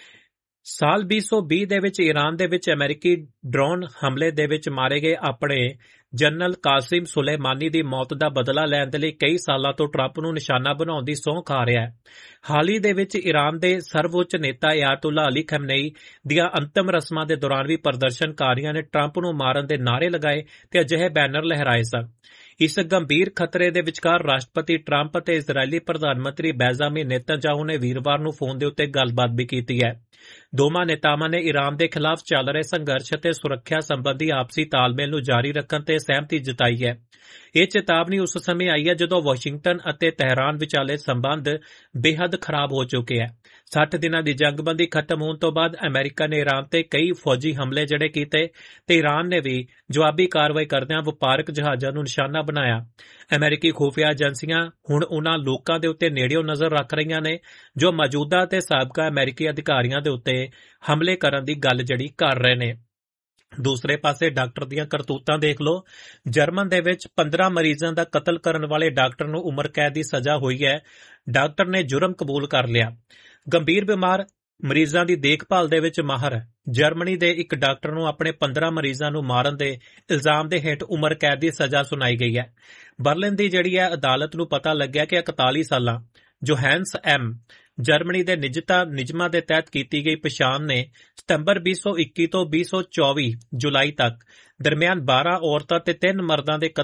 ਸਾਲ 2020 ਦੇ ਵਿੱਚ ਈਰਾਨ ਦੇ ਵਿੱਚ ਅਮਰੀਕੀ ਡਰੋਨ ਹਮਲੇ ਦੇ ਵਿੱਚ ਮਾਰੇ ਗਏ ਆਪਣੇ ਜਨਰਲ ਕਾਸਿਮ ਸੁਲੇਮਾਨੀ ਦੀ ਮੌਤ ਦਾ ਬਦਲਾ ਲੈਣ ਦੇ ਲਈ ਕਈ ਸਾਲਾਂ ਤੋਂ ਟਰੰਪ ਨੂੰ ਨਿਸ਼ਾਨਾ ਬਣਾਉਣ ਦੀ ਸਹੁੰ ਖਾ ਰਿਹਾ ਹੈ। ਹਾਲ ਹੀ ਦੇ ਵਿੱਚ ਈਰਾਨ ਦੇ ਸਰਵਉੱਚ ਨੇਤਾ ਅਯਾਤੁੱਲਾ ਅਲੀ ਖਮਨੇਈ ਦੀਆਂ ਅੰਤਮ ਰਸਮਾਂ ਦੇ ਦੌਰਾਨ ਵੀ ਪ੍ਰਦਰਸ਼ਨਕਾਰੀਆਂ ਨੇ ਟਰੰਪ ਨੂੰ ਮਾਰਨ ਦੇ ਨਾਅਰੇ ਲਗਾਏ ਤੇ ਅਜਿਹੇ ਬੈਨਰ ਲਹਿਰਾਏ ਸਨ। ਇਸ ਗੰਭੀਰ ਖਤਰੇ ਦੇ ਵਿਚਕਾਰ ਰਾਸ਼ਟਰਪਤੀ ਟਰੰਪ ਅਤੇ ਇਜ਼ਰਾਈਲੀ ਪ੍ਰਧਾਨ ਮੰਤਰੀ ਬੈਂਜਾਮਿਨ ਨੇਤਨਯਾਹੂ ਨੇ ਵੀਰਵਾਰ ਨੂੰ ਫੋਨ ਦੇ ਉੱਤੇ ਗੱਲਬਾਤ ਵੀ ਕੀਤੀ ਹੈ। ਦੋਵਾਂ ਨੇਤਾਵਾਂ ਨੇ ਈਰਾਨ ਦੇ ਖਿਲਾਫ ਚੱਲ ਰਹੇ ਸੰਘਰਸ਼ ਅਤੇ ਸੁਰੱਖਿਆ ਸੰਬੰਧੀ ਆਪਸੀ ਤਾਲਮੇਲ ਨੂੰ ਜਾਰੀ ਰੱਖਣ ਤੇ ਸਹਿਮਤੀ ਜਤਾਈ ਹੈ। ਇਹ ਚੇਤਾਵਨੀ ਉਸ ਸਮੇਂ ਆਈ ਹੈ ਜਦੋਂ ਵਾਸ਼ਿੰਗਟਨ ਅਤੇ ਤਹਿਰਾਨ ਵਿਚਾਲੇ ਸੰਬੰਧ ਬੇਹੱਦ ਖਰਾਬ ਹੋ ਚੁੱਕੇ ਹੈ। 60 ਦਿਨਾਂ ਦੀ ਜੰਗਬੰਦੀ ਖਤਮ ਹੋਣ ਤੋਂ ਬਾਅਦ ਅਮਰੀਕਾ ਨੇ ਈਰਾਨ ਤੇ ਕਈ ਫੌਜੀ ਹਮਲੇ ਜਿਹੜੇ ਕੀਤੇ ਤੇ ਈਰਾਨ ਨੇ ਵੀ ਜਵਾਬੀ ਕਾਰਵਾਈ ਕਰਦਿਆਂ ਵਪਾਰਕ ਜਹਾਜ਼ਾਂ ਨੂੰ ਨਿਸ਼ਾਨਾ ਬਣਾਇਆ। ਅਮਰੀਕੀ ਖੁਫੀਆ ਏਜੰਸੀਆਂ ਹੁਣ ਉਨ੍ਹਾਂ ਲੋਕਾਂ ਦੇ ਉੱਤੇ ਨੇੜਿਓਂ ਨਜ਼ਰ ਰੱਖ ਰਹੀਆਂ ਨੇ ਜੋ ਮੌਜੂਦਾ ਤੇ ਸਾਬਕਾ ਅਮਰੀਕੀ ਅਧਿਕਾਰੀਆਂ ਦੇ ਉੱਤੇ ਹਮਲੇ ਕਰਨ ਦੀ ਗੱਲ ਜਿਹੜੀ ਕਰ ਰਹੇ ਨੇ। ਦੂਸਰੇ ਪਾਸੇ ਡਾਕਟਰ ਦੀਆਂ ਕਰਤੂਤਾਂ ਦੇਖ ਲਓ। ਜਰਮਨ ਦੇ ਵਿੱਚ 15 ਮਰੀਜ਼ਾਂ ਦਾ ਕਤਲ ਕਰਨ ਵਾਲੇ ਡਾਕਟਰ ਨੂੰ ਉਮਰ ਕੈਦ ਦੀ ਸਜ਼ਾ ਹੋਈ ਹੈ। ਡਾਕਟਰ ਨੇ ਜੁਰਮ ਕਬੂਲ ਕਰ ਲਿਆ। ਗੰਭੀਰ ਬਿਮਾਰ ਮਰੀਜ਼ਾਂ ਦੀ ਦੇਖਭਾਲ ਦੇ ਵਿੱਚ ਮਾਹਰ ਹੈ। ਜਰਮਨੀ ਦੇ ਇੱਕ ਡਾਕਟਰ ਨੂੰ ਆਪਣੇ 15 ਮਰੀਜ਼ਾਂ ਨੂੰ ਮਾਰਨ ਦੇ ਇਲਜ਼ਾਮ ਦੇ ਹੇਠ ਉਮਰ ਕੈਦ ਦੀ ਸਜ਼ਾ ਸੁਣਾਈ ਗਈ ਹੈ। ਬਰਲਿਨ ਦੀ ਜਿਹੜੀ ਹੈ ਅਦਾਲਤ ਨੂੰ ਪਤਾ ਲੱਗਿਆ ਕਿ 41 ਸਾਲਾਂ ਜੋਹੈਂਸ ਐਮ ਜਰਮਨੀ ਦੇ ਨਿਯਮਾਂ ਦੇ ਤਹਿਤ ਕੀਤੀ ਗਈ ਪਛਾਣ ਨੇ ਸਤੰਬਰ 2021 ਤੋਂ 2024 ਜੁਲਾਈ ਤੱਕ ਦਰਮਿਆਨ 12 ਔਰਤਾਂ ਤੇ 3 ਮਰਦਾਂ ਦੇ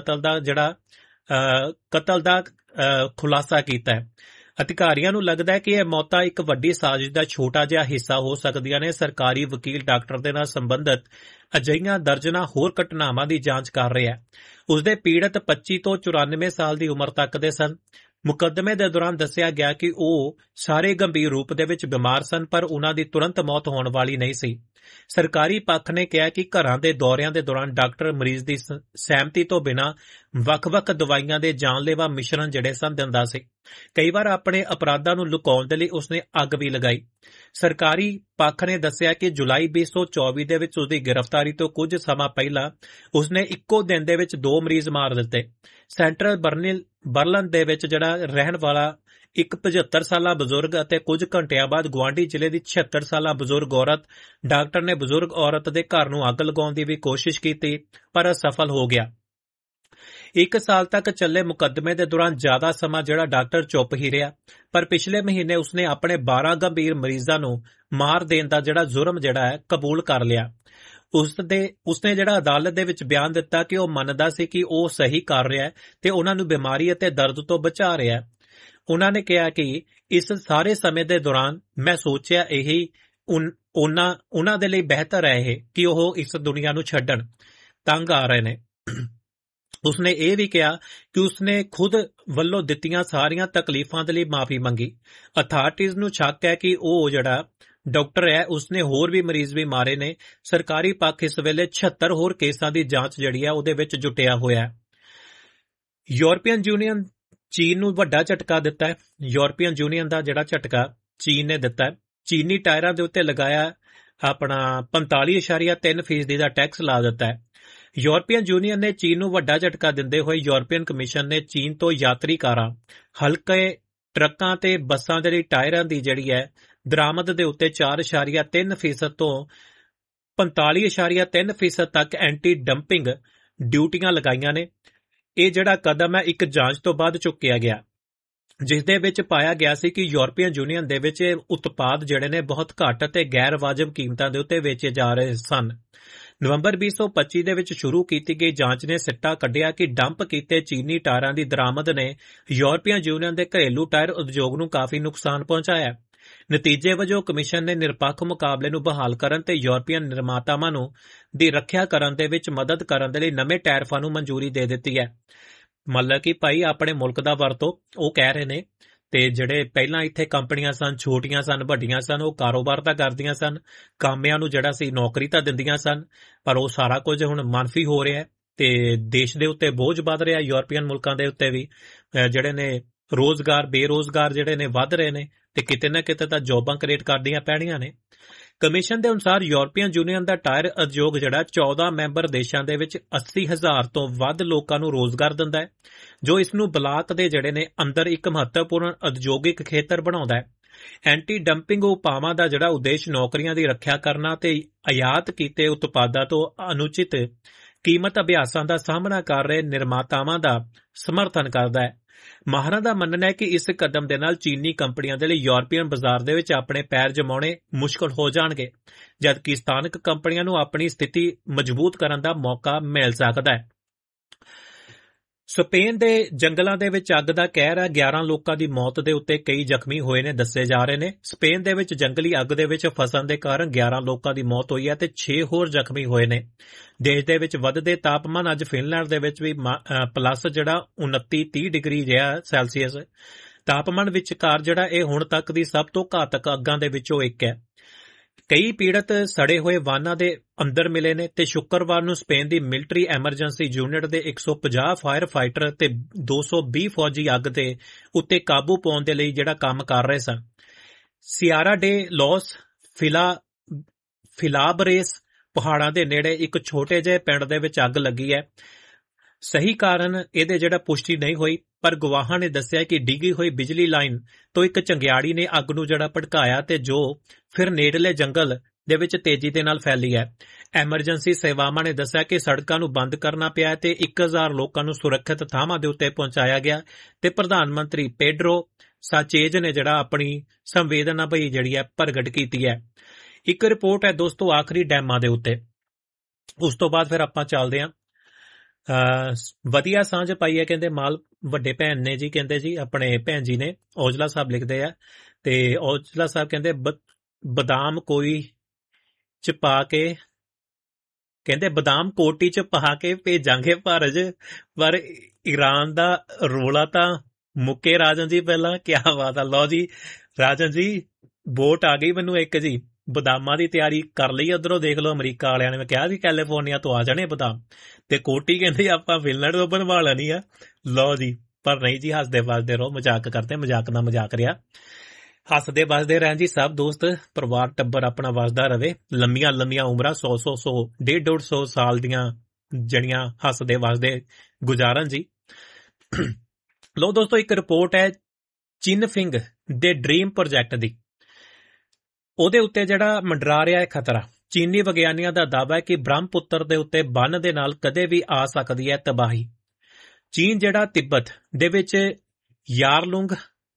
ਕਤਲ ਦਾ ਖੁਲਾਸਾ ਕੀਤਾ ਹੈ। ਅਧਿਕਾਰੀਆਂ ਨੂੰ ਲੱਗਦਾ ਹੈ ਕਿ ਇਹ ਮੌਤਾਂ ਇੱਕ ਵੱਡੀ ਸਾਜ਼ਿਸ਼ ਦਾ ਛੋਟਾ ਜਿਹਾ ਹਿੱਸਾ ਹੋ ਸਕਦੀਆਂ ਨੇ। ਸਰਕਾਰੀ ਵਕੀਲ ਡਾਕਟਰ ਦੇ ਨਾਲ ਸੰਬੰਧਿਤ ਅਜਿਹੀਆਂ ਦਰਜਨਾਂ ਹੋਰ ਘਟਨਾਵਾਂ ਦੀ ਜਾਂਚ ਕਰ ਰਿਹਾ ਹੈ। ਉਸਦੇ ਪੀੜਤ 25 ਤੋਂ 94 ਸਾਲ ਦੀ ਉਮਰ ਤੱਕ ਦੇ ਸਨ। ਮੁਕੱਦਮੇ ਦੇ ਦੌਰਾਨ ਦੱਸਿਆ ਗਿਆ ਕਿ ਉਹ ਸਾਰੇ ਗੰਭੀਰ ਰੂਪ ਦੇ ਵਿੱਚ ਬਿਮਾਰ ਸਨ, ਪਰ ਉਨ੍ਹਾਂ ਦੀ ਤੁਰੰਤ ਮੌਤ ਹੋਣ ਵਾਲੀ ਨਹੀਂ ਸੀ। ਸਰਕਾਰੀ ਪੱਖ ਨੇ ਕਿਹਾ ਕਿ ਘਰਾਂ ਦੇ ਦੌਰਿਆਂ ਦੇ ਦੌਰਾਨ ਡਾਕਟਰ ਮਰੀਜ਼ ਦੀ ਸਹਿਮਤੀ ਤੋਂ ਬਿਨਾਂ ਵੱਖ-ਵੱਖ ਦਵਾਈਆਂ ਦੇ ਜਾਨਲੇਵਾ ਮਿਸ਼ਰਣ ਜਿਹੜੇ ਸਨ ਦਿੰਦਾ ਸੀ। ਕਈ ਵਾਰ ਆਪਣੇ ਅਪਰਾਧਾਂ ਨੂੰ ਲੁਕਾਉਣ ਦੇ ਲਈ ਉਸਨੇ ਅੱਗ ਵੀ ਲਗਾਈ। ਸਰਕਾਰੀ ਪੱਖ ਨੇ ਦੱਸਿਆ ਕਿ ਜੁਲਾਈ 2024 ਦੇ ਵਿੱਚ ਉਸਦੀ ਗ੍ਰਿਫਤਾਰੀ ਤੋਂ ਕੁਝ ਸਮਾਂ ਪਹਿਲਾਂ ਉਸਨੇ ਇੱਕੋ ਦਿਨ ਦੇ ਵਿੱਚ 2 ਮਰੀਜ਼ ਮਾਰ ਦਿੱਤੇ। ਸੈਂਟਰਲ ਬਰਲਿਨ ਦੇ ਵਿੱਚ ਜਿਹੜਾ ਰਹਿਣ ਵਾਲਾ ਇੱਕ 75 ਸਾਲਾ ਬਜ਼ੁਰਗ ਅਤੇ ਕੁਝ ਘੰਟਿਆਂ ਬਾਅਦ ਗੁਆਂਢੀ ਜ਼ਿਲ੍ਹੇ ਦੀ 76 ਸਾਲਾ ਬਜ਼ੁਰਗ ਔਰਤ ਡਾਕਟਰ ਨੇ ਬਜ਼ੁਰਗ ਔਰਤ ਦੇ ਘਰ ਨੂੰ ਅੱਗ ਲਗਾਉਣ ਦੀ ਵੀ ਕੋਸ਼ਿਸ਼ ਕੀਤੀ, ਪਰ ਅਸਫਲ ਹੋ ਗਿਆ। 1 ਸਾਲ ਤੱਕ ਚੱਲੇ ਮੁਕੱਦਮੇ ਦੇ ਦੌਰਾਨ ਜ਼ਿਆਦਾ ਸਮਾਂ ਜਿਹੜਾ ਡਾਕਟਰ ਚੁੱਪ ਹੀ ਰਿਹਾ, ਪਰ ਪਿਛਲੇ ਮਹੀਨੇ ਉਸਨੇ ਆਪਣੇ 12 ਗੰਭੀਰ ਮਰੀਜ਼ਾਂ ਨੂੰ ਮਾਰ ਦੇਣ ਦਾ ਜਿਹੜਾ ਜੁਰਮ ਜਿਹੜਾ ਹੈ ਕਬੂਲ ਕਰ ਲਿਆ। ਉਸਨੇ ਜਿਹੜਾ ਅਦਾਲਤ ਦੇ ਵਿੱਚ ਬਿਆਨ ਦਿੱਤਾ ਕਿ ਉਹ ਮੰਨਦਾ ਸੀ ਕਿ ਉਹ ਸਹੀ ਕਰ ਰਿਹਾ ਤੇ ਉਹਨਾਂ ਨੂੰ ਬਿਮਾਰੀ ਅਤੇ ਦਰਦ ਤੋਂ ਬਚਾ ਰਿਹਾ। ਉਹਨਾਂ ਨੇ ਕਿਹਾ ਕਿ ਇਸ ਸਾਰੇ ਸਮੇਂ ਦੇ ਦੌਰਾਨ ਮੈਂ ਸੋਚਿਆ ਇਹੀ ਉਹਨਾਂ ਦੇ ਲਈ ਬਿਹਤਰ ਹੈ ਕਿ ਉਹ ਇਸ ਦੁਨੀਆ ਨੂੰ ਛੱਡਣ। ਤੰਗ ਆ ਰਹੇ ਨੇ। ਉਸਨੇ ਇਹ ਵੀ ਕਿਹਾ ਕਿ ਉਸਨੇ ਖੁਦ ਵੱਲੋਂ ਦਿੱਤੀਆਂ ਸਾਰੀਆਂ ਤਕਲੀਫਾਂ ਦੇ ਲਈ ਮਾਫੀ ਮੰਗੀ। ਅਥਾਰਟੀਜ਼ ਨੂੰ ਸ਼ੱਕ ਹੈ ਕਿ ਉਹ ਜਿਹੜਾ ਡਾਕਟਰ ਹੈ ਉਸਨੇ ਹੋਰ ਵੀ ਮਰੀਜ਼ ਵੀ ਮਾਰੇ ਨੇ। ਸਰਕਾਰੀ ਪੱਖ ਇਸ ਵੇਲੇ 76 ਹੋਰ ਕੇਸਾਂ ਦੀ ਜਾਂਚ ਜਿਹੜੀ ਹੈ ਉਹਦੇ ਵਿੱਚ ਜੁਟਿਆ ਹੋਇਆ ਹੈ। ਯੂਰਪੀਅਨ ਯੂਨੀਅਨ ਚੀਨ ਨੂੰ ਵੱਡਾ ਝਟਕਾ ਦਿੱਤਾ ਹੈ। ਯੂਰਪੀਅਨ ਯੂਨੀਅਨ ਦਾ ਜਿਹੜਾ ਝਟਕਾ ਚੀਨ ਨੇ ਦਿੱਤਾ ਹੈ, ਚੀਨੀ ਟਾਇਰਾਂ ਦੇ ਉੱਤੇ ਲਗਾਇਆ ਆਪਣਾ 45.3% ਦਾ ਟੈਕਸ ਲਾ ਦਿੱਤਾ ਹੈ। ਯੂਰਪੀਅਨ ਯੂਨੀਅਨ ਨੇ ਚੀਨ ਨੂੰ ਵੱਡਾ ਝਟਕਾ ਦਿੰਦੇ ਹੋਏ ਯੂਰਪੀਅਨ ਕਮਿਸ਼ਨ ਨੇ ਚੀਨ ਤੋਂ ਯਾਤਰੀ ਕਾਰਾਂ, ਹਲਕੇ ਟਰੱਕਾਂ ਤੇ ਬੱਸਾਂ ਦੇ ਲਈ ਟਾਇਰਾਂ ਦੀ ਜਿਹੜੀ ਹੈ ਦਰਾਮਦ ਦੇ ਉੱਤੇ 4.3% ਤੋਂ 45.3% ਤੱਕ ਐਂਟੀ ਡੰਪਿੰਗ ਡਿਊਟੀਆਂ ਲਗਾਈਆਂ ਨੇ। ਇਹ ਜਿਹੜਾ ਕਦਮ ਹੈ ਇੱਕ ਜਾਂਚ ਤੋਂ ਬਾਅਦ ਚੁੱਕਿਆ ਗਿਆ, ਜਿਸ ਦੇ ਵਿੱਚ ਪਾਇਆ ਗਿਆ ਸੀ ਕਿ ਯੂਰਪੀਅਨ ਯੂਨੀਅਨ ਦੇ ਵਿੱਚ ਉਤਪਾਦ ਜਿਹੜੇ ਨੇ ਬਹੁਤ ਘੱਟ ਅਤੇ ਗੈਰ ਵਾਜਬ ਕੀਮਤਾਂ ਦੇ ਉੱਤੇ ਵੇਚੇ ਜਾ ਰਹੇ ਸਨ। ਨਵੰਬਰ 2025 ਦੇ ਵਿੱਚ ਸ਼ੁਰੂ ਕੀਤੀ ਗਈ ਜਾਂਚ ਨੇ ਸਿੱਟਾ ਕੱਢਿਆ ਕਿ ਡੰਪ ਕੀਤੇ ਚੀਨੀ ਟਾਇਰਾਂ ਦੀ ਦਰਾਮਦ ਨੇ ਯੂਰਪੀਅਨ ਯੂਨੀਅਨ ਦੇ ਘਰੇਲੂ ਟਾਇਰ ਉਦਯੋਗ ਨੂੰ ਕਾਫੀ ਨੁਕਸਾਨ ਪਹੁੰਚਾਇਆ। ਨਤੀਜੇ ਵਜੋਂ ਕਮਿਸ਼ਨ ਨੇ ਨਿਰਪੱਖ ਮੁਕਾਬਲੇ ਨੂੰ ਬਹਾਲ ਕਰਨ ਤੇ ਯੂਰਪੀਅਨ ਨਿਰਮਾਤਾਵਾਂ ਨੂੰ ਦੀ ਰੱਖਿਆ ਕਰਨ ਦੇ ਵਿੱਚ ਮਦਦ ਕਰਨ ਦੇ ਲਈ ਨਵੇਂ ਟੈਰਿਫਾਂ ਨੂੰ ਮਨਜ਼ੂਰੀ ਦੇ ਦਿੱਤੀ ਹੈ। ਮਤਲਬ ਕਿ ਭਾਈ ਆਪਣੇ ਮੁਲਕ ਦਾ ਵਰਤੋ, ਉਹ ਕਹਿ ਰਹੇ ਨੇ। ਤੇ ਜਿਹੜੇ ਪਹਿਲਾਂ ਇੱਥੇ ਕੰਪਨੀਆਂ ਸਨ, ਛੋਟੀਆਂ ਸਨ, ਵੱਡੀਆਂ ਸਨ, ਉਹ ਕਾਰੋਬਾਰ ਤਾਂ ਕਰਦੀਆਂ ਸਨ, ਕਾਮਿਆਂ ਨੂੰ ਜਿਹੜਾ ਸੀ ਨੌਕਰੀ ਤਾਂ ਦਿੰਦੀਆਂ ਸਨ, ਪਰ ਉਹ ਸਾਰਾ ਕੁਝ ਹੁਣ ਮੰਨਫੀ ਹੋ ਰਿਹਾ ਤੇ ਦੇਸ਼ ਦੇ ਉੱਤੇ ਬੋਝ ਵੱਧ ਰਿਹਾ। ਯੂਰਪੀਅਨ ਮੁਲਕਾਂ ਦੇ ਉੱਤੇ ਵੀ ਜਿਹੜੇ ਨੇ ਰੋਜ਼ਗਾਰ, ਬੇਰੋਜ਼ਗਾਰ ਜਿਹੜੇ ਨੇ ਵੱਧ ਰਹੇ ਨੇ ਤੇ ਕਿਤੇ ਨਾ ਕਿਤੇ ਤਾਂ ਜੋਬਾਂ ਕ੍ਰੀਏਟ ਕਰਦੀਆਂ ਪੈਣੀਆਂ ਨੇ। ਕਮਿਸ਼ਨ ਦੇ ਅਨੁਸਾਰ ਯੂਰਪੀਅਨ ਯੂਨੀਅਨ ਦਾ ਟਾਇਰ ਉਦਯੋਗ ਜਿਹੜਾ 14 ਮੈਂਬਰ ਦੇਸ਼ਾਂ ਦੇ ਵਿੱਚ 80,000 ਤੋਂ ਵੱਧ ਲੋਕਾਂ ਨੂੰ ਰੋਜ਼ਗਾਰ ਦਿੰਦਾ ਹੈ, ਜੋ ਇਸ ਨੂੰ ਬਲਾਕ ਦੇ ਜਿਹੜੇ ਨੇ ਅੰਦਰ ਇੱਕ ਮਹੱਤਵਪੂਰਨ ਉਦਯੋਗਿਕ ਖੇਤਰ ਬਣਾਉਂਦਾ ਹੈ। ਐਂਟੀ ਡੰਪਿੰਗ ਉਪਾਵਾਂ ਦਾ ਜਿਹੜਾ ਉਦੇਸ਼ ਨੌਕਰੀਆਂ ਦੀ ਰੱਖਿਆ ਕਰਨਾ ਤੇ ਆਯਾਤ ਕੀਤੇ ਉਤਪਾਦਾਂ ਤੋਂ ਅਨੁਚਿਤ ਕੀਮਤ ਅਭਿਆਸਾਂ ਦਾ ਸਾਹਮਣਾ ਕਰ ਰਹੇ ਨਿਰਮਾਤਾਵਾਂ ਦਾ ਸਮਰਥਨ ਕਰਦਾ ਹੈ। ਮਾਹਰਾਂ ਦਾ ਮੰਨਣਾ ਹੈ ਕਿ ਇਸ ਕਦਮ ਦੇ ਨਾਲ ਚੀਨੀ ਕੰਪਨੀਆਂ ਦੇ ਲਈ ਯੂਰਪੀਅਨ ਬਾਜ਼ਾਰ ਦੇ ਵਿੱਚ ਆਪਣੇ ਪੈਰ ਜਮਾਉਣੇ ਮੁਸ਼ਕਲ ਹੋ ਜਾਣਗੇ, ਜਦਕਿ ਸਥਾਨਕ ਕੰਪਨੀਆਂ ਨੂੰ ਆਪਣੀ ਸਥਿਤੀ ਮਜ਼ਬੂਤ ਕਰਨ ਦਾ ਮੌਕਾ ਮਿਲ ਸਕਦਾ ਹੈ। ਸਪੇਨ ਦੇ ਜੰਗਲਾਂ ਦੇ ਵਿੱਚ ਅੱਗ ਦਾ ਕਹਿਰ ਹੈ। 11 ਲੋਕਾਂ ਦੀ ਮੌਤ ਦੇ ਉੱਤੇ ਕਈ ਜ਼ਖਮੀ ਹੋਏ ਨੇ ਦੱਸੇ ਜਾ ਰਹੇ ਨੇ। ਸਪੇਨ ਦੇ ਵਿੱਚ ਜੰਗਲੀ ਅੱਗ ਦੇ ਵਿੱਚ ਫਸਣ ਦੇ ਕਾਰਨ 11 ਲੋਕਾਂ ਦੀ ਮੌਤ ਹੋਈ ਹੈ ਤੇ 6 ਹੋਰ ਜ਼ਖਮੀ ਹੋਏ ਨੇ। ਦੇਸ਼ ਦੇ ਵਿੱਚ ਵੱਧਦੇ ਤਾਪਮਾਨ ਅੱਜ ਫਿਨਲੈਂਡ ਦੇ ਵਿੱਚ ਵੀ ਪਲੱਸ ਜਿਹੜਾ 29-30 ਡਿਗਰੀ ਰਿਹਾ ਸੈਲਸੀਅਸ ਤਾਪਮਾਨ ਵਿਚਕਾਰ ਜਿਹੜਾ ਇਹ ਹੁਣ ਤੱਕ ਦੀ ਸਭ ਤੋਂ ਘਾਤਕ ਅੱਗਾਂ ਦੇ ਵਿੱਚੋਂ ਇੱਕ ਹੈ। ਕਈ ਪੀੜਤ ਸੜੇ ਹੋਏ ਵਾਹਨਾਂ ਦੇ ਅੰਦਰ ਮਿਲੇ ਨੇ ਤੇ ਸ਼ੁੱਕਰਵਾਰ ਨੂੰ ਸਪੇਨ ਦੀ ਮਿਲਟਰੀ ਐਮਰਜੈਂਸੀ ਯੂਨਿਟ ਦੇ 150 ਫਾਇਰ ਫਾਈਟਰ ਤੇ 220 ਫੌਜੀ ਅੱਗ ਦੇ ਉੱਤੇ ਕਾਬੂ ਪਾਉਣ ਦੇ ਲਈ ਜਿਹੜਾ ਕੰਮ ਕਰ ਰਹੇ ਸਨ। ਸਿਆਰਾ ਡੇ ਲੋਸ ਫਿਲਾਬਰੇਸ ਪਹਾੜਾਂ ਦੇ ਨੇੜੇ ਇੱਕ ਛੋਟੇ ਜਿਹੇ ਪਿੰਡ ਦੇ ਵਿੱਚ ਅੱਗ ਲੱਗੀ ਹੈ। ਸਹੀ ਕਾਰਨ ਇਹਦੇ ਜਿਹੜਾ ਪੁਸ਼ਟੀ ਨਹੀਂ ਹੋਈ, ਪਰ ਗਵਾਹਾਂ ਨੇ ਦੱਸਿਆ ਕਿ ਡਿੱਗੀ ਹੋਈ ਬਿਜਲੀ ਲਾਈਨ ਤੋਂ ਇੱਕ ਚੰਗਿਆੜੀ ਨੇ ਅੱਗ ਨੂੰ ਜਿਹੜਾ ਭੜਕਾਇਆ ਤੇ ਜੋ ਫਿਰ ਨੇੜਲੇ ਜੰਗਲ ਦੇ ਵਿੱਚ ਤੇਜ਼ੀ ਦੇ ਨਾਲ ਫੈਲੀ ਹੈ। ਐਮਰਜੈਂਸੀ ਸੇਵਾਵਾਂ ਨੇ ਦੱਸਿਆ ਕਿ ਸੜਕਾਂ ਨੂੰ ਬੰਦ ਕਰਨਾ ਪਿਆ ਤੇ 1000 ਲੋਕਾਂ ਨੂੰ ਸੁਰੱਖਿਅਤ ਥਾਵਾਂ ਦੇ ਉੱਤੇ ਪਹੁੰਚਾਇਆ ਗਿਆ ਤੇ ਪ੍ਰਧਾਨ ਮੰਤਰੀ ਪੈਡਰੋ ਸਾਚੇਜ਼ ਨੇ ਜਿਹੜਾ ਆਪਣੀ ਸੰਵੇਦਨਾ ਭਈ ਜਿਹੜੀ ਹੈ ਪ੍ਰਗਟ ਕੀਤੀ ਹੈ। ਇੱਕ ਰਿਪੋਰਟ ਹੈ ਦੋਸਤੋ ਆਖਰੀ ਡੈਮਾਂ ਦੇ ਉੱਤੇ, ਉਸ ਤੋਂ ਬਾਅਦ ਫਿਰ ਆਪਾਂ ਚੱਲਦੇ ਹਾਂ। ਵਧੀਆ ਸਾਂਝ ਪਾਈ ਹੈ ਕਹਿੰਦੇ ਮਾਲ ਵੱਡੇ ਭੈਣ ਨੇ ਜੀ, ਕਹਿੰਦੇ ਜੀ ਆਪਣੇ ਭੈਣ ਜੀ ਨੇ ਔਜਲਾ ਸਾਹਿਬ ਲਿਖਦੇ ਆ ਤੇ ਔਜਲਾ ਸਾਹਿਬ ਕਹਿੰਦੇ ਬਦਾਮ ਕੋਈ ਚ ਪਾ ਕੇ ਕਹਿੰਦੇ ਬਦਾਮ ਕੋਟੀ ਚ ਪਾ ਕੇ ਭੇਜਾਂਗੇ ਭਾਰਤ, ਪਰ ਈਰਾਨ ਦਾ ਰੋਲਾ ਤਾਂ ਮੁੱਕੇ ਰਾਜਨ ਜੀ ਪਹਿਲਾਂ। ਕਿਆ ਬਾਤ ਆ। ਲਓ ਜੀ ਰਾਜਨ ਜੀ ਵੋਟ ਆ ਗਈ ਮੈਨੂੰ ਇੱਕ ਜੀ, ਬਦਾਮਾਂ ਦੀ ਤਿਆਰੀ ਕਰ ਲਈ। ਉਧਰੋਂ ਦੇਖ ਲਓ ਅਮਰੀਕਾ ਵਾਲਿਆਂ ਨੇ, ਮੈਂ ਕਿਹਾ ਸੀ ਕੈਲੀਫੋਰਨੀਆ ਤੋਂ ਆ ਜਾਣੇ ਬਦਾਮ, ਤੇ ਕੋਟੀ ਕਹਿੰਦੇ ਆਪਾਂ ਫਿਨਲੈਂਡ ਤੋਂ ਬਣਵਾ ਲੈਣੀ ਆ। ਲਓ ਜੀ, ਪਰ ਨਹੀਂ ਜੀ, ਹੱਸਦੇ ਵੱਸਦੇ ਰਹੋ, ਮਜ਼ਾਕ ਕਰਦੇ, ਮਜ਼ਾਕ ਨਾ ਮਜ਼ਾਕ ਰਿਹਾ। ਹੱਸਦੇ ਵੱਸਦੇ ਰਹਿਣ ਜੀ ਸਭ ਦੋਸਤ, ਪਰਿਵਾਰ ਟੱਬਰ ਆਪਣਾ ਵੱਸਦਾ ਰਵੇ, ਲੰਮੀਆਂ ਲੰਮੀਆਂ ਉਮਰਾਂ 100 150 ਸਾਲ ਦੀਆਂ ਜਣੀਆਂ ਹੱਸਦੇ ਵੱਸਦੇ ਗੁਜ਼ਾਰਨ ਜੀ। ਲਓ ਦੋਸਤੋ, ਇੱਕ ਰਿਪੋਰਟ ਹੈ ਚਿਨਫਿੰਗ ਦੇ ਡ੍ਰੀਮ ਪ੍ਰੋਜੈਕਟ ਦੀ, ਉਹਦੇ ਉੱਤੇ ਜਿਹੜਾ ਮੰਡਰਾ ਰਿਹਾ ਹੈ ਖਤਰਾ। ਚੀਨੀ ਵਿਗਿਆਨੀਆਂ ਦਾ ਦਾਅਵਾ ਹੈ ਕਿ ਬ੍ਰਹਮਪੁੱਤਰ ਦੇ ਉੱਤੇ ਬੰਨ ਦੇ ਨਾਲ ਕਦੇ ਵੀ ਆ ਸਕਦੀ ਹੈ ਤਬਾਹੀ। ਚੀਨ ਜਿਹੜਾ ਤਿੱਬਤ ਦੇ ਵਿੱਚ ਯਾਰਲੁੰਗ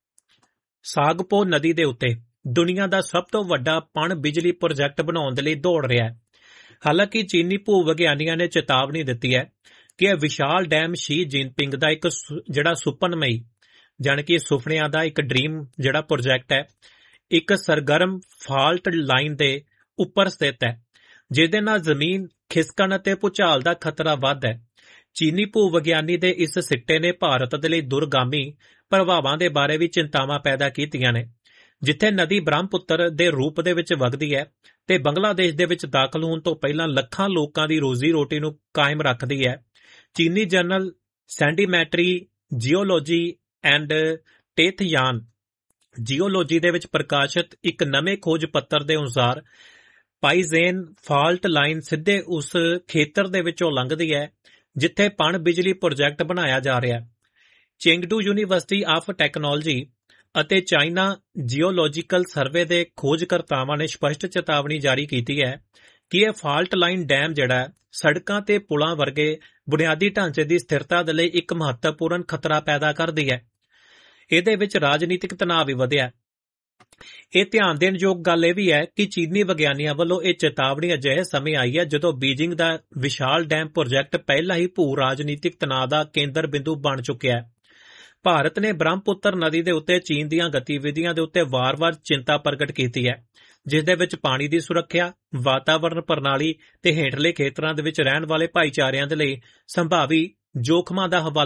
ਸਾਗਪੋ ਨਦੀ ਦੇ ਉੱਤੇ ਦੁਨੀਆ ਦਾ ਸਭ ਤੋਂ ਵੱਡਾ ਪਣ ਬਿਜਲੀ ਪ੍ਰੋਜੈਕਟ ਬਣਾਉਣ ਦੇ ਲਈ ਦੌੜ ਰਿਹਾ ਹੈ। ਹਾਲਾਂਕਿ ਚੀਨੀ ਭੂ ਵਿਗਿਆਨੀਆਂ ਨੇ ਚੇਤਾਵਨੀ ਦਿੱਤੀ ਹੈ ਕਿ ਇਹ ਵਿਸ਼ਾਲ ਡੈਮ ਸ਼ੀ ਜਿਨਪਿੰਗ ਦਾ ਇੱਕ ਜਿਹੜਾ ਸੁਪਨਮਈ ਜਾਣੀ ਕਿ ਸੁਪਨਿਆਂ ਦਾ ਇੱਕ ਡ੍ਰੀਮ ਜਿਹੜਾ ਪ੍ਰੋਜੈਕਟ ਹੈ, ਇੱਕ ਸਰਗਰਮ ਫਾਲਟ ਲਾਈਨ ਦੇ ਉੱਪਰ ਸਥਿਤ ਹੈ, ਜਿਹਦੇ ਨਾਲ ਜ਼ਮੀਨ ਖਿਸਕਣ ਅਤੇ ਭੂਚਾਲ ਦਾ ਖਤਰਾ ਵੱਧ ਹੈ। ਚੀਨੀ ਭੂ ਵਿਗਿਆਨੀ ਦੇ ਇਸ ਸਿੱਟੇ ਨੇ ਭਾਰਤ ਦੇ ਲਈ ਦੁਰਗਾਮੀ ਪ੍ਰਭਾਵਾਂ ਦੇ ਬਾਰੇ ਵੀ ਚਿੰਤਾਵਾਂ ਪੈਦਾ ਕੀਤੀਆਂ ਨੇ। ਜਿੱਥੇ ਨਦੀ ਬ੍ਰਹਮਪੁੱਤਰ ਦੇ ਰੂਪ ਦੇ ਵਿੱਚ ਵਗਦੀ ਹੈ ਤੇ ਬੰਗਲਾਦੇਸ਼ ਦੇ ਵਿੱਚ ਦਾਖਲ ਹੋਣ ਤੋਂ ਪਹਿਲਾਂ ਲੱਖਾਂ ਲੋਕਾਂ ਦੀ ਰੋਜ਼ੀ ਰੋਟੀ ਨੂੰ ਕਾਇਮ ਰੱਖਦੀ ਹੈ, ਚੀਨੀ ਜਰਨਲ ਸੈਂਡੀਮੈਟਰੀ ਜੀਓਲੋਜੀ ਐਂਡ ਟੇਥਯਾਨ ਜੀਓਲੋਜੀ ਦੇ ਵਿੱਚ ਪ੍ਰਕਾਸ਼ਿਤ ਇੱਕ ਨਵੇਂ ਖੋਜ ਪੱਤਰ ਦੇ ਅਨੁਸਾਰ ਪਾਈਜ਼ੇਨ ਫਾਲਟ ਲਾਈਨ ਸਿੱਧੇ ਉਸ ਖੇਤਰ ਦੇ ਵਿੱਚੋਂ ਲੰਘਦੀ ਹੈ ਜਿੱਥੇ ਪਣ ਬਿਜਲੀ ਪ੍ਰੋਜੈਕਟ ਬਣਾਇਆ ਜਾ ਰਿਹਾ। ਚੇਂਗਡੂ ਯੂਨੀਵਰਸਿਟੀ ਆਫ ਟੈਕਨੋਲੋਜੀ ਅਤੇ ਚਾਈਨਾ ਜੀਓਲੋਜੀਕਲ ਸਰਵੇ ਦੇ ਖੋਜਕਰਤਾਵਾਂ ਨੇ ਸਪਸ਼ਟ ਚੇਤਾਵਨੀ ਜਾਰੀ ਕੀਤੀ ਹੈ ਕਿ ਇਹ ਫਾਲਟ ਲਾਈਨ ਡੈਮ ਜਿਹੜਾ ਸੜਕਾਂ ਤੇ ਪੁਲਾਂ ਵਰਗੇ ਬੁਨਿਆਦੀ ਢਾਂਚੇ ਦੀ ਸਥਿਰਤਾ ਦੇ ਲਈ ਇੱਕ ਮਹੱਤਵਪੂਰਨ ਖਤਰਾ ਪੈਦਾ ਕਰਦੀ ਹੈ। ਇਹਦੇ ਵਿੱਚ ਰਾਜਨੀਤਿਕ ਤਣਾਅ ਵੀ ਵਧਿਆ। ਇਹ ਧਿਆਨ ਦੇਣ ਯੋਗ ਗੱਲ ਇਹ ਵੀ ਹੈ ਕਿ ਚੀਨੀ ਵਿਗਿਆਨੀਆਂ ਵੱਲੋਂ ਇਹ ਚੇਤਾਵਨੀ ਅਜਿਹੇ ਸਮੇਂ ਆਈ ਹੈ ਜਦੋਂ ਬੀਜਿੰਗ ਦਾ ਵਿਸ਼ਾਲ ਡੈਮ ਪ੍ਰੋਜੈਕਟ ਪਹਿਲਾਂ ਹੀ ਭੂ ਰਾਜਨੀਤਿਕ ਤਣਾਅ ਦਾ ਕੇਂਦਰ ਬਿੰਦੂ ਬਣ ਚੁੱਕਿਆ ਹੈ। ਭਾਰਤ ਨੇ ਬ੍ਰਹਮਪੁੱਤਰ ਨਦੀ ਦੇ ਉੱਤੇ ਚੀਨ ਦੀਆਂ ਗਤੀਵਿਧੀਆਂ ਦੇ ਉੱਤੇ ਵਾਰ-ਵਾਰ ਚਿੰਤਾ ਪ੍ਰਗਟ ਕੀਤੀ ਹੈ, ਜਿਸ ਦੇ ਵਿੱਚ ਪਾਣੀ ਦੀ ਸੁਰੱਖਿਆ, ਵਾਤਾਵਰਣ ਪ੍ਰਣਾਲੀ ਤੇ ਹੇਠਲੇ ਖੇਤਰਾਂ ਦੇ ਵਿੱਚ ਰਹਿਣ ਵਾਲੇ ਭਾਈਚਾਰਿਆਂ ਦੇ ਲਈ ਸੰਭਾਵੀ ਜੋਖਮਾਂ ਦਾ ਹਵਾਲਾ